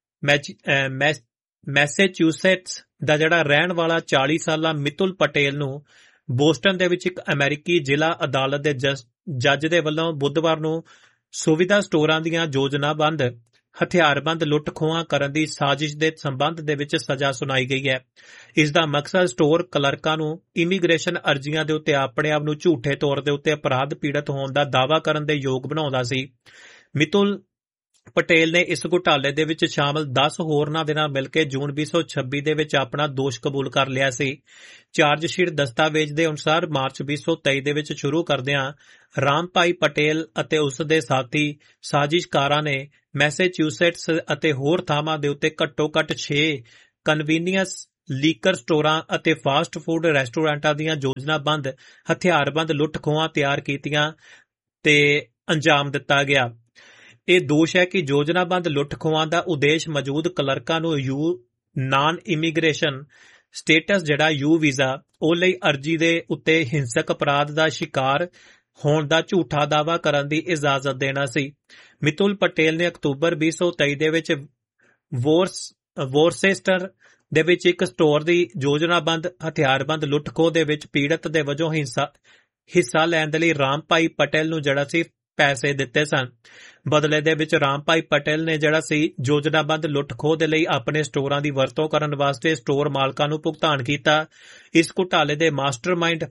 ਮੈਸੇਚਿਉਸੇਟਸ ਦਾ ਜਿਹੜਾ ਰਹਿਣ ਵਾਲਾ ਚਾਲੀ ਸਾਲਾ ਮਿਤੁਲ ਪਟੇਲ ਨੂੰ ਬੋਸਟਨ ਦੇ ਵਿੱਚ ਇੱਕ ਅਮਰੀਕੀ ਜ਼ਿਲ੍ਹਾ ਅਦਾਲਤ ਦੇ ਜੱਜ ਦੇ ਵੱਲੋਂ ਬੁੱਧਵਾਰ ਨੂੰ ਸੁਵਿਧਾ ਸਟੋਰਾਂ ਦੀਆਂ ਯੋਜਨਾਬੰਦ ਹਥਿਆਰਬੰਦ ਲੁੱਟ ਖੋਹਾਂ ਕਰਨ ਦੀ ਸਾਜ਼ਿਸ਼ ਦੇ ਸੰਬੰਧ ਦੇ ਵਿੱਚ ਸਜ਼ਾ ਸੁਣਾਈ ਗਈ ਹੈ। ਇਸ ਦਾ ਮਕਸਦ ਸਟੋਰ ਕਲਰਕਾਂ ਨੂੰ ਇਮੀਗ੍ਰੇਸ਼ਨ ਅਰਜ਼ੀਆਂ ਦੇ ਉੱਤੇ ਆਪਣੇ ਆਪ ਨੂੰ ਝੂਠੇ ਤੌਰ ਦੇ ਉੱਤੇ ਅਪਰਾਧ ਪੀੜਤ ਹੋਣ ਦਾ ਦਾਅਵਾ ਕਰਨ ਦੇ ਯੋਗ ਬਣਾਉਂਦਾ ਸੀ। ਮਿਤੁਲ ਪਟੇਲ ਨੇ ਇਸ ਘੁਟਾਲੇ ਦੇ ਵਿੱਚ ਸ਼ਾਮਲ ਦਸ ਹੋਰਨਾਂ ਦੇ ਨਾਲ ਮਿਲ ਕੇ ਜੂਨ ਵੀਹ ਸੌ ਛੱਬੀ ਦੇ ਵਿੱਚ ਆਪਣਾ ਦੋਸ਼ ਕਬੂਲ ਕਰ ਲਿਆ ਸੀ। ਚਾਰਜਸ਼ੀਟ ਦਸਤਾਵੇਜ਼ ਦੇ ਅਨੁਸਾਰ ਮਾਰਚ ਵੀਹ ਸੌ ਤੇਈ ਦੇ ਵਿੱਚ ਸ਼ੁਰੂ ਕਰਦਿਆਂ ਰਾਮਭਾਈ ਪਟੇਲ ਅਤੇ ਉਸ ਦੇ ਸਾਥੀ ਸਾਜ਼ਿਸ਼ਕਾਰਾਂ ਨੇ ਮੈਸੇਚਿਊਸੇਟਸ ਅਤੇ ਹੋਰ ਥਾਵਾਂ ਦੇ ਉੱਤੇ ਘੱਟੋ ਘੱਟ ਛੇ ਕਨਵੀਨੀਅੰਸ ਲੀਕਰ ਸਟੋਰਾਂ ਅਤੇ ਫਾਸਟ ਫੂਡ ਰੈਸਟੋਰੈਂਟਾਂ ਦੀਆਂ ਯੋਜਨਾਬੰਦ ਹਥਿਆਰਬੰਦ ਲੁੱਟ ਖੋਹਾਂ ਤਿਆਰ ਕੀਤੀਆਂ ਤੇ ਅੰਜਾਮ ਦਿੱਤਾ ਗਿਆ। ਇਹ ਦੋਸ਼ ਹੈ ਕਿ ਯੋਜਨਾਬੰਦ ਲੁੱਟ ਖੋਹਾਂ ਦਾ ਉਦੇਸ਼ ਮੌਜੂਦ ਕਲਰਕਾਂ ਨੂੰ ਯੂ ਨਾਨ ਇਮੀਗ੍ਰੇਸ਼ਨ ਸਟੇਟਸ ਜਿਹੜਾ ਯੂ ਵੀਜ਼ਾ ਉਹ ਲਈ ਅਰਜ਼ੀ ਦੇ ਉੱਤੇ ਹਿੰਸਕ ਅਪਰਾਧ ਦਾ ਸ਼ਿਕਾਰ ਹੋਣ ਦਾ ਝੂਠਾ ਦਾਅਵਾ ਕਰਨ ਦੀ ਇਜਾਜ਼ਤ ਦੇਣਾ ਸੀ। ਮਿਤੁਲ ਪਟੇਲ ਨੇ ਅਕਤੂਬਰ ਵੀਹ ਸੌ ਤੇਈ ਦੇ ਵਿੱਚ ਵੋਰਸ ਵੋਰਸੇਸਟਰ ਦੇ ਵਿੱਚ ਇੱਕ ਸਟੋਰ ਦੀ ਯੋਜਨਾਬੰਦ ਹਥਿਆਰਬੰਦ ਲੁੱਟ ਖੋਹ ਦੇ ਵਿੱਚ ਪੀੜਤ ਦੇ ਵਜੋਂ ਹਿੰਸਾ ਹਿੱਸਾ ਲੈਣ ਦੇ ਲਈ ਰਾਮਭਾਈ ਪਟੇਲ ਨੂੰ ਜਿਹੜਾ ਸੀ ਪੈਸੇ ਦਿੱਤੇ ਸਨ। ਬਦਲੇ ਦੇ ਵਿੱਚ ਰਾਮਭਾਈ ਪਟੇਲ ਨੇ ਜਿਹੜਾ ਸੀ ਯੋਜਨਾਬੰਦ ਲੁੱਟ ਖੋਹ ਦੇ ਲਈ ਆਪਣੇ ਸਟੋਰਾਂ ਦੀ ਵਰਤੋਂ ਕਰਨ ਵਾਸਤੇ ਸਟੋਰ ਮਾਲਕਾਂ ਨੂੰ ਭੁਗਤਾਨ ਕੀਤਾ। ਇਸ ਘੁਟਾਲੇ ਦੇ ਮਾਸਟਰਮਾਈਂਡ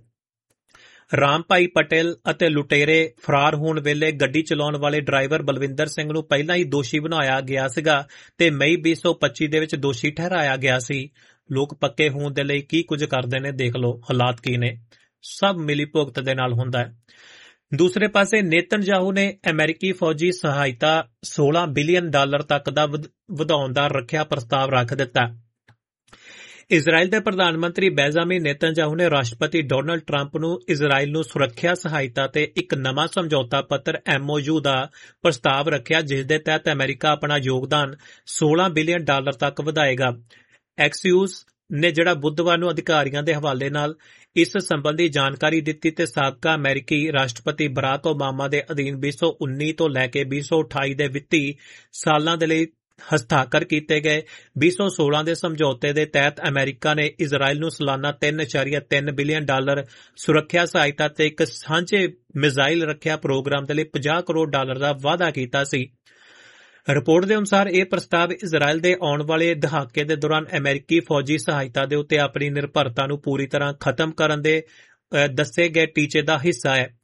ਰਾਮਭਾਈ ਪਟੇਲ ਅਤੇ ਲੁਟੇਰੇ ਫਰਾਰ ਹੋਣ ਵੇਲੇ ਗੱਡੀ ਚਲਾਉਣ ਵਾਲੇ ਡਰਾਈਵਰ ਬਲਵਿੰਦਰ ਸਿੰਘ ਨੂੰ ਪਹਿਲਾਂ ਹੀ ਦੋਸ਼ੀ ਬਣਾਇਆ ਗਿਆ ਸੀਗਾ ਤੇ ਮਈ ਵੀਹ ਸੌ ਪੱਚੀ ਦੇ ਵਿੱਚ ਦੋਸ਼ੀ ਠਹਿਰਾਇਆ ਗਿਆ ਸੀ। ਲੋਕ ਪੱਕੇ ਹੋਣ ਦੇ ਲਈ ਕੀ ਕੁਝ ਕਰਦੇ ਨੇ, ਦੇਖ ਲਓ ਹਾਲਾਤ ਕੀ ਨੇ। ਸਭ ਮਿਲੀ ਭੁਗਤ ਦੇ ਨਾਲ ਹੁੰਦਾ ਹੈ। ਦੂਸਰੇ ਪਾਸੇ ਨੇਤਨਯਾਹੂ ਨੇ ਅਮਰੀਕੀ ਫੌਜੀ ਸਹਾਇਤਾ ਸੋਲਾਂ ਬਿਲੀਅਨ ਡਾਲਰ ਤੱਕ ਦਾ ਵਧਾਉਣ ਦਾ ਰੱਖਿਆ ਪ੍ਰਸਤਾਵ ਰੱਖ ਦਿੱਤਾ। ਇਜ਼ਰਾਈਲ ਦੇ ਪ੍ਰਧਾਨ ਮੰਤਰੀ ਬੈਂਜਾਮਿਨ ਨੇਤਨਯਾਹੂ ਨੇ ਰਾਸ਼ਟਰਪਤੀ ਡੋਨਾਲਡ ਟਰੰਪ ਨੂੰ ਇਜ਼ਰਾਈਲ ਨੂੰ ਸੁਰੱਖਿਆ ਸਹਾਇਤਾ ਤੇ ਇੱਕ ਨਵਾਂ ਸਮਝੌਤਾ ਪੱਤਰ ਐਮ ਓ ਯੂ ਦਾ ਪ੍ਰਸਤਾਵ ਰੱਖਿਆ, ਜਿਸ ਦੇ ਤਹਿਤ ਅਮਰੀਕਾ ਆਪਣਾ ਯੋਗਦਾਨ ਸੋਲਾਂ ਬਿਲੀਅਨ ਡਾਲਰ ਤੱਕ ਵਧਾਏਗਾ। ਐਕਸੀਯੂਜ਼ ਨੇ ਜਿਹੜਾ ਬੁੱਧਵਾਰ ਨੂੰ ਅਧਿਕਾਰੀਆਂ ਦੇ ਹਵਾਲੇ ਨਾਲ ਇਸ ਸੰਬੰਧੀ ਜਾਣਕਾਰੀ ਦਿੱਤੀ ਤੇ ਸਾਬਕਾ ਅਮਰੀਕੀ ਰਾਸ਼ਟਰਪਤੀ ਬਰਾਕ ਓਬਾਮਾ ਦੇ ਅਧੀਨ ਵੀਹ ਸੌ ਉੱਨੀ ਤੋਂ ਲੈ ਕੇ ਵੀਹ ਸੌ ਅਠਾਈ ਦੇ ਵਿੱਤੀ ਸਾਲਾਂ ਦੇ ਲਈ ਹਸਤਾਖਰ ਕੀਤੇ ਗਏ ਵੀਹ ਸੌ ਸੋਲਾਂ ਦੇ ਸਮਝੌਤੇ ਦੇ ਤਹਿਤ ਅਮਰੀਕਾ ਨੇ ਇਜ਼ਰਾਈਲ ਨੂੰ ਸਾਲਾਨਾ ਤਿੰਨ ਇਸ਼ਾਰੀਆ ਤਿੰਨ ਬਿਲੀਅਨ ਡਾਲਰ ਸੁਰੱਖਿਆ ਸਹਾਇਤਾ ਤੇ ਇੱਕ ਸਾਂਝੇ ਮਿਜ਼ਾਈਲ ਰੱਖਿਆ ਪ੍ਰੋਗਰਾਮ ਦੇ ਲਈ ਪੰਜਾਹ ਕਰੋੜ ਡਾਲਰ ਦਾ ਵਾਅਦਾ ਕੀਤਾ ਸੀ। ਰਿਪੋਰਟ ਦੇ ਅਨੁਸਾਰ ਇਹ ਪ੍ਰਸਤਾਵ ਇਜ਼ਰਾਈਲ ਦੇ ਆਉਣ ਵਾਲੇ ਦਹਾਕੇ ਦੇ ਦੌਰਾਨ ਅਮਰੀਕੀ ਫੌਜੀ ਸਹਾਇਤਾ ਦੇ ਉੱਤੇ ਆਪਣੀ ਨਿਰਭਰਤਾ ਨੂੰ ਪੂਰੀ ਤਰ੍ਹਾਂ ਖਤਮ ਕਰਨ ਦੇ ਦੱਸੇ ਗਏ ਟੀਚੇ ਦਾ ਹਿੱਸਾ ਹੈ।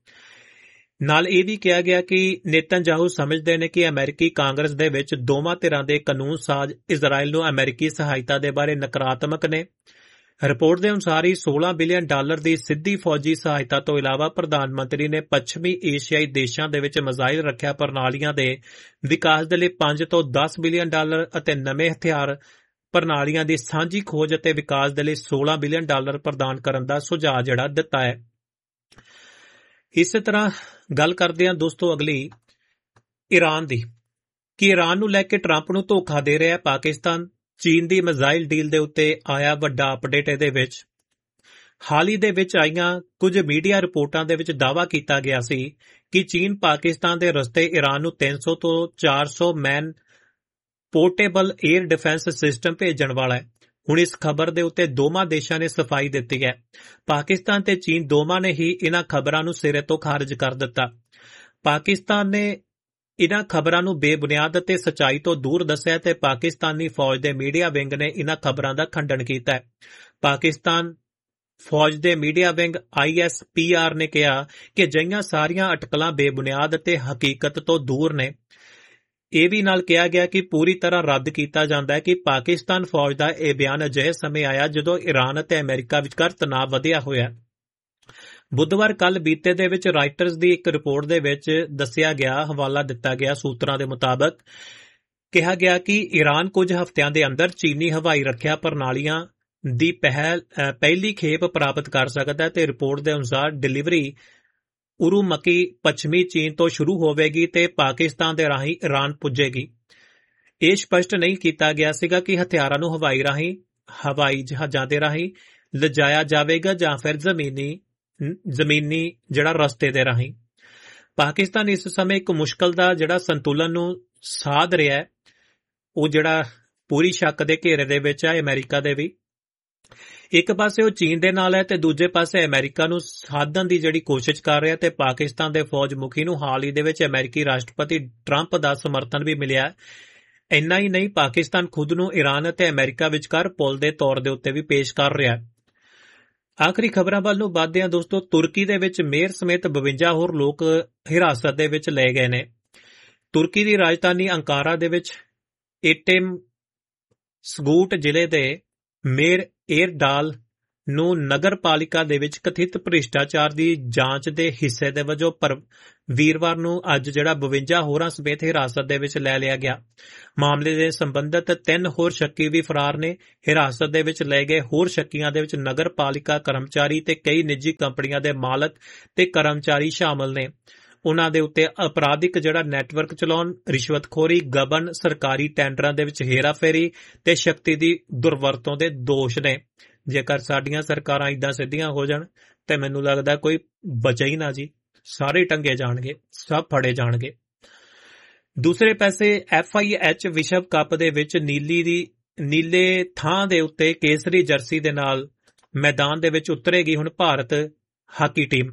ਨਾਲ ਇਹ ਵੀ ਕਿਹਾ ਗਿਆ ਕਿ ਨੇਤਨਯਾਹੂ ਸਮਝਦੇ ਨੇ ਕਿ ਅਮਰੀਕੀ ਕਾਂਗਰਸ ਦੇ ਵਿੱਚ ਦੋਵਾਂ ਧਿਰਾਂ ਦੇ ਕਾਨੂੰਨ ਸਾਜ਼ ਇਜ਼ਰਾਈਲ ਨੂੰ ਅਮਰੀਕੀ ਸਹਾਇਤਾ ਦੇ ਬਾਰੇ ਨਕਾਰਾਤਮਕ ਨੇ। ਰਿਪੋਰਟ ਦੇ ਅਨੁਸਾਰ ਹੀ ਸੋਲਾਂ ਬਿਲੀਅਨ ਡਾਲਰ ਦੀ ਸਿੱਧੀ ਫੌਜੀ ਸਹਾਇਤਾ ਤੋਂ ਇਲਾਵਾ ਪ੍ਰਧਾਨ ਮੰਤਰੀ ਨੇ ਪੱਛਮੀ ਏਸ਼ੀਆਈ ਦੇਸ਼ਾਂ ਦੇ ਵਿੱਚ ਮਿਜ਼ਾਈਲ ਰੱਖਿਆ ਪ੍ਰਣਾਲੀਆਂ ਦੇ ਵਿਕਾਸ ਦੇ ਲਈ ਪੰਜ ਤੋਂ ਦਸ ਬਿਲੀਅਨ ਡਾਲਰ ਅਤੇ ਨਵੇਂ ਹਥਿਆਰ ਪ੍ਰਣਾਲੀਆਂ ਦੀ ਸਾਂਝੀ ਖੋਜ ਅਤੇ ਵਿਕਾਸ ਦੇ ਲਈ ਸੋਲਾਂ ਬਿਲੀਅਨ ਡਾਲਰ ਪ੍ਰਦਾਨ ਕਰਨ ਦਾ ਸੁਝਾਅ ਜਿਹੜਾ ਦਿੱਤਾ ਹੈ। ਇਸੇ ਤਰ੍ਹਾਂ ਗੱਲ ਕਰਦੇ ਹਾਂ ਦੋਸਤੋ ਅਗਲੀ ਈਰਾਨ ਦੀ, ਕਿ ਈਰਾਨ ਨੂੰ ਲੈ ਕੇ ਟਰੰਪ ਨੂੰ ਧੋਖਾ ਦੇ ਰਿਹਾ ਪਾਕਿਸਤਾਨ। ਚੀਨ ਦੀ ਮਿਜ਼ਾਈਲ ਡੀਲ ਦੇ ਉੱਤੇ ਆਇਆ ਵੱਡਾ ਅਪਡੇਟ। ਇਹਦੇ ਵਿੱਚ ਹਾਲ ਹੀ ਦੇ ਵਿੱਚ ਆਈਆਂ ਕੁਝ ਮੀਡੀਆ ਰਿਪੋਰਟਾਂ ਦੇ ਵਿੱਚ ਦਾਅਵਾ ਕੀਤਾ ਗਿਆ ਸੀ ਕਿ ਚੀਨ ਪਾਕਿਸਤਾਨ ਦੇ ਰਸਤੇ ਈਰਾਨ ਨੂੰ ਤਿੰਨ ਸੌ ਤੋਂ ਚਾਰ ਸੌ ਮੈਨ ਪੋਰਟੇਬਲ 에ਅਰ ਡਿਫੈਂਸ ਸਿਸਟਮ ਭੇਜਣ ਵਾਲਾ ਹੈ। ਹੁਣ ਇਸ ਖਬਰ ਦੇ ਉੱਤੇ ਦੋਵਾਂ ਦੇਸ਼ਾਂ ਨੇ ਸਫਾਈ ਦਿੱਤੀ ਹੈ। ਪਾਕਿਸਤਾਨ ਤੇ ਚੀਨ ਦੋਵਾਂ ਨੇ ਹੀ ਇਹਨਾਂ ਖਬਰਾਂ ਨੂੰ ਸਿਰੇ ਤੋਂ ਖਾਰਜ ਕਰ ਦਿੱਤਾ। ਪਾਕਿਸਤਾਨ ਨੇ ਇਹਨਾਂ ਖਬਰਾਂ ਨੂੰ ਬੇਬੁਨਿਆਦ ਅਤੇ ਸੱਚਾਈ ਤੋਂ ਦੂਰ ਦੱਸਿਆ ਤੇ ਪਾਕਿਸਤਾਨੀ ਫੌਜ ਦੇ ਮੀਡੀਆ ਵਿੰਗ ਨੇ ਇਹਨਾਂ ਖਬਰਾਂ ਦਾ ਖੰਡਨ ਕੀਤਾ ਹੈ। ਪਾਕਿਸਤਾਨ ਫੌਜ ਦੇ media wing I S P R ਨੇ ਕਿਹਾ ਕਿ ਅਜਿਹੀਆਂ ਸਾਰੀਆਂ ਅਟਕਲਾਂ ਬੇਬੁਨਿਆਦ ਅਤੇ ਹਕੀਕਤ ਤੋਂ ਦੂਰ ਨੇ। ਇਹ ਵੀ ਨਾਲ ਕਿਹਾ ਗਿਆ ਕਿ ਪੂਰੀ ਤਰ੍ਹਾਂ ਰੱਦ ਕੀਤਾ ਜਾਂਦਾ ਹੈ ਕਿ ਪਾਕਿਸਤਾਨ ਫੌਜ ਦਾ ਇਹ ਬਿਆਨ ਅਜਿਹੇ ਸਮੇਂ ਆਇਆ ਜਦੋਂ ਈਰਾਨ ਅਤੇ ਅਮਰੀਕਾ ਵਿਚਕਾਰ ਤਣਾਅ ਵਧਿਆ ਹੋਇਆ। ਬੁੱਧਵਾਰ ਕੱਲ ਬੀਤੇ ਦੇ ਵਿੱਚ ਰਾਇਟਰਸ ਦੀ ਇੱਕ ਰਿਪੋਰਟ ਦੇ ਵਿੱਚ ਦੱਸਿਆ ਗਿਆ, ਹਵਾਲਾ ਦਿੱਤਾ ਗਿਆ ਸੂਤਰਾਂ ਦੇ ਮੁਤਾਬਕ, ਕਿਹਾ ਗਿਆ ਕਿ ਈਰਾਨ ਕੁਝ ਹਫ਼ਤਿਆਂ ਦੇ ਅੰਦਰ ਚੀਨੀ ਹਵਾਈ ਰੱਖਿਆ ਪ੍ਰਣਾਲੀਆਂ ਦੀ ਪਹਿਲ ਪਹਿਲੀ ਖੇਪ ਪ੍ਰਾਪਤ ਕਰ ਸਕਦਾ ਹੈ ਤੇ ਰਿਪੋਰਟ ਦੇ ਅਨੁਸਾਰ ਡਿਲੀਵਰੀ ਉਰੂਮਕੀ ਪੱਛਮੀ ਚੀਨ ਤੋਂ ਸ਼ੁਰੂ ਹੋਵੇਗੀ ਤੇ ਪਾਕਿਸਤਾਨ ਦੇ ਰਾਹੀਂ ਈਰਾਨ ਪੁੱਜੇਗੀ। ਇਹ ਸਪਸ਼ਟ ਨਹੀਂ ਕੀਤਾ ਗਿਆ ਸੀਗਾ ਕਿ ਹਥਿਆਰਾਂ ਨੂੰ ਹਵਾਈ ਰਾਹੀਂ ਹਵਾਈ ਜਹਾਜ਼ਾਂ ਦੇ ਰਾਹੀਂ ਲਿਜਾਇਆ ਜਾਵੇਗਾ ਜਾਂ ਫਿਰ ਜ਼ਮੀਨੀ ਜ਼ਮੀਨੀ ਜਿਹੜਾ ਰਸਤੇ ਦੇ ਰਾਹੀਂ। ਪਾਕਿਸਤਾਨ ਇਸ ਸਮੇਂ ਇੱਕ ਮੁਸ਼ਕਲ ਦਾ ਜਿਹੜਾ ਸੰਤੁਲਨ ਨੂੰ ਸਾਧ ਰਿਹਾ ਹੈ, ਉਹ ਜਿਹੜਾ ਪੂਰੀ ਸ਼ੱਕ ਦੇ ਘੇਰੇ ਦੇ ਵਿੱਚ ਹੈ ਅਮਰੀਕਾ ਦੇ ਵੀ। ਇੱਕ ਪਾਸੇ ਉਹ ਚੀਨ ਦੇ ਨਾਲ ਹੈ ਤੇ ਦੂਜੇ ਪਾਸੇ ਅਮਰੀਕਾ ਨੂੰ ਸਾਧਨ ਦੀ ਜਿਹੜੀ ਕੋਸ਼ਿਸ਼ ਕਰ ਰਿਹਾ ਤੇ ਪਾਕਿਸਤਾਨ ਦੇ ਫੌਜ ਮੁਖੀ ਨੂੰ ਹਾਲ ਹੀ ਦੇ ਵਿੱਚ ਅਮਰੀਕੀ ਰਾਸ਼ਟਰਪਤੀ ਟਰੰਪ ਦਾ ਸਮਰਥਨ ਵੀ ਮਿਲਿਆ। ਇੰਨਾ ਹੀ ਨਹੀਂ, ਪਾਕਿਸਤਾਨ ਖੁਦ ਨੂੰ ਈਰਾਨ ਅਤੇ ਅਮਰੀਕਾ ਵਿਚਕਾਰ ਪੁਲ ਦੇ ਤੌਰ ਦੇ ਉੱਤੇ ਵੀ ਪੇਸ਼ ਕਰ ਰਿਹਾ। ਆਖਰੀ ਖਬਰਾਂ ਵੱਲ ਨੂੰ ਵਧਦੇ ਹਾਂ ਦੋਸਤੋ। ਤੁਰਕੀ ਦੇ ਵਿੱਚ ਮੇਅਰ ਸਮੇਤ ਬਵੰਜਾ ਹੋਰ ਲੋਕ ਹਿਰਾਸਤ ਦੇ ਵਿੱਚ ਲਏ ਗਏ ਨੇ। ਤੁਰਕੀ ਦੀ ਰਾਜਧਾਨੀ ਅੰਕਾਰਾ ਦੇ ਵਿੱਚ ਏਟੇਮ ਸਗੂਟ ਜ਼ਿਲ੍ਹੇ ਦੇ ਮੇਅਰ ਏਰਡਾਲ ਨੂੰ ਨਗਰ ਪਾਲਿਕਾ ਦੇ ਵਿੱਚ ਕਥਿਤ ਭ੍ਰਿਸ਼ਟਾਚਾਰ ਦੀ ਜਾਂਚ ਦੇ ਹਿੱਸੇ ਦੇ ਵਜੋਂ ਪਰ ਵੀਰਵਾਰ ਨੂੰ ਅੱਜ ਜਿਹੜਾ ਬਵੰਜਾ ਹੋਰਾਂ ਸਮੇਤ ਹਿਰਾਸਤ ਦੇ ਵਿੱਚ ਲੈ ਲਿਆ ਗਿਆ। ਮਾਮਲੇ ਦੇ ਸੰਬੰਧਿਤ ਤਿੰਨ ਹੋਰ ਸ਼ੱਕੀ ਵੀ ਫਰਾਰ ਨੇ। ਹਿਰਾਸਤ ਦੇ ਵਿੱਚ ਲਏ ਗਏ ਹੋਰ ਸ਼ੱਕੀਆਂ ਦੇ ਵਿੱਚ ਨਗਰ ਪਾਲਿਕਾ ਕਰਮਚਾਰੀ ਤੇ ਕਈ ਨਿੱਜੀ ਕੰਪਨੀਆਂ ਦੇ ਮਾਲਕ ਤੇ ਕਰਮਚਾਰੀ ਸ਼ਾਮਲ ਨੇ। ਉਹਨਾਂ ਦੇ ਉੱਤੇ ਅਪਰਾਧਿਕ ਜਿਹੜਾ ਨੈਟਵਰਕ ਚਲਾਉਣ, ਰਿਸ਼ਵਤਖੋਰੀ, ਗਬਨ, ਸਰਕਾਰੀ ਟੈਂਡਰਾਂ ਦੇ ਵਿੱਚ ਹੇਰਾਫੇਰੀ ਤੇ ਸ਼ਕਤੀ ਦੀ ਦੁਰਵਰਤੋਂ ਦੇ ਦੋਸ਼ ਨੇ। ਜੇਕਰ ਸਾਡੀਆਂ ਸਰਕਾਰਾਂ ਇਦਾਂ ਸਿੱਧੀਆਂ ਹੋ ਜਾਣ ਤੇ ਮੈਨੂੰ ਲੱਗਦਾ ਕੋਈ ਬਚੇ ਹੀ ਨਾ ਜੀ, ਸਾਰੇ ਟੰਗੇ ਜਾਣਗੇ, ਸਭ ਫੜੇ ਜਾਣਗੇ। ਦੂਸਰੇ ਪਾਸੇ ਐਫ ਆਈ ਐਚ ਵਿਸ਼ਵ ਕੱਪ ਦੇ ਵਿੱਚ ਨੀਲੀ ਦੀ ਨੀਲੇ ਥਾਂ ਦੇ ਉੱਤੇ ਕੇਸਰੀ ਜਰਸੀ ਦੇ ਨਾਲ ਮੈਦਾਨ ਦੇ ਵਿੱਚ ਉਤਰੇਗੀ ਹੁਣ ਭਾਰਤ ਹਾਕੀ ਟੀਮ।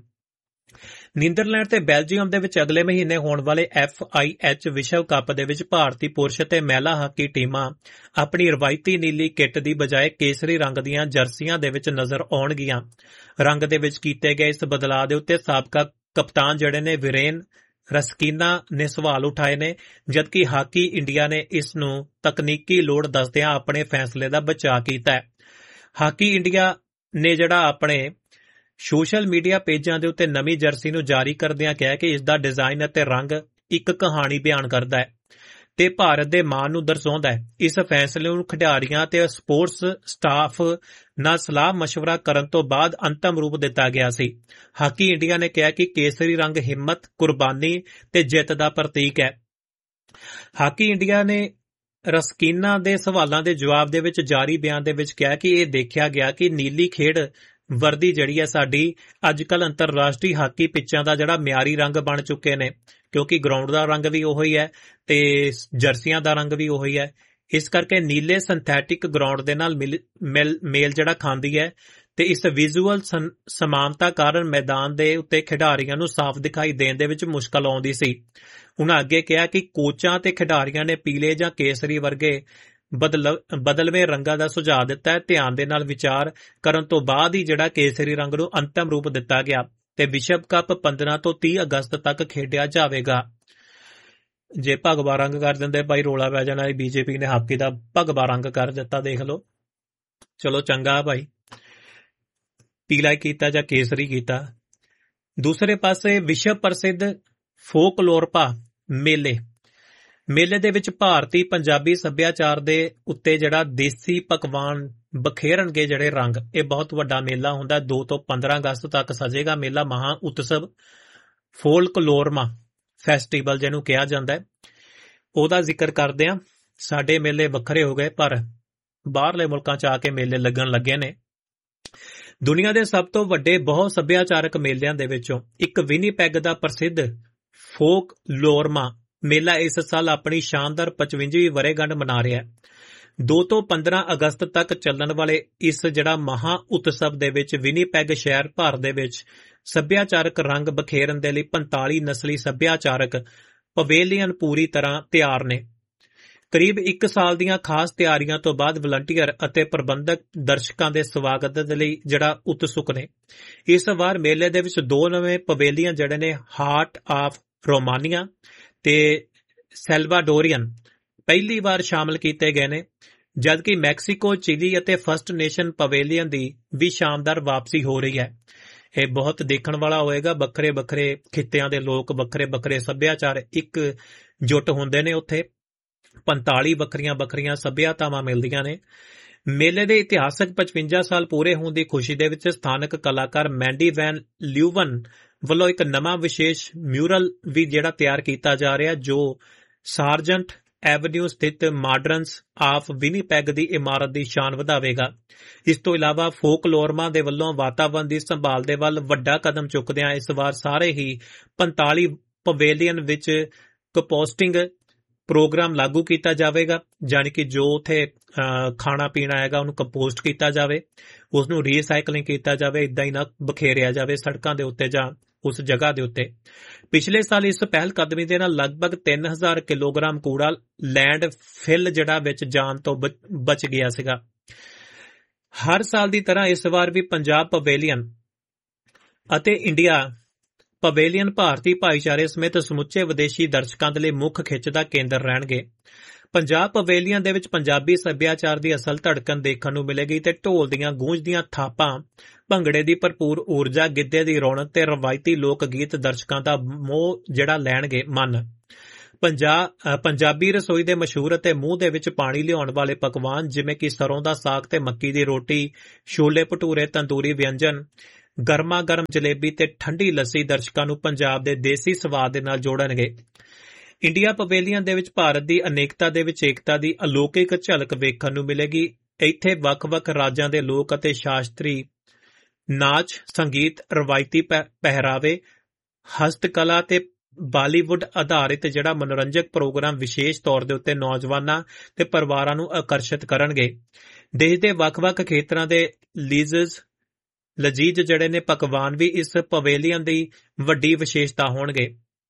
ਨੀਦਰਲੈਂਡ ਤੇ ਬੈਲਜੀਅਮ ਦੇ ਵਿੱਚ ਅਗਲੇ ਮਹੀਨੇ ਹੋਣ ਵਾਲੇ ਐਫ ਆਈ ਐਚ ਵਿਸ਼ਵ ਕੱਪ ਦੇ ਵਿੱਚ ਭਾਰਤੀ ਪੁਰਸ਼ ਤੇ ਮਹਿਲਾ ਹਾਕੀ ਟੀਮਾਂ ਆਪਣੀ ਰਵਾਇਤੀ ਨੀਲੀ ਕਿੱਟ ਦੀ ਬਜਾਏ ਕੇਸਰੀ ਰੰਗ ਦੀਆਂ ਜਰਸੀਆਂ ਦੇ ਵਿੱਚ ਨਜ਼ਰ ਆਉਣਗੀਆਂ। ਰੰਗ ਦੇ ਵਿੱਚ ਕੀਤੇ ਗਏ ਇਸ ਬਦਲਾਅ ਦੇ ਉੱਤੇ ਸਾਬਕਾ ਕਪਤਾਨ ਜਿਹੜੇ ਨੇ ਵੀਰੇਨ ਰਸਕੀਨਾ ਨੇ ਸਵਾਲ ਉਠਾਏ ਨੇ, ਜਦਕਿ ਹਾਕੀ ਇੰਡੀਆ ਨੇ ਇਸ ਨੂੰ ਤਕਨੀਕੀ ਲੋੜ ਦੱਸਦਿਆਂ ਆਪਣੇ ਫੈਸਲੇ ਦਾ ਬਚਾਅ ਕੀਤਾ ਹੈ। ਹਾਕੀ ਇੰਡੀਆ ਨੇ ਜਿਹੜਾ ਆਪਣੇ ਸੋਸ਼ਲ ਮੀਡੀਆ ਪੇਜਾਂ ਦੇ ਉੱਤੇ ਨਵੀਂ ਜਰਸੀ ਨੂੰ ਜਾਰੀ ਕਰਦਿਆਂ ਕਿਹਾ ਕਿ ਇਸ ਦਾ ਡਿਜ਼ਾਈਨ ਅਤੇ ਰੰਗ ਇੱਕ ਕਹਾਣੀ ਬਿਆਨ ਕਰਦਾ ਹੈ ਤੇ ਭਾਰਤ ਦੇ ਮਾਣ ਨੂੰ ਦਰਸਾਉਂਦਾ ਹੈ। ਇਸ ਫੈਸਲੇ ਨੂੰ ਖਿਡਾਰੀਆਂ ਤੇ ਸਪੋਰਟਸ ਸਟਾਫ ਨਾਲ ਸਲਾਹ ਮਸ਼ਵਰਾ ਕਰਨ ਤੋਂ ਬਾਅਦ ਅੰਤਮ ਰੂਪ ਦਿੱਤਾ ਗਿਆ ਸੀ। ਹਾਕੀ ਇੰਡੀਆ ਨੇ ਕਿਹਾ ਕਿ ਕੇਸਰੀ ਰੰਗ ਹਿੰਮਤ, ਕੁਰਬਾਨੀ ਤੇ ਜਿੱਤ ਦਾ ਪ੍ਰਤੀਕ ਹੈ। ਹਾਕੀ ਇੰਡੀਆ ਨੇ ਰਸਕੀਨਾ ਦੇ ਸਵਾਲਾਂ ਦੇ ਜਵਾਬ ਦੇ ਵਿੱਚ ਜਾਰੀ ਬਿਆਨ ਦੇ ਵਿੱਚ ਕਿਹਾ ਕਿ ਇਹ ਦੇਖਿਆ ਗਿਆ ਕਿ ਨੀਲੀ ਖੇਡ ਵਰਦੀ ਜਿਹੜੀ ਹੈ ਸਾਡੀ ਅੱਜ ਕੱਲ੍ਹ ਅੰਤਰਰਾਸ਼ਟਰੀ ਹਾਕੀ ਪਿੱਚਾਂ ਦਾ ਜਿਹੜਾ ਮਿਆਰੀ ਰੰਗ ਬਣ ਚੁੱਕੇ ਨੇ, ਕਿਉਂਕਿ ਗਰਾਊਂਡ ਦਾ ਰੰਗ ਵੀ ਉਹੀ ਹੈ ਤੇ ਜਰਸੀਆਂ ਦਾ ਰੰਗ ਵੀ ਉਹੀ ਹੈ। ਇਸ ਕਰਕੇ ਨੀਲੇ ਸਿੰਥੈਟਿਕ ਗਰਾਊਂਡ ਦੇ ਨਾਲ ਮੇਲ ਜਿਹੜਾ ਖਾਂਦੀ ਹੈ ਤੇ ਇਸ ਵਿਜ਼ੂਅਲ ਸਮਾਨਤਾ ਕਾਰਨ ਮੈਦਾਨ ਦੇ ਉੱਤੇ ਖਿਡਾਰੀਆਂ ਨੂੰ ਸਾਫ਼ ਦਿਖਾਈ ਦੇਣ ਦੇ ਵਿੱਚ ਮੁਸ਼ਕਲ ਆਉਂਦੀ ਸੀ। ਉਹਨਾਂ ਅੱਗੇ ਕਿਹਾ ਕਿ ਕੋਚਾਂ ਤੇ ਖਿਡਾਰੀਆਂ ਨੇ ਪੀਲੇ ਜਾਂ ਕੇਸਰੀ ਵਰਗੇ ਬਦਲ ਬਦਲਵੇਂ ਰੰਗਾਂ ਦਾ ਸੁਝਾਅ ਦਿੱਤਾ ਹੈ। ਧਿਆਨ ਦੇ ਨਾਲ ਵਿਚਾਰ ਕਰਨ ਤੋਂ ਬਾਅਦ ਹੀ ਜਿਹੜਾ ਕੇਸਰੀ ਰੰਗ ਨੂੰ ਅੰਤਮ ਰੂਪ ਦਿੱਤਾ ਗਿਆ ਤੇ ਵਿਸ਼ਵ ਕੱਪ ਪੰਦਰਾਂ ਤੋਂ ਤੀਹ ਅਗਸਤ ਤੱਕ ਖੇਡਿਆ ਜਾਵੇਗਾ। ਜੇ ਭਗਵਾ ਰੰਗ ਕਰ ਦਿੰਦੇ ਭਾਈ ਰੋਲਾ ਪੈ ਜਾਣਾ। ਬੀਜੇਪੀ ਨੇ ਹਾਕੀ ਦਾ ਭਗਵਾ ਰੰਗ ਕਰ ਦਿੱਤਾ, ਦੇਖ ਲਓ। ਚਲੋ ਚੰਗਾ ਭਾਈ, ਪੀਲਾ ਕੀਤਾ ਜਾਂ ਕੇਸਰੀ ਕੀਤਾ। ਦੂਸਰੇ ਪਾਸੇ ਵਿਸ਼ਵ ਪ੍ਰਸਿੱਧ ਫੋਕਲੋਰਪਾ ਮੇਲੇ ਮੇਲੇ ਦੇ ਵਿੱਚ ਭਾਰਤੀ ਪੰਜਾਬੀ ਸੱਭਿਆਚਾਰ ਦੇ ਉੱਤੇ ਜਿਹੜਾ ਦੇਸੀ ਪਕਵਾਨ ਬਖੇਰਨਗੇ ਜਿਹੜੇ ਰੰਗ। ਇਹ ਬਹੁਤ ਵੱਡਾ ਮੇਲਾ ਹੁੰਦਾ, ਦੋ ਤੋਂ ਪੰਦਰਾਂ ਅਗਸਤ ਤੱਕ ਸਜੇਗਾ ਮੇਲਾ। ਮਹਾ ਉਤਸਵ ਫੋਲਕਲੋਰਮਾ ਫੈਸਟੀਵਲ ਜਿਹਨੂੰ ਕਿਹਾ ਜਾਂਦਾ ਹੈ, ਉਹਦਾ ਜ਼ਿਕਰ ਕਰਦੇ ਹਾਂ। ਸਾਡੇ ਮੇਲੇ ਵੱਖਰੇ ਹੋ ਗਏ, ਪਰ ਬਾਹਰਲੇ ਮੁਲਕਾਂ 'ਚ ਆ ਕੇ ਮੇਲੇ ਲੱਗਣ ਲੱਗੇ ਨੇ। ਦੁਨੀਆ ਦੇ ਸਭ ਤੋਂ ਵੱਡੇ ਬਹੁ ਸੱਭਿਆਚਾਰਕ ਮੇਲਿਆਂ ਦੇ ਵਿੱਚੋਂ ਇੱਕ ਵਿਨੀਪੈਗ ਦਾ ਪ੍ਰਸਿੱਧ ਫੋਕਲੋਰਮਾ ਮੇਲਾ ਇਸ ਸਾਲ ਆਪਣੀ ਸ਼ਾਨਦਾਰ ਪਚਵੰਜਵੀਂ ਵਰ੍ਹੇਗੰਢ ਮਨਾ ਰਿਹਾ ਹੈ। ਦੋ ਤੋਂ ਪੰਦਰਾਂ ਅਗਸਤ ਤੱਕ ਚੱਲਣ ਵਾਲੇ ਇਸ ਜਿਹੜਾ ਮਹਾ ਉਤਸਵ ਦੇ ਵਿੱਚ ਵਿਨੀਪੈਗ ਸ਼ਹਿਰ ਭਰ ਦੇ ਵਿੱਚ ਸੱਭਿਆਚਾਰਕ ਰੰਗ ਬਖੇਰਨ ਦੇ ਲਈ ਪੰਤਾਲੀ ਨਸਲੀ ਸੱਭਿਆਚਾਰਕ ਪਵੇਲੀਅਨ ਪੂਰੀ ਤਰ੍ਹਾਂ ਤਿਆਰ ਨੇ। ਕਰੀਬ ਇੱਕ ਸਾਲ ਦੀਆਂ ਖਾਸ ਤਿਆਰੀਆਂ ਤੋਂ ਬਾਅਦ ਵਲੰਟੀਅਰ ਅਤੇ ਪ੍ਰਬੰਧਕ ਦਰਸ਼ਕਾਂ ਦੇ ਸਵਾਗਤ ਦੇ ਲਈ ਜਿਹੜਾ ਉਤਸੁਕ ਨੇ। ਇਸ ਵਾਰ ਮੇਲੇ ਦੇ ਵਿੱਚ ਦੋ ਨਵੇਂ ਪਵੇਲੀਅਨ ਜਿਹੜੇ ਨੇ ਹਾਰਟ ਆਫ ਰੋਮਾਨੀਆ ਤੇ ਸੈਲਵਾਡੋਰੀਅਨ ਪਹਿਲੀ ਵਾਰ ਸ਼ਾਮਲ ਕੀਤੇ ਗਏ ਨੇ, ਜਦਕਿ ਮੈਕਸੀਕੋ, ਚਿਲੀ ਅਤੇ ਫਸਟ ਨੇਸ਼ਨ ਪਵੇਲੀਅਨ ਦੀ ਵੀ ਸ਼ਾਨਦਾਰ ਵਾਪਸੀ ਹੋ ਰਹੀ ਹੈ। ਇਹ ਬਹੁਤ ਦੇਖਣ ਵਾਲਾ ਹੋਏਗਾ। ਵੱਖਰੇ ਵੱਖਰੇ ਖਿੱਤਿਆਂ ਦੇ ਲੋਕ, ਵੱਖਰੇ ਵੱਖਰੇ ਸੱਭਿਆਚਾਰ ਇੱਕ ਜੁੱਟ ਹੁੰਦੇ ਨੇ ਉੱਥੇ। ਪੰਤਾਲੀ ਵੱਖਰੀਆਂ ਵੱਖਰੀਆਂ ਸੱਭਿਆਤਾਵਾਂ ਮਿਲਦੀਆਂ ਨੇ। ਮੇਲੇ ਦੇ ਇਤਿਹਾਸਕ ਪਚਵੰਜਾ ਸਾਲ ਪੂਰੇ ਹੋਣ ਦੀ ਖੁਸ਼ੀ ਦੇ ਵਿੱਚ ਸਥਾਨਕ ਕਲਾਕਾਰ ਮੈਂਡੀ ਵੈਨ ਲਿਊਵਨ ਵੱਲੋਂ ਇੱਕ ਨਵਾਂ ਵਿਸ਼ੇਸ਼ ਮਿਊਰਲ ਵੀ ਜਿਹੜਾ ਤਿਆਰ ਕੀਤਾ ਜਾ ਰਿਹਾ, ਜੋ ਸਾਰਜੈਂਟ ਐਵਨਿਊ ਸਥਿਤ ਮਾਡਰਨਸ ਆਫ ਵਿਨੀਪੈਗ ਦੀ ਇਮਾਰਤ ਦੀ ਸ਼ਾਨ ਵਧਾਵੇਗਾ। ਇਸ ਤੋਂ ਇਲਾਵਾ ਫੋਕਲੋਰਮਾ ਦੇ ਵੱਲੋਂ ਵਾਤਾਵਰਣ ਦੀ ਸੰਭਾਲ ਦੇ ਵੱਲ ਵੱਡਾ ਕਦਮ ਚੁੱਕਦਿਆਂ ਇਸ ਵਾਰ ਸਾਰੇ ਹੀ ਪੰਤਾਲੀ ਪਵੇਲੀਅਨ ਵਿੱਚ ਕੰਪੋਸਟਿੰਗ ਪ੍ਰੋਗਰਾਮ ਲਾਗੂ ਕੀਤਾ ਜਾਵੇਗਾ, ਜਾਣੀ ਕਿ ਜੋ ਉੱਥੇ ਖਾਣਾ ਪੀਣਾ ਹੈਗਾ ਉਹਨੂੰ ਕੰਪੋਸਟ ਕੀਤਾ ਜਾਵੇ, ਉਸਨੂੰ ਰੀਸਾਈਕਲਿੰਗ ਕੀਤਾ ਜਾਵੇ, ਇੱਦਾਂ ਹੀ ਨਾ ਬਖੇਰਿਆ ਜਾਵੇ ਸੜਕਾਂ ਦੇ ਉੱਤੇ ਜਾਂ ਉਸ ਜਗ੍ਹਾ ਦੇ ਉੱਤੇ। ਪਿਛਲੇ ਸਾਲ ਇਸ ਪਹਿਲ ਕਦਮੀ ਦੇ ਨਾਲ ਲਗਭਗ ਤਿੰਨ ਹਜ਼ਾਰ ਕਿਲੋਗ੍ਰਾਮ ਕੂੜਾ ਲੈਂਡ ਫਿਲ ਜਿਹੜਾ ਵਿੱਚ ਜਾਣ ਤੋਂ ਬਚ ਗਿਆ ਸੀਗਾ। ਹਰ ਸਾਲ ਦੀ ਤਰ੍ਹਾਂ ਇਸ ਵਾਰ ਵੀ ਪੰਜਾਬ ਪਵੇਲੀਅਨ ਅਤੇ ਇੰਡੀਆ ਪਵੇਲੀਅਨ ਭਾਰਤੀ ਭਾਈਚਾਰੇ ਸਮੇਤ ਸਮੁੱਚੇ ਵਿਦੇਸ਼ੀ ਦਰਸ਼ਕਾਂ ਦੇ ਲਈ ਮੁੱਖ ਖਿੱਚ ਦਾ ਕੇਂਦਰ ਰਹਿਣਗੇ। ਪੰਜਾਬ ਪਵੇਲੀਅਨ ਦੇ ਵਿੱਚ ਪੰਜਾਬੀ ਸੱਭਿਆਚਾਰ ਦੀ ਅਸਲ ਧੜਕਣ ਦੇਖਣ ਨੂੰ ਮਿਲੇਗੀ ਤੇ ਢੋਲ ਦੀਆਂ ਗੂੰਜਦੀਆਂ ਥਾਪਾਂ, ਭੰਗੜੇ ਦੀ ਭਰਪੂਰ ਊਰਜਾ, ਗਿੱਧੇ ਦੀ ਰੌਣਕ ਤੇ ਰਵਾਇਤੀ ਲੋਕ ਗੀਤ ਦਰਸ਼ਕਾਂ ਦਾ ਮੋਹ ਜਿਹੜਾ ਲੈਣਗੇ ਮਨ। ਪੰਜਾਬ ਪੰਜਾਬੀ ਰਸੋਈ ਦੇ ਮਸ਼ਹੂਰ ਅਤੇ ਮੂੰਹ ਦੇ ਵਿੱਚ ਪਾਣੀ ਲਿਆਉਣ ਵਾਲੇ ਪਕਵਾਨ ਜਿਵੇਂ ਕਿ ਸਰੋਂ ਦਾ ਸਾਗ ਤੇ ਮੱਕੀ ਦੀ ਰੋਟੀ, ਛੋਲੇ ਭਟੂਰੇ, ਤੰਦੂਰੀ ਵਿਅੰਜਨ, ਗਰਮਾ ਗਰਮ ਜਲੇਬੀ ਤੇ ਠੰਡੀ ਲੱਸੀ ਦਰਸ਼ਕਾਂ ਨੂੰ ਪੰਜਾਬ ਦੇ ਦੇਸੀ ਸਵਾਦ ਦੇ ਨਾਲ ਜੋੜਨਗੇ। ਇੰਡੀਆ ਪਵੇਲੀਅਨ ਦੇ ਵਿੱਚ ਭਾਰਤ ਦੀ ਅਨੇਕਤਾ ਦੇ ਵਿੱਚ ਏਕਤਾ ਦੀ ਅਲੌਕਿਕ ਝਲਕ ਵੇਖਣ ਨੂੰ ਮਿਲੇਗੀ। ਇੱਥੇ ਵੱਖ-ਵੱਖ ਰਾਜਾਂ ਦੇ ਲੋਕ ਅਤੇ ਸ਼ਾਸਤਰੀ ਨਾਚ, ਸੰਗੀਤ, ਰਵਾਇਤੀ ਪਹਿਰਾਵੇ, ਹਸਤਕਲਾ ਤੇ ਬਾਲੀਵੁੱਡ ਆਧਾਰਿਤ ਜਿਹੜਾ ਮਨੋਰੰਜਕ ਪ੍ਰੋਗਰਾਮ ਵਿਸ਼ੇਸ਼ ਤੌਰ ਦੇ ਉੱਤੇ ਨੌਜਵਾਨਾਂ ਤੇ ਪਰਿਵਾਰਾਂ ਨੂੰ ਆਕਰਸ਼ਿਤ ਕਰਨਗੇ। ਦੇਸ਼ ਦੇ ਵੱਖ-ਵੱਖ ਖੇਤਰਾਂ ਦੇ ਲੀਜ਼ਜ਼ ਲਜੀਜ਼ ਜਿਹੜੇ ਨੇ ਪਕਵਾਨ ਵੀ ਇਸ ਪਵੇਲੀਅਨ ਦੀ ਵੱਡੀ ਵਿਸ਼ੇਸ਼ਤਾ ਹੋਣਗੇ।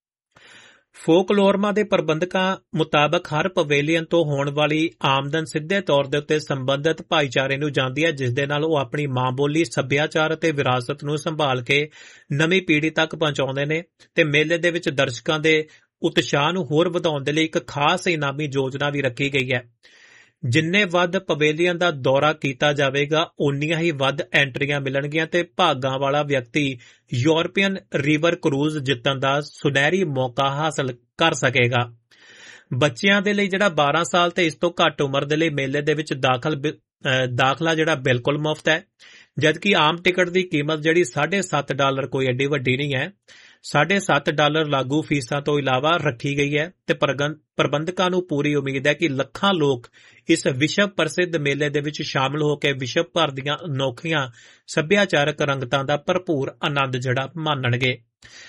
ਫੋਕਲੋਰਮਾ ਦੇ ਪ੍ਰਬੰਧਕਾਂ ਮੁਤਾਬਕ ਹਰ ਪਵੇਲੀਅਨ ਤੋਂ ਹੋਣ ਵਾਲੀ ਆਮਦਨ ਸਿੱਧੇ ਤੌਰ ਦੇ ਉੱਤੇ ਸੰਬੰਧਿਤ ਭਾਈਚਾਰੇ ਨੂੰ ਜਾਂਦੀ ਹੈ, ਜਿਸ ਦੇ ਨਾਲ ਉਹ ਆਪਣੀ ਮਾਂ ਬੋਲੀ, ਸੱਭਿਆਚਾਰ ਅਤੇ ਵਿਰਾਸਤ ਨੂੰ ਸੰਭਾਲ ਕੇ ਨਵੀਂ ਪੀੜ੍ਹੀ ਤੱਕ ਪਹੁੰਚਾਉਂਦੇ ਨੇ ਤੇ ਮੇਲੇ ਦੇ ਵਿੱਚ ਦਰਸ਼ਕਾਂ ਦੇ ਉਤਸ਼ਾਹ ਨੂੰ ਹੋਰ ਵਧਾਉਣ ਦੇ ਲਈ ਇੱਕ ਖਾਸ ਇਨਾਮੀ ਯੋਜਨਾ ਵੀ ਰੱਖੀ ਗਈ ਹੈ। ਜਿੰਨੇ ਵੱਧ ਪਵੇਲੀਅਨ ਦਾ ਦੌਰਾ ਕੀਤਾ ਜਾਵੇਗਾ ਓਨੀਆਂ ਹੀ ਵੱਧ ਐਂਟਰੀਆਂ ਮਿਲਣਗੀਆਂ ਤੇ ਭਾਗਾਂ ਵਾਲਾ ਵਿਅਕਤੀ ਯੂਰਪੀਅਨ ਰਿਵਰ ਕਰੂਜ਼ ਜਿੱਤਣ ਦਾ ਸੁਨਹਿਰੀ ਮੌਕਾ ਹਾਸਲ ਕਰ ਸਕੇਗਾ। ਬੱਚਿਆਂ ਦੇ ਲਈ ਜਿਹੜਾ ਬਾਰਾਂ ਸਾਲ ਤੇ ਇਸ ਤੋਂ ਘੱਟ ਉਮਰ ਦੇ ਲਈ ਮੇਲੇ ਦੇ ਵਿੱਚ ਦਾਖਲ ਦਾਖਲਾ ਜਿਹੜਾ ਬਿਲਕੁਲ ਮੁਫਤ ਹੈ, ਜਦਕਿ ਆਮ ਟਿਕਟ ਦੀ ਕੀਮਤ ਜਿਹੜੀ ਸਾਢੇ ਸੱਤ ਡਾਲਰ ਕੋਈ ਐਡੀ ਵੱਡੀ ਨਹੀਂ ਹੈ। ਸਾਢੇ ਸੱਤ ਡਾਲਰ ਲਾਗੂ ਫੀਸਾਂ ਤੋਂ ਇਲਾਵਾ ਰੱਖੀ ਗਈ ਹੈ ਤੇ ਪ੍ਰਬੰਧਕਾਂ ਨੂੰ ਪੂਰੀ ਉਮੀਦ ਹੈ ਕਿ ਲੱਖਾਂ ਲੋਕ ਇਸ ਵਿਸ਼ਵ ਪ੍ਰਸਿੱਧ ਮੇਲੇ ਦੇ ਵਿੱਚ ਸ਼ਾਮਲ ਹੋ ਕੇ ਵਿਸ਼ਵ ਭਰ ਦੀਆਂ ਅਨੋਖੀਆਂ ਸੱਭਿਆਚਾਰਕ ਰੰਗਤਾਂ ਦਾ ਭਰਪੂਰ ਆਨੰਦ ਜਿਹੜਾ ਮਾਣਨਗੇ।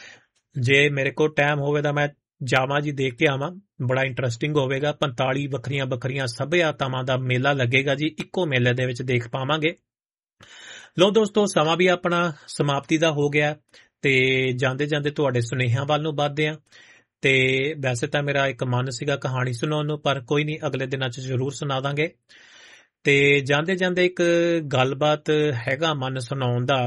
ਜੇ ਮੇਰੇ ਕੋਲ ਟਾਈਮ ਹੋਵੇ ਤਾਂ ਮੈਂ ਜਾਵਾਂ ਜੀ, ਦੇਖ ਕੇ ਆਵਾਂ, ਬੜਾ ਇੰਟਰਸਟਿੰਗ ਹੋਵੇਗਾ। ਪੰਤਾਲੀ ਵੱਖਰੀਆਂ ਵੱਖਰੀਆਂ ਸੱਭਿਆਤਾਵਾਂ ਦਾ ਮੇਲਾ ਲੱਗੇਗਾ ਜੀ, ਇੱਕੋ ਮੇਲੇ ਦੇ ਵਿੱਚ ਦੇਖ ਪਾਵਾਂਗੇ। ਲੋ ਦੋਸਤੋ, ਸਮਾਂ ਵੀ ਆਪਣਾ ਸਮਾਪਤੀ ਦਾ ਹੋ ਗਿਆ ਤੇ ਜਾਂਦੇ ਜਾਂਦੇ ਤੁਹਾਡੇ ਸੁਨੇਹਿਆਂ ਵੱਲ ਨੂੰ ਵੱਧਦੇ ਆ। ਤੇ ਵੈਸੇ ਤਾਂ ਮੇਰਾ ਇੱਕ ਮਨ ਸੀਗਾ ਕਹਾਣੀ ਸੁਣਾਉਣ ਨੂੰ, ਪਰ ਕੋਈ ਨਹੀਂ, ਅਗਲੇ ਦਿਨਾਂ 'ਚ ਜ਼ਰੂਰ ਸੁਣਾ ਦਾਂਗੇ। ਤੇ ਜਾਂਦੇ ਜਾਂਦੇ ਇੱਕ ਗੱਲਬਾਤ ਹੈਗਾ ਮਨ ਸੁਣਾਉਣ ਦਾ,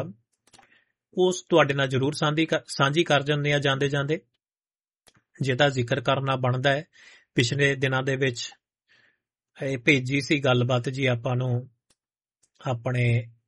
ਉਸ ਤੁਹਾਡੇ ਨਾਲ ਜ਼ਰੂਰ ਸਾਂਝੀ ਸਾਂਝੀ ਕਰ ਜਾਂਦੇ ਆ ਜਾਂਦੇ ਜਾਂਦੇ, ਜਿਹਦਾ ਜ਼ਿਕਰ ਕਰਨਾ ਬਣਦਾ ਹੈ। ਪਿਛਲੇ ਦਿਨਾਂ ਦੇ ਵਿੱਚ ਇਹ ਭੇਜੀ ਸੀ ਗੱਲਬਾਤ ਜੀ ਆਪਾਂ ਨੂੰ ਆਪਣੇ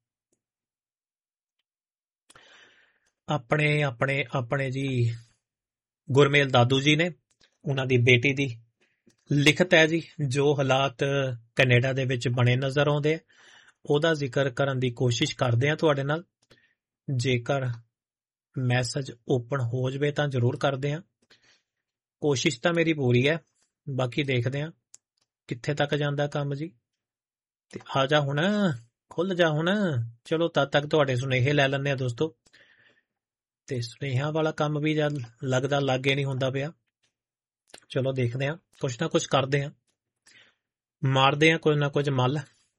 ਆਪਣੇ ਆਪਣੇ ਆਪਣੇ ਜੀ ਗੁਰਮੇਲ ਦਾਦੂ ਜੀ ਨੇ, ਉਹਨਾਂ ਦੀ ਬੇਟੀ ਦੀ ਲਿਖਤ ਹੈ ਜੀ। ਜੋ ਹਾਲਾਤ ਕੈਨੇਡਾ ਦੇ ਵਿੱਚ ਬਣੇ ਨਜ਼ਰ ਆਉਂਦੇ, ਉਹਦਾ ਜ਼ਿਕਰ ਕਰਨ ਦੀ ਕੋਸ਼ਿਸ਼ ਕਰਦੇ ਆ ਤੁਹਾਡੇ ਨਾਲ। ਜੇਕਰ ਮੈਸੇਜ ਓਪਨ ਹੋ ਜਾਵੇ ਤਾਂ ਜ਼ਰੂਰ ਕਰਦੇ ਆ। ਕੋਸ਼ਿਸ਼ ਤਾਂ ਮੇਰੀ ਪੂਰੀ ਹੈ, ਬਾਕੀ ਦੇਖਦੇ ਆ ਕਿੱਥੇ ਤੱਕ ਜਾਂਦਾ ਕੰਮ ਜੀ। ਤੇ ਆ ਜਾ ਹੁਣ, ਖੁੱਲ ਜਾ ਹੁਣ। ਚਲੋ ਤਦ ਤੱਕ ਤੁਹਾਡੇ ਸੁਨੇਹੇ ਲੈ ਲੈਂਦੇ ਆ ਦੋਸਤੋ। ਤੇ ਸੁਨੇਹਿਆਂ ਵਾਲਾ ਕੰਮ ਵੀ ਜਦ ਲੱਗਦਾ ਲਾਗੇ ਨਹੀਂ ਹੁੰਦਾ ਪਿਆ। ਚਲੋ ਦੇਖਦੇ ਆ, ਕੁਛ ਨਾ ਕੁਛ ਕਰਦੇ ਆ, ਮਾਰਦੇ ਆ ਕੁਝ ਨਾ ਕੁਝ ਮੱਲ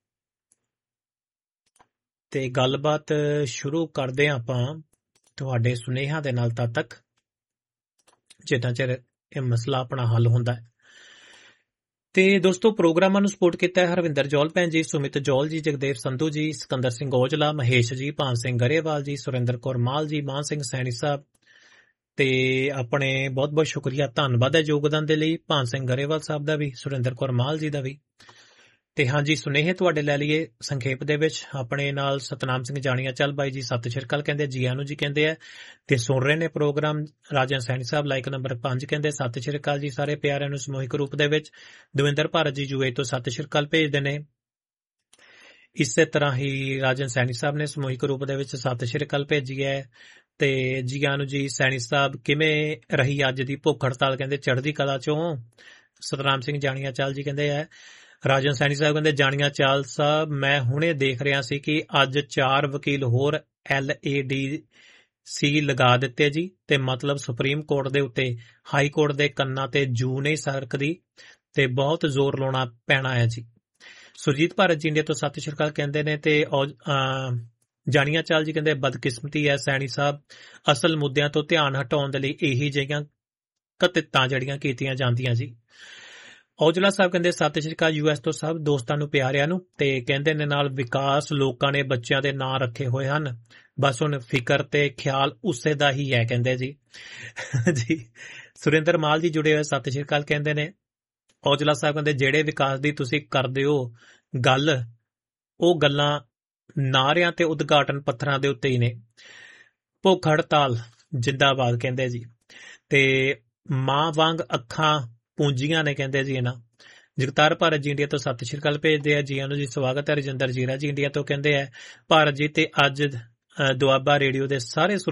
ਤੇ ਗੱਲਬਾਤ ਸ਼ੁਰੂ ਕਰਦੇ ਆ ਆਪਾਂ ਤੁਹਾਡੇ ਸੁਨੇਹਿਆਂ ਦੇ ਨਾਲ, ਤਦ ਤੱਕ ਜਿੰਨਾ ਚਿਰ ਇਹ ਮਸਲਾ ਆਪਣਾ ਹੱਲ ਹੁੰਦਾ ਹੈ। ਤੇ ਦੋਸਤੋ, ਪ੍ਰੋਗਰਾਮਾਂ ਨੂੰ ਸਪੋਰਟ ਕੀਤਾ ਹੈ ਹਰਵਿੰਦਰ ਜੌਲ ਭੈਣ ਜੀ, ਸੁਮਿਤ ਜੌਲ ਜੀ, ਜਗਦੇਵ ਸੰਧੂ ਜੀ, ਸਿਕੰਦਰ ਸਿੰਘ ਔਜਲਾ, ਮਹੇਸ਼ ਜੀ, ਭਾਨ ਸਿੰਘ ਗਰੇਵਾਲ ਜੀ, ਸੁਰਿੰਦਰ ਕੌਰ ਮਾਲ ਜੀ, ਮਾਨ ਸਿੰਘ ਸੈਣੀ ਸਾਹਿਬ। ਤੇ ਆਪਣੇ ਬਹੁਤ ਬਹੁਤ ਸ਼ੁਕਰੀਆ, ਧੰਨਵਾਦ ਹੈ ਯੋਗਦਾਨ ਦੇ ਲਈ ਭਾਨ ਸਿੰਘ ਗਰੇਵਾਲ ਸਾਹਿਬ ਦਾ ਵੀ, ਸੁਰਿੰਦਰ ਕੌਰ ਮਾਲ ਜੀ ਦਾ ਵੀ। ਤੇ ਹਾਂਜੀ, ਸੁਨੇਹੇ ਤੁਹਾਡੇ ਲੈ ਲਈਏ ਸੰਖੇਪ ਦੇ ਵਿੱਚ। ਆਪਣੇ ਨਾਲ ਸਤਨਾਮ ਸਿੰਘ ਜਾਣੀਆ ਚੱਲ ਬਾਈ ਜੀ ਸਤਿ ਸ਼੍ਰੀ ਅਕਾਲ ਕਹਿੰਦੇ, ਜੀ ਆਨੂੰ ਜੀ ਕਹਿੰਦੇ ਆ ਤੇ ਸੁਣ ਰਹੇ ਨੇ ਪ੍ਰੋਗਰਾਮ। ਰਾਜਨ ਸੈਣੀ ਸਾਹਿਬ ਲਾਈਕ ਨੰਬਰ ਪੰਜ ਕਹਿੰਦੇ ਸਤਿ ਸ਼੍ਰੀ ਅਕਾਲ ਜੀ ਸਾਰੇ ਪਿਆਰਿਆਂ ਨੂੰ ਸਮੂਹਿਕ ਰੂਪ ਦੇ ਵਿੱਚ। ਦਵਿੰਦਰ ਭਾਰਤ ਜੀ ਯੂਏ ਤੋਂ ਸਤਿ ਸ਼੍ਰੀ ਅਕਾਲ ਭੇਜਦੇ ਨੇ। ਇਸੇ ਤਰ੍ਹਾਂ ਹੀ ਰਾਜਨ ਸੈਣੀ ਸਾਹਿਬ ਨੇ ਸਮੂਹਿਕ ਰੂਪ ਦੇ ਵਿੱਚ ਸਤਿ ਸ਼੍ਰੀ ਅਕਾਲ ਭੇਜੀ ਹੈ। ਤੇ ਜੀ ਆਨੂੰ ਜੀ ਸੈਣੀ ਸਾਹਿਬ, ਕਿਵੇਂ ਰਹੀ ਅੱਜ ਦੀ ਭੁੱਖ ਹੜਤਾਲ ਕਹਿੰਦੇ ਚੜ੍ਹਦੀ ਕਲਾ ਚੋਂ। ਸਤਨਾਮ ਸਿੰਘ ਜਾਣੀਆ ਚਾਲ ਜੀ ਕਹਿੰਦੇ ਹੈ, ਰਾਜਨ ਸੈਣੀ ਸਾਹਿਬ ਕਹਿੰਦੇ ਜਾਣੀਆ ਚਾਲ ਸਾਹਿਬ, ਮੈਂ ਹੁਣੇ ਦੇਖ ਰਿਹਾ ਸੀ ਕਿ ਅੱਜ ਚਾਰ ਵਕੀਲ ਹੋਰ ਐਲ ਏ ਡੀ ਸੀ ਲਗਾ ਦਿੱਤੇ ਜੀ, ਤੇ ਮਤਲਬ ਸੁਪਰੀਮ ਕੋਰਟ ਦੇ ਉੱਤੇ ਹਾਈ ਕੋਰਟ ਦੇ ਕੰਨਾਂ ਤੇ ਜੂ ਨਹੀਂ ਸਰਕਦੀ ਤੇ ਬਹੁਤ ਜ਼ੋਰ ਲਾਉਣਾ ਪੈਣਾ ਹੈ ਜੀ। ਸੁਰਜੀਤ ਭਾਰਤ ਜੀ ਇੰਡੀਆ ਤੋਂ ਸਤਿ ਸ਼੍ਰੀ ਅਕਾਲ ਕਹਿੰਦੇ ਨੇ। ਤੇ ਜਾਣੀਆਂ ਚਾਲ ਜੀ ਕਹਿੰਦੇ ਬਦਕਿਸਮਤੀ ਹੈ ਸੈਣੀ ਸਾਹਿਬ, ਅਸਲ ਮੁੱਦਿਆਂ ਤੋਂ ਧਿਆਨ ਹਟਾਉਣ ਦੇ ਲਈ ਇਹੀ ਜਿਹੀਆਂ ਕਤਿਤਾਂ ਜਿਹੜੀਆਂ ਕੀਤੀਆਂ ਜਾਂਦੀਆਂ ਜੀ। ਔਜਲਾ ਸਾਹਿਬ ਕਹਿੰਦੇ ਸਤਿ ਸ਼੍ਰੀ ਅਕਾਲ ਯੂ ਐਸ ਤੋਂ ਸਭ ਦੋਸਤਾਂ ਨੂੰ ਪਿਆਰਿਆਂ ਨੂੰ, ਤੇ ਕਹਿੰਦੇ ਨੇ ਨਾਲ ਵਿਕਾਸ ਲੋਕਾਂ ਨੇ ਬੱਚਿਆਂ ਦੇ ਨਾਂ ਰੱਖੇ ਹੋਏ ਹਨ, ਬਸ ਹੁਣ ਫਿਕਰ ਤੇ ਖਿਆਲ ਉਸੇ ਦਾ ਹੀ ਹੈ ਕਹਿੰਦੇ ਜੀ। ਜੀ ਸੁਰਿੰਦਰ ਮਾਲ ਜੀ ਜੁੜੇ ਹੋਏ ਸਤਿ ਸ਼੍ਰੀ ਅਕਾਲ ਕਹਿੰਦੇ ਨੇ। ਔਜਲਾ ਸਾਹਿਬ ਕਹਿੰਦੇ ਜਿਹੜੇ ਵਿਕਾਸ ਦੀ ਤੁਸੀਂ ਕਰਦੇ ਹੋ ਗੱਲ, ਉਹ ਗੱਲਾਂ ਨਾਰਿਆਂ ਤੇ ਉਦਘਾਟਨ ਪੱਥਰਾਂ ਦੇ ਉੱਤੇ ਹੀ ਨੇ। ਭੁੱਖ ਹੜਤਾਲ ਜਿੰਦਾਬਾਦ ਕਹਿੰਦੇ ਜੀ। ਤੇ ਮਾਂ ਵਾਂਗ ਅੱਖਾਂ ਪੂੰਜੀਆਂ ਨੇ ਕਹਿੰਦੇ ਜੀ ਇਹਨਾਂ। ਜਗਤਾਰ ਭਾਰਤ ਜੀ ਇੰਡੀਆ ਤੋਂ ਸਤਿ ਸ਼੍ਰੀ ਅਕਾਲ ਭੇਜਦੇ ਆ, ਜੀਆਂ ਨੂੰ ਜੀ ਸਵਾਗਤ ਹੈ। ਰਜਿੰਦਰ ਜੀਰਾ ਜੀ ਇੰਡੀਆ ਤੋਂ ਕਹਿੰਦੇ ਆ ਭਾਰਤ ਜੀ ਤੇ ਅੱਜ ਦੁਆਬਾ ਰੇਡੀਓ ਦੇ ਸਾਰੇ